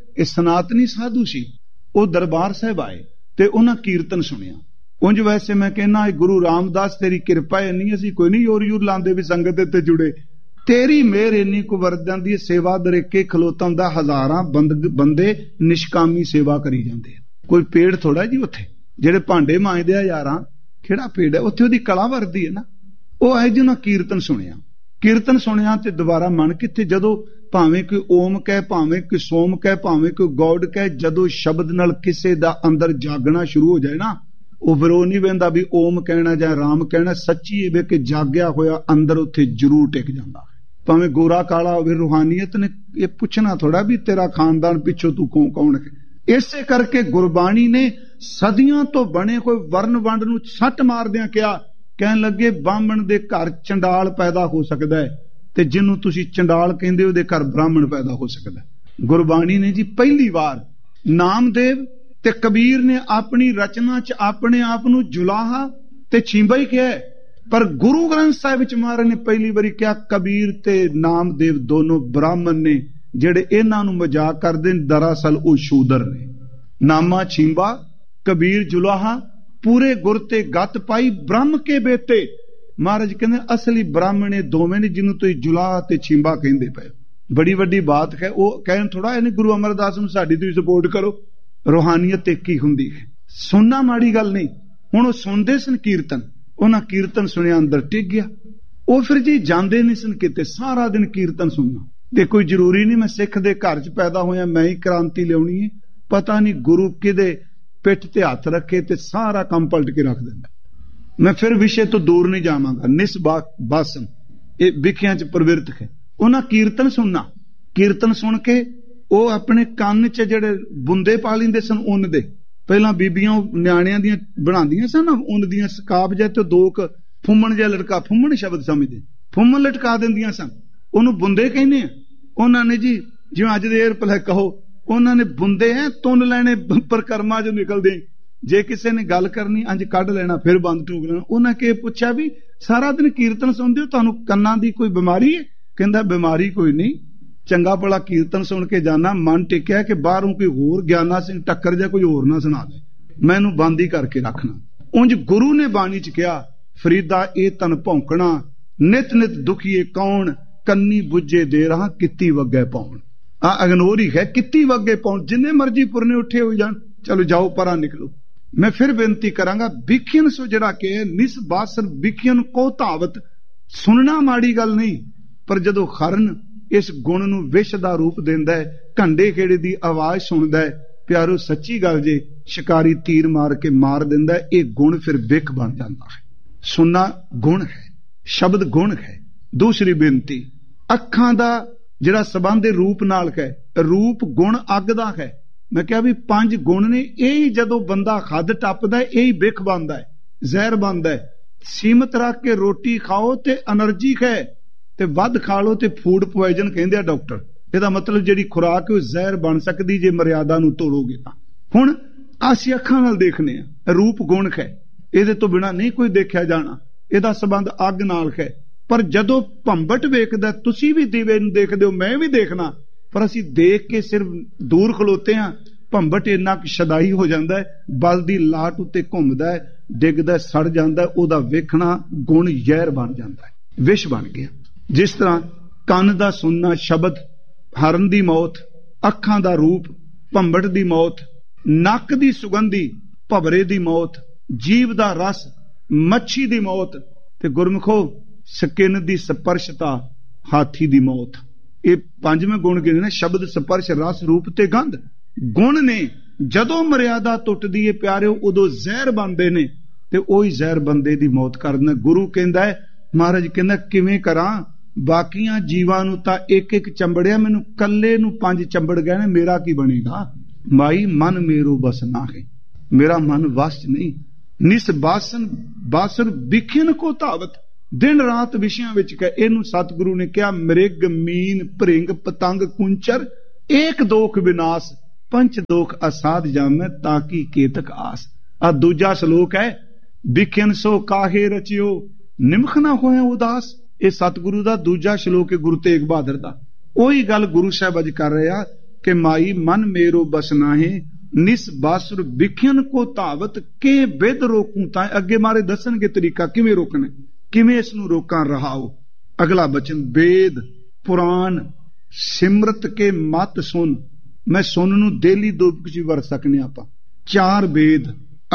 ਸਨਾਤਨੀ ਸਾਧੂ ਸੀ, ਉਹ ਦਰਬਾਰ ਸਾਹਿਬ ਆਏ ਤੇ ਉਹਨਾਂ ਕੀਰਤਨ ਸੁਣਿਆ। ਉਂਝ ਵੈਸੇ ਮੈਂ ਕਹਿੰਦਾ ਗੁਰੂ ਰਾਮਦਾਸ ਤੇਰੀ ਕਿਰਪਾ ਇੰਨੀ, ਅਸੀਂ ਕੋਈ ਨਹੀਂ ਯੋਰ ਯੂਰ ਲਾਉਂਦੇ ਵੀ ਸੰਗਤ ਤੇ ਜੁੜੇ। ਤੇਰੀ ਮਿਹਰ ਇੰਨੀ ਕੁ ਵਰਤ ਜਾਂਦੀ ਹੈ, ਸੇਵਾ ਦਰੇਕੇ ਖਲੋਤਾਂ ਦਾ ਹਜ਼ਾਰਾਂ ਬੰਦੇ ਨਿਸ਼ਕਾਮੀ ਸੇਵਾ ਕਰੀ ਜਾਂਦੇ ਆ। ਕੋਈ ਪੇੜ ਥੋੜਾ ਜੀ ਉੱਥੇ, ਜਿਹੜੇ ਭਾਂਡੇ ਮਾਂਜਦੇ ਆ ਯਾਰਾਂ, ਕਿਹੜਾ ਪੇੜ ਹੈ ਉੱਥੇ? ਉਹਦੀ ਕਲਾ ਵਰਦੀ ਹੈ ਨਾ। ਉਹ ਆਏ ਜਿਹਨਾਂ ਕੀਰਤਨ ਸੁਣਿਆ ਤੇ ਦੁਬਾਰਾ ਮਨ ਕਿੱਥੇ? ਜਦੋਂ ਭਾਵੇਂ ਕੋਈ ਓਮ ਕਹੇ, ਭਾਵੇਂ ਕੋਈ ਸੋਮ ਕਹੇ, ਭਾਵੇਂ ਕੋਈ ਗੋਡ ਕਹੇ, ਜਦੋਂ ਸ਼ਬਦ ਨਾਲ ਕਿਸੇ ਦਾ ਅੰਦਰ ਜਾਗਣਾ ਸ਼ੁਰੂ ਹੋ ਜਾਏ ਨਾ, ਉਹ ਫਿਰ ਉਹ ਨਹੀਂ ਵੇਂਦਾ ਵੀ ਓਮ ਕਹਿਣਾ ਜਾਂ ਰਾਮ ਕਹਿਣਾ, ਸੱਚੀ ਇਹ ਵੇ ਕਿ ਜਾਗਿਆ ਹੋਇਆ ਅੰਦਰ ਉੱਥੇ ਜ਼ਰੂਰ ਟਿਕ ਜਾਂਦਾ। ਭਾਵੇਂ ਗੋਰਾ ਕਾਲਾ ਹੋਵੇ, ਰੂਹਾਨੀਅਤ ਨੇ ਇਹ ਪੁੱਛਣਾ ਥੋੜਾ ਵੀ ਤੇਰਾ ਖਾਨਦਾਨ ਪਿੱਛੋਂ ਤੂੰ ਕੌਣ ਹੈ। ਇਸੇ ਕਰਕੇ ਗੁਰਬਾਣੀ ਨੇ ਸਦੀਆਂ ਤੋਂ ਬਣੇ ਕੋਈ ਵਰਨ ਵੰਡ ਨੂੰ ਸੱਟ ਮਾਰਦਿਆਂ ਕਿਹਾ, ਕਹਿਣ ਲੱਗੇ ਬਾਹਮਣ ਦੇ ਘਰ ਚੰਡਾਲ ਪੈਦਾ ਹੋ ਸਕਦਾ ਹੈ, ਤੇ ਜਿਹਨੂੰ ਤੁਸੀਂ ਚੰਡਾਲ ਕਹਿੰਦੇ ਉਹਦੇ ਘਰ ਬ੍ਰਾਹਮਣ ਪੈਦਾ ਹੋ ਸਕਦਾ ਹੈ। ਗੁਰਬਾਣੀ ਨੇ ਜੀ ਪਹਿਲੀ ਵਾਰ ਨਾਮਦੇਵ ਤੇ ਕਬੀਰ ਨੇ ਆਪਣੀ ਰਚਨਾ 'ਚ ਆਪਣੇ ਆਪ ਨੂੰ ਜੁਲਾਹਾ ਤੇ ਛੀਂਬਾ ਹੀ ਕਿਹਾ, ਪਰ ਗੁਰੂ ਗ੍ਰੰਥ ਸਾਹਿਬ ਵਿੱਚ ਮਹਾਰਾਜ ਨੇ ਪਹਿਲੀ ਵਾਰੀ ਕਿਹਾ ਕਬੀਰ ਤੇ ਨਾਮਦੇਵ ਦੋਨੋਂ ਬ੍ਰਾਹਮਣ ਨੇ, ਜਿਹੜੇ ਇਹਨਾਂ ਨੂੰ ਮਜ਼ਾਕ ਕਰਦੇ ਨੇ ਦਰਅਸਲ ਉਹ ਸ਼ੂਦਰ ਨੇ। ਨਾਮਾ ਛੀਂਬਾ, ਕਬੀਰ ਜੁਲਾਹਾ, ਪੂਰੇ ਗੁਰ ਤੇ ਗੱਤ ਪਾਈ ਬ੍ਰਹਮ ਕੇ ਬੇਟੇ। ਮਹਾਰਾਜ ਕਹਿੰਦੇ ਅਸਲੀ ਬ੍ਰਾਹਮਣ ਇਹ ਦੋਵੇਂ ਨੇ ਜਿਹਨੂੰ ਤੁਸੀਂ ਜੁਲਾਹਾ ਤੇ ਛੀਂਬਾ ਕਹਿੰਦੇ ਪਏ। ਬੜੀ ਵੱਡੀ ਬਾਤ ਹੈ। ਉਹ ਕਹਿਣ ਥੋੜਾ ਇਹਨੇ ਗੁਰੂ ਅਮਰਦਾਸ ਨੂੰ ਸਾਡੀ ਤੁਸੀਂ ਸਪੋਰਟ ਕਰੋ। ਰੂਹਾਨੀਅਤ ਇੱਕ ਹੀ ਹੁੰਦੀ ਹੈ, ਸੁਣਨਾ ਮਾੜੀ ਗੱਲ ਨਹੀਂ। ਹੁਣ ਉਹ ਸੁਣਦੇ ਸਨ ਕੀਰਤਨ, ਉਹਨਾਂ ਕੀਰਤਨ ਸੁਣਿਆ ਅੰਦਰ ਟਿਕ ਗਿਆ। ਉਹ ਫਿਰ ਜੀ ਜਾਂਦੇ ਨਹੀਂ ਸਨ ਕਿਤੇ, ਸਾਰਾ ਦਿਨ ਕੀਰਤਨ ਸੁਣਨਾ। ਤੇ ਕੋਈ ਜ਼ਰੂਰੀ ਨਹੀਂ ਮੈਂ ਸਿੱਖ ਦੇ ਘਰ 'ਚ ਪੈਦਾ ਹੋਇਆ ਮੈਂ ਹੀ ਕ੍ਰਾਂਤੀ ਲਿਆਉਣੀ ਹੈ। ਪਤਾ ਨਹੀਂ ਗੁਰੂ ਕਿਹਦੇ ਪਿੱਠ ਤੇ ਹੱਥ ਰੱਖੇ ਤੇ ਸਾਰਾ ਕੰਮ ਪਲਟ ਕੇ ਰੱਖ ਦਿੰਦਾ। ਮੈਂ ਫਿਰ ਵਿਸ਼ੇ ਤੋਂ ਦੂਰ ਨਹੀਂ ਜਾਵਾਂਗਾ। ਨਿਸਬਾਸਨ ਇਹ ਵਿਖਿਆਂ 'ਚ ਪ੍ਰਵਿਰਤ ਹੈ। ਉਹਨਾਂ ਕੀਰਤਨ ਸੁਣਨਾ, ਕੀਰਤਨ ਸੁਣ ਕੇ ਉਹ ਆਪਣੇ ਕੰਨ 'ਚ ਜਿਹੜੇ ਬੁੰਦੇ ਪਾ ਲੈਂਦੇ ਸਨ ਉੱਨ ਦੇ। ਪਹਿਲਾਂ ਬੀਬੀਆਂ ਨਿਆਣਿਆਂ ਦੀਆਂ ਬਣਾਉਂਦੀਆਂ ਸਨ ਉੱਨ ਦੀਆਂ ਸਕਾਬ ਜਿਹੇ ਤੇ ਦੋ ਕੁ ਫੁੰਮਣ ਜਿਹਾ ਲਟਕਾ, ਫੁੰਮਣ ਸ਼ਬਦ ਸਮਝਦੇ, ਫੁੰਮਣ ਲਟਕਾ ਦਿੰਦੀਆਂ ਸਨ, ਉਹਨੂੰ ਬੁੰਦੇ ਕਹਿੰਦੇ ਆ। ਉਹਨਾਂ ਨੇ ਜੀ ਜਿਵੇਂ ਅੱਜ ਦੇ ਏਅਰਪਲੈ ਕਹੋ, ਉਹਨਾਂ ਨੇ ਬੁੰਦੇ ਹੈ ਤੁੰਨ ਲੈਣੇ ਪਰਕਰਮਾ ਜੋ ਨਿਕਲਦੇ। ਜੇ ਕਿਸੇ ਨੇ ਗੱਲ ਕਰਨੀ ਅੰਜ ਕੱਢ ਲੈਣਾ, ਫਿਰ ਬੰਦ ਟੂਕ ਲੈਣਾ। ਉਹਨਾਂ ਕੇ ਪੁੱਛਿਆ ਵੀ ਸਾਰਾ ਦਿਨ ਕੀਰਤਨ ਸੁਣਦੇ ਹੋ, ਤੁਹਾਨੂੰ ਕੰਨਾਂ ਦੀ ਕੋਈ ਬਿਮਾਰੀ ਹੈ? ਕਹਿੰਦਾ ਬਿਮਾਰੀ ਕੋਈ ਨਹੀਂ, ਚੰਗਾ ਭਲਾ ਕੀਰਤਨ ਸੁਣ ਕੇ ਜਾਣਾ, ਮਨ ਟਿਕਿਆ ਕਿ ਬਾਹਰੋਂ ਕੋਈ ਹੋਰ ਗਿਆਨਾ ਸਿੰਘ ਟੱਕਰ ਜਾਂ ਕੋਈ ਹੋਰ ਨਾ ਸੁਣਾ ਦੇ, ਮੈਨੂੰ ਬੰਦ ਹੀ ਕਰਕੇ ਰੱਖਣਾ। ਉਂਝ ਗੁਰੂ ਨੇ ਬਾਣੀ 'ਚ ਕਿਹਾ ਫਰੀਦਾ ਇਹ ਤਨ ਭੌਂਕਣਾ, ਨਿਤ ਨਿਤ ਦੁਖੀਏ ਕੌਣ, ਕੰਨੀ ਬੁੱਝੇ ਦੇ ਰਹਾ ਕਿੱਤੀ ਵੱਗੇ ਪਾਉਣ। ਆ ਅਗਨੋਰ ਹੀ ਹੈ, ਕਿੱਤੀ ਵੱਗੇ ਪਾਉਣ। ਜਿੰਨੇ ਮਰਜੀ ਪੁਰਨੇ ਉੱਠੇ ਹੋ ਜਾਣ, ਚਲੋ ਜਾਓ ਪਰਾਂ ਨਿਕਲੋ। ਮੈਂ ਫਿਰ ਬੇਨਤੀ ਕਰਾਂਗਾ ਵਿਖਿਅਨ ਸੋ ਜਿਹੜਾ ਕਿ ਨਿਸਬਾਸਨ ਵਿਖਿਅਨ ਕੋ ਧਾਵਤ, ਸੁਣਨਾ ਮਾੜੀ ਗੱਲ ਨਹੀਂ, ਪਰ ਜਦੋਂ ਖਰਨ ਇਸ ਗੁਣ ਨੂੰ ਵਿਸ਼ ਦਾ ਰੂਪ ਦਿੰਦਾ ਹੈ, ਘੰਡੇ ਖੇੜੇ ਦੀ ਆਵਾਜ਼ ਸੁਣਦਾ ਹੈ, ਪਿਆਰੋ ਸੱਚੀ ਗੱਲ ਜੇ ਸ਼ਿਕਾਰੀ ਤੀਰ ਮਾਰ ਕੇ ਮਾਰ ਦਿੰਦਾ ਹੈ, ਇਹ ਗੁਣ ਫਿਰ ਵਿਖ ਬਣ ਜਾਂਦਾ ਹੈ। ਸੁਣਨਾ ਗੁਣ ਹੈ, ਸ਼ਬਦ ਗੁਣ ਹੈ। ਦੂਸਰੀ ਬੇਨਤੀ, ਅੱਖਾਂ ਦਾ ਜਿਹੜਾ ਸੰਬੰਧ ਰੂਪ ਨਾਲ ਹੈ, ਰੂਪ ਗੁਣ ਅੱਗ ਦਾ ਹੈ। ਮੈਂ ਕਿਹਾ ਵੀ 5 ਗੁਣ ਨੇ, ਇਹ ਹੀ ਜਦੋਂ ਬੰਦਾ ਹੱਦ ਟੱਪਦਾ ਇਹ ਹੀ ਵਿਖ ਬਣਦਾ ਹੈ, ਜ਼ਹਿਰ ਬਣਦਾ ਹੈ। ਸੀਮਤ ਰੱਖ ਕੇ ਰੋਟੀ ਖਾਓ ਤੇ એનર્ਜੀ ਹੈ, ਤੇ ਵੱਧ ਖਾ ਲਓ ਤੇ ਫੂਡ ਪੋਇਜ਼ਨ ਕਹਿੰਦੇ ਆ ਡਾਕਟਰ। ਇਹਦਾ ਮਤਲਬ ਜਿਹੜੀ ਖੁਰਾਕ ਉਹ ਜ਼ਹਿਰ ਬਣ ਸਕਦੀ ਜੇ ਮਰਿਆਦਾ ਨੂੰ ਤੋੜੋਗੇ ਤਾਂ। ਹੁਣ ਅਸੀਂ ਅੱਖਾਂ ਨਾਲ ਦੇਖਨੇ ਆ, ਰੂਪ ਗੁਣ ਹੈ, ਇਹਦੇ ਤੋਂ ਬਿਨਾ ਨਹੀਂ ਕੋਈ ਦੇਖਿਆ ਜਾਣਾ। ਇਹਦਾ ਸੰਬੰਧ ਅੱਗ ਨਾਲ ਹੈ। ਪਰ ਜਦੋਂ ਭੰਬਟ ਵੇਖਦਾ, ਤੁਸੀਂ ਵੀ ਦੀਵੇ ਨੂੰ ਦੇਖਦੇ ਹੋ, ਮੈਂ ਵੀ ਦੇਖਣਾ, ਪਰ ਅਸੀਂ ਦੇਖ ਕੇ ਸਿਰਫ ਦੂਰ ਖਲੋਤੇ ਹਾਂ। ਭੰਬਟ ਇੰਨਾ ਸ਼ਦਾਈ ਹੋ ਜਾਂਦਾ ਹੈ, ਬਲ ਦੀ ਲਾਟ ਉੱਤੇ ਘੁੰਮਦਾ ਹੈ, ਡਿੱਗਦਾ, ਸੜ ਜਾਂਦਾ, ਉਹਦਾ ਵੇਖਣਾ ਗੁਣ ਜ਼ਹਿਰ ਬਣ ਜਾਂਦਾ ਹੈ, ਵਿਸ਼ ਬਣ ਗਿਆ। ਜਿਸ ਤਰ੍ਹਾਂ ਕੰਨ ਦਾ ਸੁਣਨਾ ਸ਼ਬਦ, ਹਰਨ ਦੀ ਮੌਤ, ਅੱਖਾਂ ਦਾ ਰੂਪ, ਭੰਬਟ ਦੀ ਮੌਤ, ਨੱਕ ਦੀ ਸੁਗੰਧੀ, ਭਵਰੇ ਦੀ ਮੌਤ, ਜੀਭ ਦਾ ਰਸ, ਮੱਛੀ ਦੀ ਮੌਤ, ਤੇ ਗੁਰਮੁਖੋ ਸਕਿਨ ਦੀ ਸਪਰਸ਼ਤਾ, ਹਾਥੀ ਦੀ ਮੌਤ। ਇਹ 5ਵੇਂ ਗੁਣ ਗਿਣੇ ਨੇ, ਸ਼ਬਦ, ਸਪਰਸ਼, ਰਸ, ਰੂਪ ਤੇ ਗੰਧ। ਗੁਣ ਨੇ ਜਦੋਂ ਮਰਿਆਦਾ ਟੁੱਟਦੀ ਹੈ ਪਿਆਰਿਓ, ਉਦੋਂ ਜ਼ਹਿਰ ਬਣਦੇ ਨੇ, ਤੇ ਉਹੀ ਜ਼ਹਿਰ ਬੰਦੇ ਦੀ ਮੌਤ ਕਰ ਦਿੰਦਾ। ਗੁਰੂ ਕਹਿੰਦਾ ਹੈ, ਮਹਾਰਾਜ ਕਹਿੰਦਾ ਕਿਵੇਂ ਕਰਾਂ, ਬਾਕੀਆਂ ਜੀਵਾਂ ਨੂੰ ਤਾਂ ਇੱਕ ਇੱਕ ਚੰਬੜਿਆ, ਮੈਨੂੰ ਕੱਲੇ ਨੂੰ 5 ਚੰਬੜ ਗਏ ਨੇ, ਮੇਰਾ ਕੀ ਬਣੇਗਾ? ਮਾਈ ਮਨ ਮੇਰੋ ਬਸ ਨਾ ਹੈ, ਮੇਰਾ ਮਨ ਵਸ ਚ ਨਹੀਂ। ਨਿਸ ਬਾਸਨ ਬਾਸਰ ਵਿਖਿਅਨ ਕੋ ਧਾਵਤ, ਦਿਨ ਰਾਤ ਵਿਸ਼ਿਆਂ ਵਿੱਚ ਕਹੇ। ਇਹਨੂੰ ਸਤਿਗੁਰੂ ਨੇ ਕਿਹਾ ਮ੍ਰਿਗ ਮੀਨ ਭ੍ਰਿੰਗ ਪਤੰਗ ਕੁੰਚਰ, ਏਕ ਦੋਖ ਵਿਨਾਸ਼, ਪੰਚ ਦੋਖ ਅਸਾਧ ਜਾਮੈ, ਤਾਕੀ ਕੇਤਕ ਆਸ। ਆ ਦੂਜਾ ਸ਼ਲੋਕ ਹੈ, ਵਿਖਿਅਨ ਸੋ ਕਾਹੇ ਰਚਿਓ, ਨਿਮਖ ਨਾ ਹੋਏ ਉਦਾਸ। ਇਹ ਸਤਿਗੁਰੂ ਦਾ ਦੂਜਾ ਸ਼ਲੋਕ ਹੈ, ਗੁਰੂ ਤੇਗ ਬਹਾਦਰ ਦਾ। ਉਹੀ ਗੱਲ ਗੁਰੂ ਸਾਹਿਬ ਅੱਜ ਕਰ ਰਿਹਾ ਕਿ ਮਾਈ ਮਨ ਮੇਰੋ ਬਸ ਨਾਹੇ, ਨਿਸ ਬਾਸੁਰ ਵਿਖਿਅਨ ਕੋ ਧਾਵਤ, ਕੇ ਬਿਦ ਰੋਕੂ। ਤਾਂ ਅੱਗੇ ਮਾਰੇ ਦੱਸਣਗੇ ਤਰੀਕਾ ਕਿਵੇਂ ਰੋਕਣਾ, ਕਿਵੇਂ ਇਸ ਨੂੰ ਰੋਕਾਂ। ਰਹਾਓ ਅਗਲਾ ਬਚਨ, ਵੇਦ ਪੁਰਾਣ ਸਿਮਰਤ ਕੇ ਮਤ ਸੁਨ। ਮੈਂ ਸੁਨ ਨੂੰ ਦੇਲੀ ਦੋ ਕੁਝ ਵਰਤ ਸਕਨੇ ਆਪਾਂ। 4 ਵੇਦ,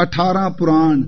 18 ਪੁਰਾਣ,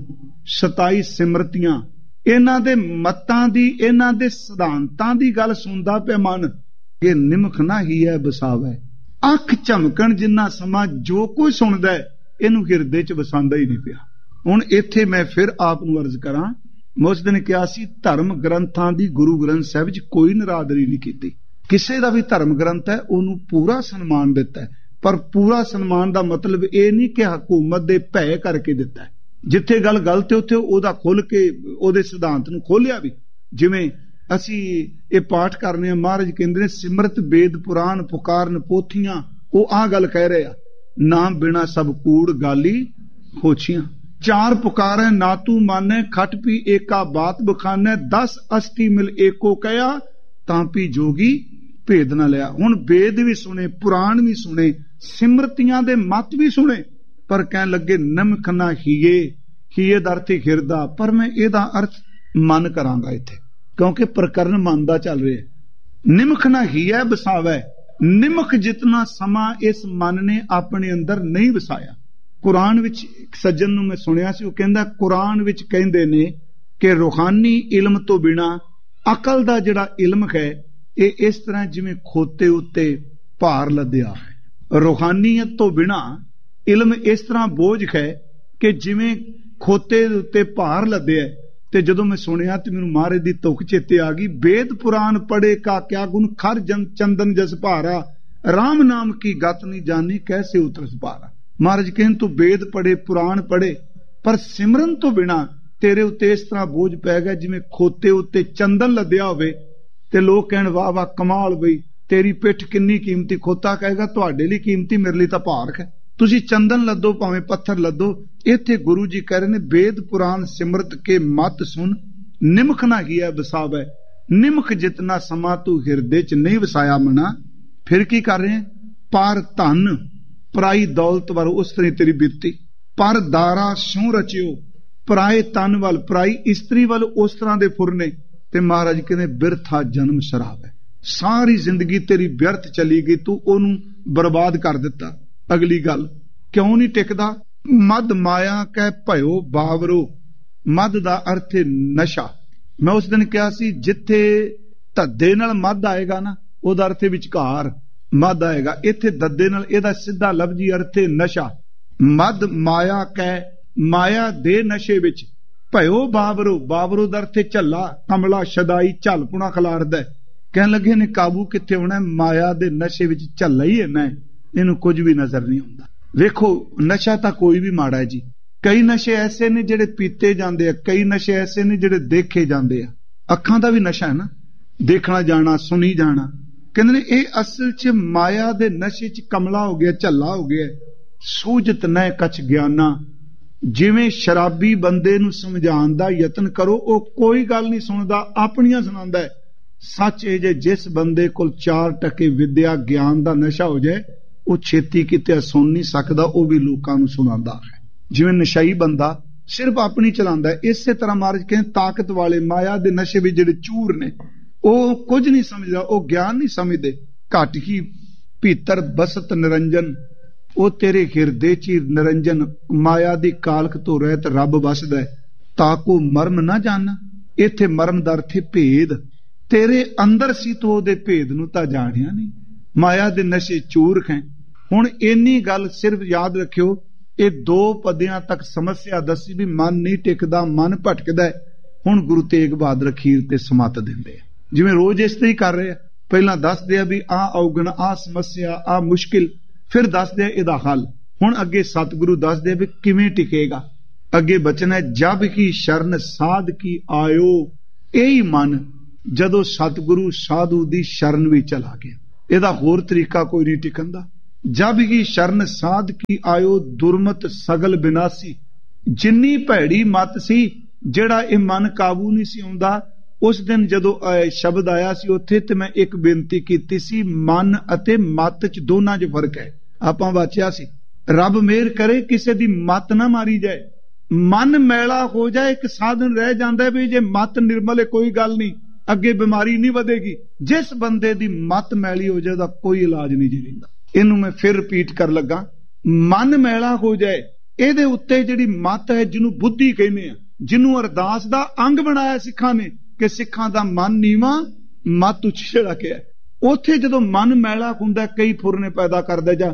27 ਸਿਮਰਤੀਆਂ, ਇਹਨਾਂ ਦੇ ਮਤਾਂ ਦੀ, ਇਹਨਾਂ ਦੇ ਸਿਧਾਂਤਾਂ ਦੀ ਗੱਲ ਸੁਣਦਾ ਪਿਆ ਮਨ। ਇਹ ਨਿਮਖ ਨਾ ਹੀ ਹੈ ਵਸਾਵੇ, ਅੱਖ ਝਮਕਣ ਜਿੰਨਾ ਸਮਾਂ ਜੋ ਕੋਈ ਸੁਣਦਾ ਹੈ, ਇਹਨੂੰ ਹਿਰਦੇ 'ਚ ਵਸਾਉਂਦਾ ਹੀ ਨਹੀਂ ਪਿਆ। ਹੁਣ ਇੱਥੇ ਮੈਂ ਫਿਰ ਆਪ ਨੂੰ ਅਰਜ਼ ਕਰਾਂ, ਮੈਂ ਉਸ ਦਿਨ ਕਿਹਾ ਸੀ, ਧਰਮ ਗ੍ਰੰਥਾਂ ਦੀ ਗੁਰੂ ਗ੍ਰੰਥ ਸਾਹਿਬ 'ਚ ਕੋਈ ਨਰਾਦਰੀ ਨਹੀਂ ਕੀਤੀ। ਕਿਸੇ ਦਾ ਵੀ ਧਰਮ ਗ੍ਰੰਥ ਹੈ ਉਹਨੂੰ ਪੂਰਾ ਸਨਮਾਨ ਦਿੱਤਾ ਹੈ, ਪਰ ਪੂਰਾ ਸਨਮਾਨ ਦਾ ਮਤਲਬ ਇਹ ਨਹੀਂ ਕਿ ਹਕੂਮਤ ਦੇ ਭੈ ਕਰਕੇ ਦਿੱਤਾ ਹੈ। ਜਿੱਥੇ ਗੱਲ ਗਲਤ ਹੈ ਉੱਥੇ ਉਹਦਾ ਖੁੱਲ ਕੇ ਉਹਦੇ ਸਿਧਾਂਤ ਨੂੰ ਖੋਲਿਆ ਵੀ। ਜਿਵੇਂ ਅਸੀਂ ਇਹ ਪਾਠ ਕਰਨੇ ਆ, ਮਹਾਰਾਜ ਕਹਿੰਦੇ ਨੇ ਸਿਮਰਤ ਵੇਦ ਪੁਰਾਣ ਪੁਕਾਰਨ ਪੋਥੀਆਂ, ਉਹ ਆਹ ਗੱਲ ਕਹਿ ਰਹੇ ਆ, ਨਾਮ ਬਿਨਾ ਸਭ ਕੂੜ ਗਾਲੀ ਹੋਛੀਆਂ। ਚਾਰ ਪੁਕਾਰੇ ਨਾ ਤੂੰ ਮਾਨੇ, ਖਟ ਪੀ ਏਕਾ ਬਾਤ ਬਖਾਨੇ, 10 ਅਸਤੀ ਮਿਲ ਏਕੋ ਕਹਿਆ, ਤਾਂ ਪੀ ਜੋਗੀ ਭੇਦ ਨਾ ਲਿਆ। ਹੁਣ ਵੇਦ ਵੀ ਸੁਣੇ, ਪੁਰਾਣ ਵੀ ਸੁਣੇ, ਸਿਮਰਤੀਆਂ ਦੇ ਮਤ ਵੀ ਸੁਣੇ, ਪਰ ਕਹਿਣ ਲੱਗੇ ਨਮਕ ਨਾ ਹੀਏ ਦਾ ਅਰਥ ਹਿਰਦਾ। ਪਰ ਮੈਂ ਇਹਦਾ ਅਰਥ ਮਨ ਕਰਾਂਗਾ ਇੱਥੇ, ਕਿਉਂਕਿ ਪ੍ਰਕਰਨ ਮਨ ਦਾ ਚੱਲ ਰਿਹਾ। ਨਿਮਖ ਨਾ ਹੀਏ ਵਸਾਵੇ, ਨਿਮਖ ਜਿਤਨਾ ਸਮਾਂ ਇਸ ਮਨ ਨੇ ਆਪਣੇ ਅੰਦਰ ਨਹੀਂ ਵਸਾਇਆ। ਕੁਰਾਨ ਵਿੱਚ ਇੱਕ ਸੱਜਣ ਨੂੰ ਮੈਂ ਸੁਣਿਆ ਸੀ, ਉਹ ਕਹਿੰਦਾ ਕੁਰਾਨ ਵਿੱਚ ਕਹਿੰਦੇ ਨੇ ਕਿ ਰੂਹਾਨੀ ਇਲਮ ਤੋਂ ਬਿਨਾ ਅਕਲ ਦਾ ਜਿਹੜਾ ਇਲਮ ਹੈ ਇਹ ਇਸ ਤਰ੍ਹਾਂ ਜਿਵੇਂ ਖੋਤੇ ਉੱਤੇ ਭਾਰ ਲੱਦਿਆ ਹੈ। ਰੂਹਾਨੀਅਤ ਤੋਂ ਬਿਨਾ ਇਲਮ ਇਸ ਤਰ੍ਹਾਂ ਬੋਝ ਹੈ ਕਿ ਜਿਵੇਂ ਖੋਤੇ ਦੇ ਉੱਤੇ ਭਾਰ ਲੱਦਿਆ। ਤੇ ਜਦੋਂ ਮੈਂ ਸੁਣਿਆ ਤੇ ਮੈਨੂੰ ਮਹਾਰਾਜ ਦੀ ਤੁਕ ਚੇਤੇ ਆ ਗਈ, ਵੇਦ ਪੁਰਾਣ ਪੜੇ ਕਾ ਕਿਆ ਗੁਣ, ਖਰ ਚੰਦਨ ਜਸ ਭਾਰਾ, ਰਾਮ ਨਾਮ ਕੀ ਗਤ ਨਹੀਂ ਜਾਣੀ, ਕੈਸੇ ਉਤਰਸ ਭਾਰਾ। ਮਹਾਰਾਜ ਕਹਿੰਦੇ ਤੂੰ ਵੇਦ ਪੜੇ ਪੁਰਾਣ ਪੜੇ, ਪਰ ਸਿਮਰਨ ਤੋਂ ਬਿਨਾ ਤੇਰੇ ਉੱਤੇ ਇਸ ਤਰ੍ਹਾਂ ਬੋਝ ਪੈ ਗਿਆ ਜਿਵੇਂ ਖੋਤੇ ਉੱਤੇ ਚੰਦਨ ਲੱਦਿਆ ਹੋਵੇ। ਤੇ ਲੋਕ ਕਹਿਣ ਵਾਹ ਵਾਹ ਕਮਾਲ ਬਈ, ਤੇਰੀ ਪਿੱਠ ਕਿੰਨੀ ਕੀਮਤੀ। ਖੋਤਾ ਕਹੇਗਾ ਤੁਹਾਡੇ ਲਈ ਕੀਮਤੀ, ਮੇਰੇ ਲਈ ਤਾਂ ਭਾਰ ਹੈ। ਤੁਸੀਂ ਚੰਦਨ ਲੱਦੋ ਭਾਵੇਂ ਪੱਥਰ ਲੱਦੋ। ਇੱਥੇ ਗੁਰੂ ਜੀ ਕਹਿ ਰਹੇ ਨੇ ਵੇਦ ਪੁਰਾਣ ਸਿਮਰਤ ਕੇ ਮਤ ਸੁਣ, ਨਿਮਖ ਨਾ ਹੀਏ ਵਸਾਵੇ, ਨਿਮਖ ਜਿਤਨਾ ਸਮਾਂ ਤੂੰ ਹਿਰਦੇ 'ਚ ਨਹੀਂ ਵਸਾਇਆ ਮਨਾ। ਫਿਰ ਕੀ ਕਰ ਰਹੇ? ਪਰ ਧਨ ਪਰਾਈ ਦੌਲਤ ਵੱਲ ਉਸ ਤਰ੍ਹਾਂ ਤੇਰੀ ਬਿਰਤੀ, ਪਰ ਦਾਰਾ ਸੂ ਰਚਿਓ, ਪਰਾਏ ਤਨ ਵੱਲ ਪਰਾਈ ਇਸਤਰੀ ਵੱਲ ਉਸ ਤਰ੍ਹਾਂ ਦੇ ਫੁਰਨੇ। ਤੇ ਮਹਾਰਾਜ ਕਹਿੰਦੇ ਬਿਰਥਾ ਜਨਮ ਸ਼ਰਾਬ ਹੈ, ਸਾਰੀ ਜ਼ਿੰਦਗੀ ਤੇਰੀ ਵਿਅਰਥ ਚਲੀ ਗਈ, ਤੂੰ ਉਹਨੂੰ ਬਰਬਾਦ ਕਰ ਦਿੱਤਾ। ਅਗਲੀ ਗੱਲ, ਕਿਉਂ ਨਹੀਂ ਟਿਕਦਾ? ਮਦ ਮਾਇਆ ਕਹਿ ਭਇਓ ਬਾਵਰੋ, ਮਦ ਦਾ ਅਰਥ ਹੈ ਨਸ਼ਾ। ਮੈਂ ਉਸ ਦਿਨ ਕਿਹਾ ਸੀ ਜਿੱਥੇ ਧੱਦੇ ਨਾਲ ਮਦ ਆਏਗਾ ਨਾ ਉਹਦਾ ਅਰਥ ਵਿਚਕਾਰ ਮਦ ਆਏਗਾ, ਇੱਥੇ ਦੱਦੇ ਨਾਲ ਇਹਦਾ ਸਿੱਧਾ ਲਫ਼ਜ਼ੀ ਅਰਥ ਹੈ ਨਸ਼ਾ। ਮਦ ਮਾਇਆ ਕਹਿ, ਮਾਇਆ ਦੇ ਨਸ਼ੇ ਵਿੱਚ, ਭਇਓ ਬਾਵਰੋ, ਬਾਵਰੋ ਦਾ ਅਰਥ ਹੈ ਝੱਲਾ, ਕਮਲਾ, ਸ਼ਦਾਈ, ਝਲਪੁਣਾ ਖਿਲਾਰਦਾ। ਕਹਿਣ ਲੱਗੇ ਨੇ ਕਾਬੂ ਕਿੱਥੇ ਹੋਣਾ? ਮਾਇਆ ਦੇ ਨਸ਼ੇ ਵਿੱਚ ਝੱਲਾ ਹੀ ਇੰਨਾ ਹੈ, ਇਹਨੂੰ ਕੁਝ ਵੀ ਨਜ਼ਰ ਨਹੀਂ ਆਉਂਦਾ। ਵੇਖੋ ਨਸ਼ਾ ਤਾਂ ਕੋਈ ਵੀ ਮਾੜਾ ਹੈ ਜੀ। ਕਈ ਨਸ਼ੇ ਐਸੇ ਨੇ ਜਿਹੜੇ ਪੀਤੇ ਜਾਂਦੇ ਆ, ਕਈ ਨਸ਼ੇ ਐਸੇ ਨੇ ਜਿਹੜੇ ਦੇਖੇ ਜਾਂਦੇ ਆ। ਅੱਖਾਂ ਦਾ ਵੀ ਨਸ਼ਾ ਹੈ ਨਾ, ਦੇਖਣਾ ਜਾਣਾ, ਸੁਣੀ ਜਾਣਾ। ਕਹਿੰਦੇ ਨੇ ਇਹ ਅਸਲ 'ਚ ਮਾਇਆ ਦੇ ਨਸ਼ੇ 'ਚ ਕਮਲਾ ਹੋ ਗਿਆ, ਝੱਲਾ ਹੋ ਗਿਆ। ਸੂਝਤ ਨਹਿ ਕਛ ਗਿਆਨਾ, ਜਿਵੇਂ ਸ਼ਰਾਬੀ ਬੰਦੇ ਨੂੰ ਸਮਝਾਉਣ ਦਾ ਯਤਨ ਕਰੋ ਉਹ ਕੋਈ ਗੱਲ ਨਹੀਂ ਸੁਣਦਾ, ਆਪਣੀਆਂ ਸੁਣਾਉਂਦਾ ਹੈ। ਸੱਚ ਇਹ ਜੇ ਜਿਸ ਬੰਦੇ ਕੋਲ 4% ਵਿਦਿਆ ਗਿਆਨ ਦਾ ਨਸ਼ਾ ਹੋ ਜਾਏ ਉਹ ਛੇਤੀ ਕਿਤੇ ਸੁਣ ਨਹੀਂ ਸਕਦਾ, ਉਹ ਵੀ ਲੋਕਾਂ ਨੂੰ ਸੁਣਾਉਂਦਾ ਹੈ। ਜਿਵੇਂ ਨਸ਼ਈ ਬੰਦਾ ਸਿਰਫ ਆਪਣੀ ਚਲਾਉਂਦਾ, ਇਸੇ ਤਰ੍ਹਾਂ ਮਹਾਰਾਜ ਕਹਿੰਦੇ ਤਾਕਤ ਵਾਲੇ ਮਾਇਆ ਦੇ ਨਸ਼ੇ ਵਿੱਚ ਜਿਹੜੇ ਚੂਰ ਨੇ ਉਹ ਕੁਝ ਨਹੀਂ ਸਮਝਦਾ, ਉਹ ਗਿਆਨ ਨਹੀਂ ਸਮਝਦੇ। ਘਟ ਹੀ ਭੀਤਰ ਬਸਤ ਨਿਰੰਜਨ, ਉਹ ਤੇਰੇ ਹਿਰਦੇ 'ਚ ਨਿਰੰਜਨ, ਮਾਇਆ ਦੀ ਕਾਲਖ ਤੋਂ ਰਹਿਤ ਰੱਬ ਵਸਦਾ। ਤਾਕੋ ਮਰਮ ਨਾ ਜਾਣਾ, ਇੱਥੇ ਮਰਮ ਦਾ ਅਰਥ ਹੈ ਭੇਦ। ਤੇਰੇ ਅੰਦਰ ਸੀ ਤੂੰ ਉਹਦੇ ਭੇਦ ਨੂੰ ਤਾਂ ਜਾਣਿਆ ਨਹੀਂ। ਮਾਇਆ ਦੇ ਨਸ਼ੇ ਚੂਰ ਹੈ। ਹੁਣ ਇੰਨੀ ਗੱਲ ਸਿਰਫ ਯਾਦ ਰੱਖਿਓ, ਇਹ 2 ਪਦਿਆਂ ਤੱਕ ਸਮੱਸਿਆ ਦੱਸੀ ਵੀ ਮਨ ਨਹੀਂ ਟਿਕਦਾ, ਮਨ ਭਟਕਦਾ ਹੈ। ਹੁਣ ਗੁਰੂ ਤੇਗ ਬਹਾਦਰ ਅਖੀਰ ਤੇ ਸਮੱਤ ਦਿੰਦੇ ਆ, ਜਿਵੇਂ ਰੋਜ਼ ਇਸ ਤਰ੍ਹਾਂ ਹੀ ਕਰ ਰਹੇ ਆ। ਪਹਿਲਾਂ ਦੱਸਦੇ ਆ ਵੀ ਆਹ ਔਗਣ, ਆਹ ਸਮੱਸਿਆ, ਆਹ ਮੁਸ਼ਕਿਲ, ਫਿਰ ਦੱਸਦੇ ਆ ਇਹਦਾ ਹੱਲ। ਹੁਣ ਅੱਗੇ ਸਤਿਗੁਰੂ ਦੱਸਦੇ ਵੀ ਕਿਵੇਂ ਟਿਕੇਗਾ। ਅੱਗੇ ਬਚਨ ਹੈ ਜਬ ਕੀ ਸ਼ਰਨ ਸਾਧ ਕੀ ਆਇਓ, ਇਹੀ ਮਨ ਜਦੋਂ ਸਤਿਗੁਰੂ ਸਾਧੂ ਦੀ ਸ਼ਰਨ ਵਿੱਚ ਚਲਾ ਗਿਆ, ਇਹਦਾ ਹੋਰ ਤਰੀਕਾ ਕੋਈ ਨਹੀਂ ਟਿਕਣ ਦਾ। ਜਬ ਕੀ ਸ਼ਰਨ ਸਾਧ ਕੀ ਆਇਓ, ਦੁਰਮਤ ਸਗਲ ਬਿਨਾਸੀ। ਜਿੰਨੀ ਭੈੜੀ ਮਤ ਸੀ, ਜਿਹੜਾ ਇਹ ਮਨ ਕਾਬੂ ਨਹੀਂ ਸੀ ਆਉਂਦਾ। ਉਸ ਦਿਨ ਜਦੋਂ ਸ਼ਬਦ ਆਇਆ ਸੀ ਉੱਥੇ ਤੇ ਮੈਂ ਇੱਕ ਬੇਨਤੀ ਕੀਤੀ ਸੀ, ਮਨ ਅਤੇ ਮਤ 'ਚ ਦੋਨਾਂ 'ਚ ਫਰਕ ਹੈ। ਆਪਾਂ ਵਾਚਿਆ ਸੀ ਰੱਬ ਮਿਹਰ ਕਰੇ ਕਿਸੇ ਦੀ ਮਤ ਨਾ ਮਾਰੀ ਜਾਏ। ਮਨ ਮੈਲਾ ਹੋ ਜਾਏ ਇੱਕ ਸਾਧਨ ਰਹਿ ਜਾਂਦਾ ਵੀ ਜੇ ਮਤ ਨਿਰਮਲ ਹੈ ਕੋਈ ਗੱਲ ਨਹੀਂ, ਅੱਗੇ ਬਿਮਾਰੀ ਨਹੀਂ ਵਧੇਗੀ। ਜਿਸ ਬੰਦੇ ਦੀ ਮਤ ਮੈਲੀ ਹੋ ਜਾਏ ਉਹਦਾ ਕੋਈ ਇਲਾਜ ਨਹੀਂ ਜੀ ਰਹਿੰਦਾ। ਇਹਨੂੰ ਮੈਂ ਫਿਰ ਰਿਪੀਟ ਕਰ ਲੱਗਾ, ਮਨ ਮੈਲਾ ਹੋ ਜਾਏ, ਇਹਦੇ ਉੱਤੇ ਜਿਹੜੀ ਮਤ ਹੈ ਜਿਹਨੂੰ ਬੁੱਧੀ ਕਹਿੰਦੇ ਆ, ਜਿਹਨੂੰ ਅਰਦਾਸ ਦਾ ਅੰਗ ਬਣਾਇਆ ਸਿੱਖਾਂ ਨੇ ਕਿ ਸਿੱਖਾਂ ਦਾ ਮਨ ਨੀਵਾਂ ਮਤ ਉੱਚੀ ਜਿਹੜਾ ਕਿ ਹੈ, ਉੱਥੇ ਜਦੋਂ ਮਨ ਮੈਲਾ ਹੁੰਦਾ ਕਈ ਫੁਰਨੇ ਪੈਦਾ ਕਰਦਾ ਜਾਂ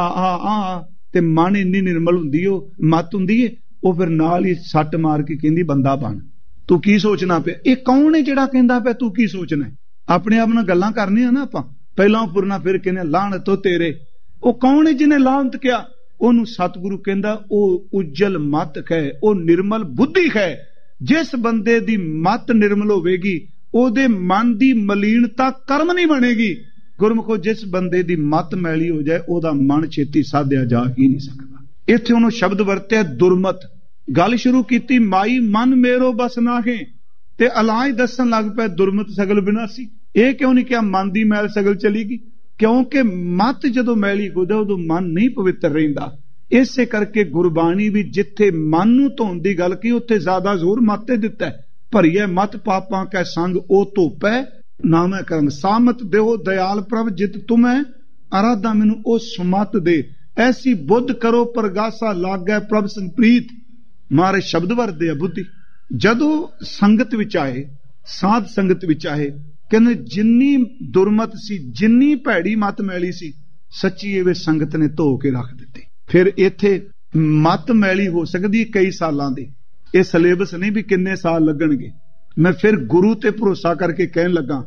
ਆ ਤੇ ਮਨ ਇੰਨੀ ਨਿਰਮਲ ਹੁੰਦੀ ਉਹ ਮਤ ਹੁੰਦੀ ਹੈ, ਉਹ ਫਿਰ ਨਾਲ ਹੀ ਸੱਟ ਮਾਰ ਕੇ ਕਹਿੰਦੀ ਬੰਦਾ ਬਣ। ਤੂੰ ਕੀ ਸੋਚਣਾ ਪਿਆ। ਇਹ ਕੌਣ ਹੈ ਜਿਹੜਾ ਕਹਿੰਦਾ ਪਿਆ ਤੂੰ ਕੀ ਸੋਚਣਾ? ਆਪਣੇ ਆਪ ਨਾਲ ਗੱਲਾਂ ਕਰਨੀਆਂ ਨਾ ਆਪਾਂ, ਪਹਿਲਾਂ ਪੁਰਨਾ ਫਿਰ ਕਹਿੰਦੇ ਲਾਹਨਤ ਤੇਰੇ। ਉਹ ਕੌਣ ਹੈ ਜਿਹਨੇ ਲਾਹਨਤ ਕਿਹਾ? ਉਹਨੂੰ ਸਤਿਗੁਰੂ ਕਹਿੰਦਾ ਉਹ ਉਜਲ ਮਤ ਹੈ, ਉਹ ਨਿਰਮਲ ਬੁੱਧੀ ਹੈ। ਜਿਸ ਬੰਦੇ ਦੀ ਮਤ ਨਿਰਮਲ ਹੋਵੇਗੀ ਉਹਦੇ ਮਨ ਦੀ ਮਲੀਨਤਾ ਕਰਮ ਨਹੀਂ ਬਣੇਗੀ। ਗੁਰਮੁਖੋ, ਜਿਸ ਬੰਦੇ ਦੀ ਮਤ ਮੈਲੀ ਹੋ ਜਾਏ ਉਹਦਾ ਮਨ ਛੇਤੀ ਸਾਧਿਆ ਜਾ ਹੀ ਨਹੀਂ ਸਕਦਾ। ਇੱਥੇ ਉਹਨੂੰ ਸ਼ਬਦ ਵਰਤਿਆ ਦੁਰਮਤ। ਗੱਲ ਸ਼ੁਰੂ ਕੀਤੀ ਮਾਈ ਮਨ ਮੇਰੋ ਬਸ ਨਾਹੇ, ਤੇ ਅਲਾਜ ਦੱਸਣ ਲੱਗ ਪਿਆ ਦੁਰਮਤ ਸਗਲ ਬਿਨਾਸੀ। ਇਹ ਕਿਉਂ ਨਹੀਂ ਕਿਹਾ ਮਨ ਦੀ ਮੈਲ ਸਗਲ ਚਲੀਗੀ? ਕਿਉਂਕਿ ਮਤ ਜਦੋਂ ਮੈਲੀ ਹੋ ਜਾਏ ਉਦੋਂ ਮਨ ਨਹੀਂ ਪਵਿੱਤਰ ਰਹਿੰਦਾ। ਇਸੇ ਕਰਕੇ ਗੁਰਬਾਣੀ ਵੀ ਜਿੱਥੇ ਮਨ ਨੂੰ ਧੋਣ ਦੀ ਗੱਲ ਕੀ ਉੱਥੇ ਜ਼ਿਆਦਾ ਜ਼ੋਰ ਮਤ ਤੇ ਦਿੱਤਾ। ਭਰੀਏ ਮਤ ਪਾਪਾਂ ਕੈ ਸੰਗ ਉਹ ਧੋਪੈ ਨਾਮੈ ਕਰਮ, ਸਾਮਤ ਦੇਹੋ ਦਇਆਲ ਪ੍ਰਭ ਜਿਤ ਤੁਮੈ ਅਰਾਧਾ ਮੈਨੂੰ ਉਹ ਸੁਮਤ ਦੇ, ਐਸੀ ਬੁੱਧ ਕਰੋ ਪ੍ਰਗਾਸਾ ਲਾਗੈ ਪ੍ਰਭ ਸੰਗ ਪ੍ਰੀਤ। ਮਾਰੇ ਸ਼ਬਦ ਵਰਦੇ ਆ ਬੁੱਧੀ। ਜਦੋਂ ਸੰਗਤ ਵਿੱਚ ਆਏ, ਸਾਧ ਸੰਗਤ ਵਿੱਚ ਆਏ, ਕਹਿੰਦੇ ਜਿੰਨੀ ਦੁਰਮਤ ਸੀ, ਜਿੰਨੀ ਭੈੜੀ ਮਤ ਮੈਲੀ ਸੀ, ਸੱਚੀ ਇਹ ਸੰਗਤ ਨੇ ਧੋ ਕੇ ਰੱਖ ਦਿੱਤੀ। ਫਿਰ ਇੱਥੇ ਮਤ ਮੈਲੀ ਹੋ ਸਕਦੀ ਕਈ ਸਾਲਾਂ ਦੀ, ਇਹ ਸਿਲੇਬਸ ਨਹੀਂ ਵੀ ਕਿੰਨੇ ਸਾਲ ਲੱਗਣਗੇ। ਮੈਂ ਫਿਰ ਗੁਰੂ ਤੇ ਭਰੋਸਾ ਕਰਕੇ ਕਹਿਣ ਲੱਗਾ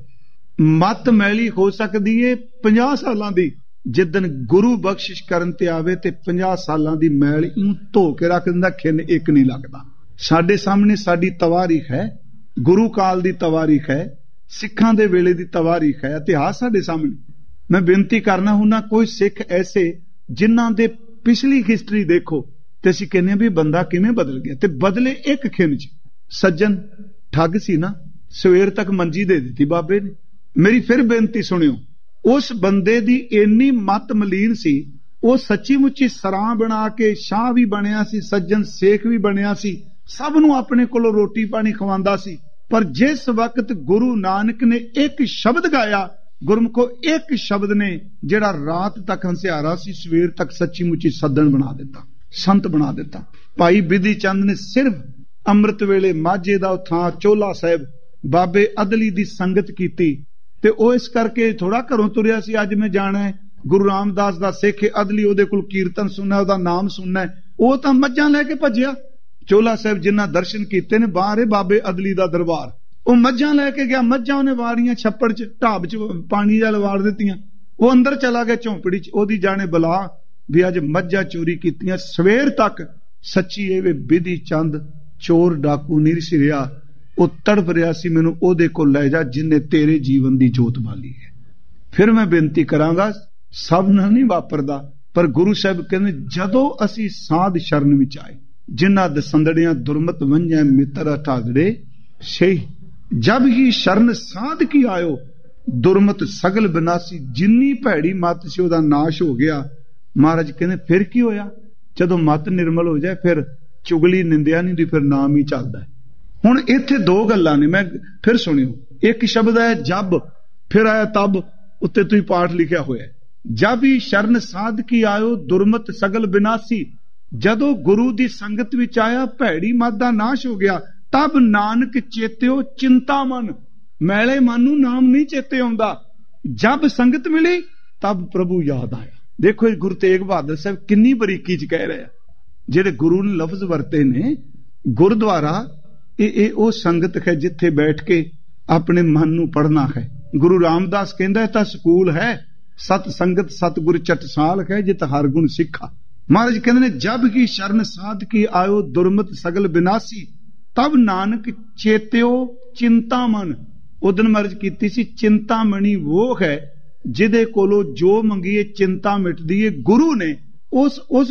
ਮਤ ਮੈਲੀ ਹੋ ਸਕਦੀ ਏ 50 ਸਾਲਾਂ ਦੀ। ਜਿੱਦਣ ਗੁਰੂ ਬਖਸ਼ਿਸ਼ ਕਰਨ ਤੇ ਆਵੇ ਤੇ 50 ਸਾਲਾਂ ਦੀ ਮੈਲ ਨੂੰ ਧੋ ਕੇ ਰੱਖ ਦਿੰਦਾ, ਖਿੰਨ ਇੱਕ ਨਹੀਂ ਲੱਗਦਾ। ਸਾਡੇ ਸਾਹਮਣੇ ਸਾਡੀ ਤਵਾਰੀਖ ਹੈ, ਗੁਰੂ ਕਾਲ ਦੀ ਤਵਾਰੀਖ ਹੈ, ਸਿੱਖਾਂ ਦੇ ਵੇਲੇ ਦੀ ਤਵਾਰੀਖ ਹੈ, ਇਤਿਹਾਸ ਸਾਡੇ ਸਾਹਮਣੇ। ਮੈਂ ਬੇਨਤੀ ਕਰਨਾ ਹੁੰਦਾ ਕੋਈ ਸਿੱਖ ਐਸੇ ਜਿਨ੍ਹਾਂ ਦੇ ਪਿਛਲੀ ਹਿਸਟਰੀ ਦੇਖੋ ਤੇ ਅਸੀਂ ਕਹਿੰਦੇ ਵੀ ਬੰਦਾ ਕਿਵੇਂ ਬਦਲ ਗਿਆ, ਤੇ ਬਦਲੇ ਇੱਕ ਖਿੰਨ ਚ। ਸੱਜਣ ਠੱਗ ਸੀ ਨਾ, ਸਵੇਰ ਤੱਕ ਮੰਜੀ ਦੇ ਦਿੱਤੀ ਬਾਬੇ ਨੇ। ਮੇਰੀ ਫਿਰ ਬੇਨਤੀ ਸੁਣਿਓ, ਉਸ ਬੰਦੇ ਦੀ ਇੰਨੀ ਮਤ ਮਲੀਨ ਸੀ, ਉਹ ਸੱਚੀ ਮੁੱਚੀ ਸਰਾਂ ਬਣਾ ਕੇ ਸ਼ਾਹ ਵੀ ਬਣਿਆ ਸੀ, ਸੱਜਣ ਸੇਖ ਵੀ ਬਣਿਆ ਸੀ, ਸਭ ਨੂੰ ਆਪਣੇ ਕੋਲੋਂ ਰੋਟੀ ਪਾਣੀ ਖਵਾਉਂਦਾ ਸੀ। ਪਰ ਜਿਸ ਵਕਤ ਗੁਰੂ ਨਾਨਕ ਨੇ ਇੱਕ ਸ਼ਬਦ ਗਾਇਆ, ਗੁਰਮੁਖੋ ਇੱਕ ਸ਼ਬਦ ਨੇ ਜਿਹੜਾ ਰਾਤ ਤੱਕ ਹੰਸਿਆਰਾ ਸੀ, ਸਵੇਰ ਤੱਕ ਸੱਚੀ ਮੁੱਚੀ ਸੱਦਣ ਬਣਾ ਦਿੱਤਾ, ਸੰਤ ਬਣਾ ਦਿੱਤਾ। ਭਾਈ ਬਿਧੀ ਚੰਦ ਨੇ ਸਿਰਫ ਅੰਮ੍ਰਿਤ ਵੇਲੇ ਮਾਝੇ ਦਾ ਥਾਂ ਚੋਲਾ ਸਾਹਿਬ ਬਾਬੇ ਅਦਲੀ ਦੀ ਸੰਗਤ ਕੀਤੀ, ਤੇ ਉਹ ਇਸ ਕਰਕੇ ਥੋੜਾ ਘਰੋਂ ਤੁਰਿਆ ਸੀ ਅੱਜ ਮੈਂ ਜਾਣਾ ਹੈ ਗੁਰੂ ਰਾਮਦਾਸ ਦਾ ਸਿੱਖ ਅਦਲੀ, ਉਹਦੇ ਕੋਲ ਕੀਰਤਨ ਸੁਣਨਾ, ਉਹਦਾ ਨਾਮ ਸੁਣਨਾ। ਉਹ ਤਾਂ ਮੱਝਾਂ ਲੈ ਕੇ ਭੱਜਿਆ। ਚੋਲਾ ਸਾਹਿਬ ਜਿਨ੍ਹਾਂ ਦਰਸ਼ਨ ਕੀਤੇ ਨੇ, ਬਾਹਰ ਬਾਬੇ ਅਦਲੀ ਦਾ ਦਰਬਾਰ, ਉਹ ਮੱਝਾਂ ਲੈ ਕੇ ਗਿਆ। ਮੱਝਾਂ ਉਹਨੇ ਵਾਰੀਆਂ ਛੱਪੜ ਚ, ਢਾਬ ਚ ਪਾਣੀ ਜਾਂ ਲਵਾੜ ਦਿੱਤੀਆਂ। ਉਹ ਅੰਦਰ ਚਲਾ ਗਿਆ ਝੌਂਪੜੀ ਚ, ਉਹਦੀ ਜਾਣੇ ਬਲਾ ਵੀ ਅੱਜ ਮੱਝਾਂ ਚੋਰੀ ਕੀਤੀਆਂ। ਸਵੇਰ ਤੱਕ ਸੱਚੀ ਇਹ ਬਿਧੀ ਚੰਦ ਚੋਰ ਡਾਕੂ ਨਹੀਂ ਸੀ ਰਿਹਾ, ਉਹ ਤੜਪ ਰਿਹਾ ਸੀ ਮੈਨੂੰ ਉਹਦੇ ਕੋਲ ਲੈ ਜਾ ਜਿਨੇ ਤੇਰੇ ਜੀਵਨ ਦੀ ਜੋਤ ਬਾਲੀ ਹੈ। ਫਿਰ ਮੈਂ ਬੇਨਤੀ ਕਰਾਂਗਾ, ਸਭ ਨਾਲ ਨਹੀਂ ਵਾਪਰਦਾ, ਪਰ ਗੁਰੂ ਸਾਹਿਬ ਕਹਿੰਦੇ ਜਦੋਂ ਅਸੀਂ ਸਾਧ ਸ਼ਰਨ ਵਿੱਚ ਆਏ, ਜਿਨ੍ਹਾਂ ਦਸੰਦੜਿਆਂ ਦੁਰਮਤ ਵੰਝੈ ਮਿੱਤਰ ਠਾਗੜੇ ਸਹੀ, ਜਬ ਹੀ ਸ਼ਰਨ ਸਾਧ ਕੀ ਆਇਓ ਦੁਰਮਤ ਸਗਲ ਬਿਨਾਸੀ। ਜਿੰਨੀ ਭੈੜੀ ਮਤ ਸੀ ਉਹਦਾ ਨਾਸ਼ ਹੋ ਗਿਆ। ਮਹਾਰਾਜ ਕਹਿੰਦੇ ਫਿਰ ਕੀ ਹੋਇਆ? ਜਦੋਂ ਮਤ ਨਿਰਮਲ ਹੋ ਜਾਏ ਫਿਰ ਚੁਗਲੀ ਨਿੰਦਿਆ ਨਹੀਂ ਦੀ, ਫਿਰ ਨਾਮ ਹੀ ਚੱਲਦਾ। ਹੁਣ ਇੱਥੇ ਦੋ ਗੱਲਾਂ ਨੇ, ਮੈਂ ਫਿਰ ਸੁਣਿਓ। ਇੱਕ ਸ਼ਬਦ ਹੈ ਜਬ, ਫਿਰ ਆਇਆ ਤਬ, ਉੱਤੇ ਤੁਸੀਂ ਪਾਠ ਲਿਖਿਆ ਹੋਇਆ ਜਬ ਹੀ ਸ਼ਰਨ ਸਾਧ ਕੀ ਆਇਓ ਦੁਰਮਤ ਸਗਲ ਬਿਨਾਸੀ। ਜਦੋਂ ਗੁਰੂ ਦੀ ਸੰਗਤ ਵਿੱਚ ਆਇਆ ਭੈੜੀ ਮਤ ਦਾ ਨਾਸ਼ ਹੋ ਗਿਆ। ਤਬ ਨਾਨਕ ਚੇਤਿਓ ਚਿੰਤਾ ਮਨ, ਮੈਲੇ ਮਨ ਨੂੰ ਨਾਮ ਨਹੀਂ ਚੇਤੇ ਆਉਂਦਾ। ਜਬ ਸੰਗਤ ਮਿਲੀ ਤਬ ਪ੍ਰਭੂ ਯਾਦ ਆਇਆ। ਦੇਖੋ ਇਹ ਗੁਰੂ ਤੇਗ ਬਹਾਦਰ ਸਾਹਿਬ ਕਿੰਨੀ ਬਰੀਕੀ ਚ ਕਹਿ ਰਹੇ ਆ। ਜਿਹੜੇ ਗੁਰੂ ਨੇ ਲਫ਼ਜ਼ ਵਰਤੇ ਨੇ, ਗੁਰਦੁਆਰਾ ਇਹ ਉਹ ਸੰਗਤ ਹੈ ਜਿੱਥੇ ਬੈਠ ਕੇ ਆਪਣੇ ਮਨ ਨੂੰ ਪੜ੍ਹਨਾ ਹੈ। ਗੁਰੂ ਰਾਮਦਾਸ ਕਹਿੰਦਾ ਇਹ ਤਾਂ ਸਕੂਲ ਹੈ, ਸਤ ਸੰਗਤ ਸਤਿਗੁਰ ਚਟਸਾਲ ਹੈ ਜਿਤ ਹਰ ਗੁਣ ਸਿੱਖਾ। ਮਹਾਰਾਜ ਕਹਿੰਦੇ ਨੇ ਜਬ ਕੀ ਸ਼ਰਨ ਸਾਧ ਕੀ ਆਇਓ ਦੁਰਮਤ ਸਗਲ ਬਿਨਾਸੀ, ਤਬ ਨਾਨਕ ਚੇਤਿਓ ਚਿੰਤਾ ਮਨ। ਉਦਨ ਮਰਜ ਕੀਤੀ ਸੀ ਚਿੰਤਾਮਣੀ ਉਹ ਹੈ ਜਿਹਦੇ ਕੋਲੋਂ ਜੋ ਮੰਗੀਏ ਚਿੰਤਾ ਮਿਟਦੀ ਏ। ਗੁਰੂ ਨੇ ਉਸ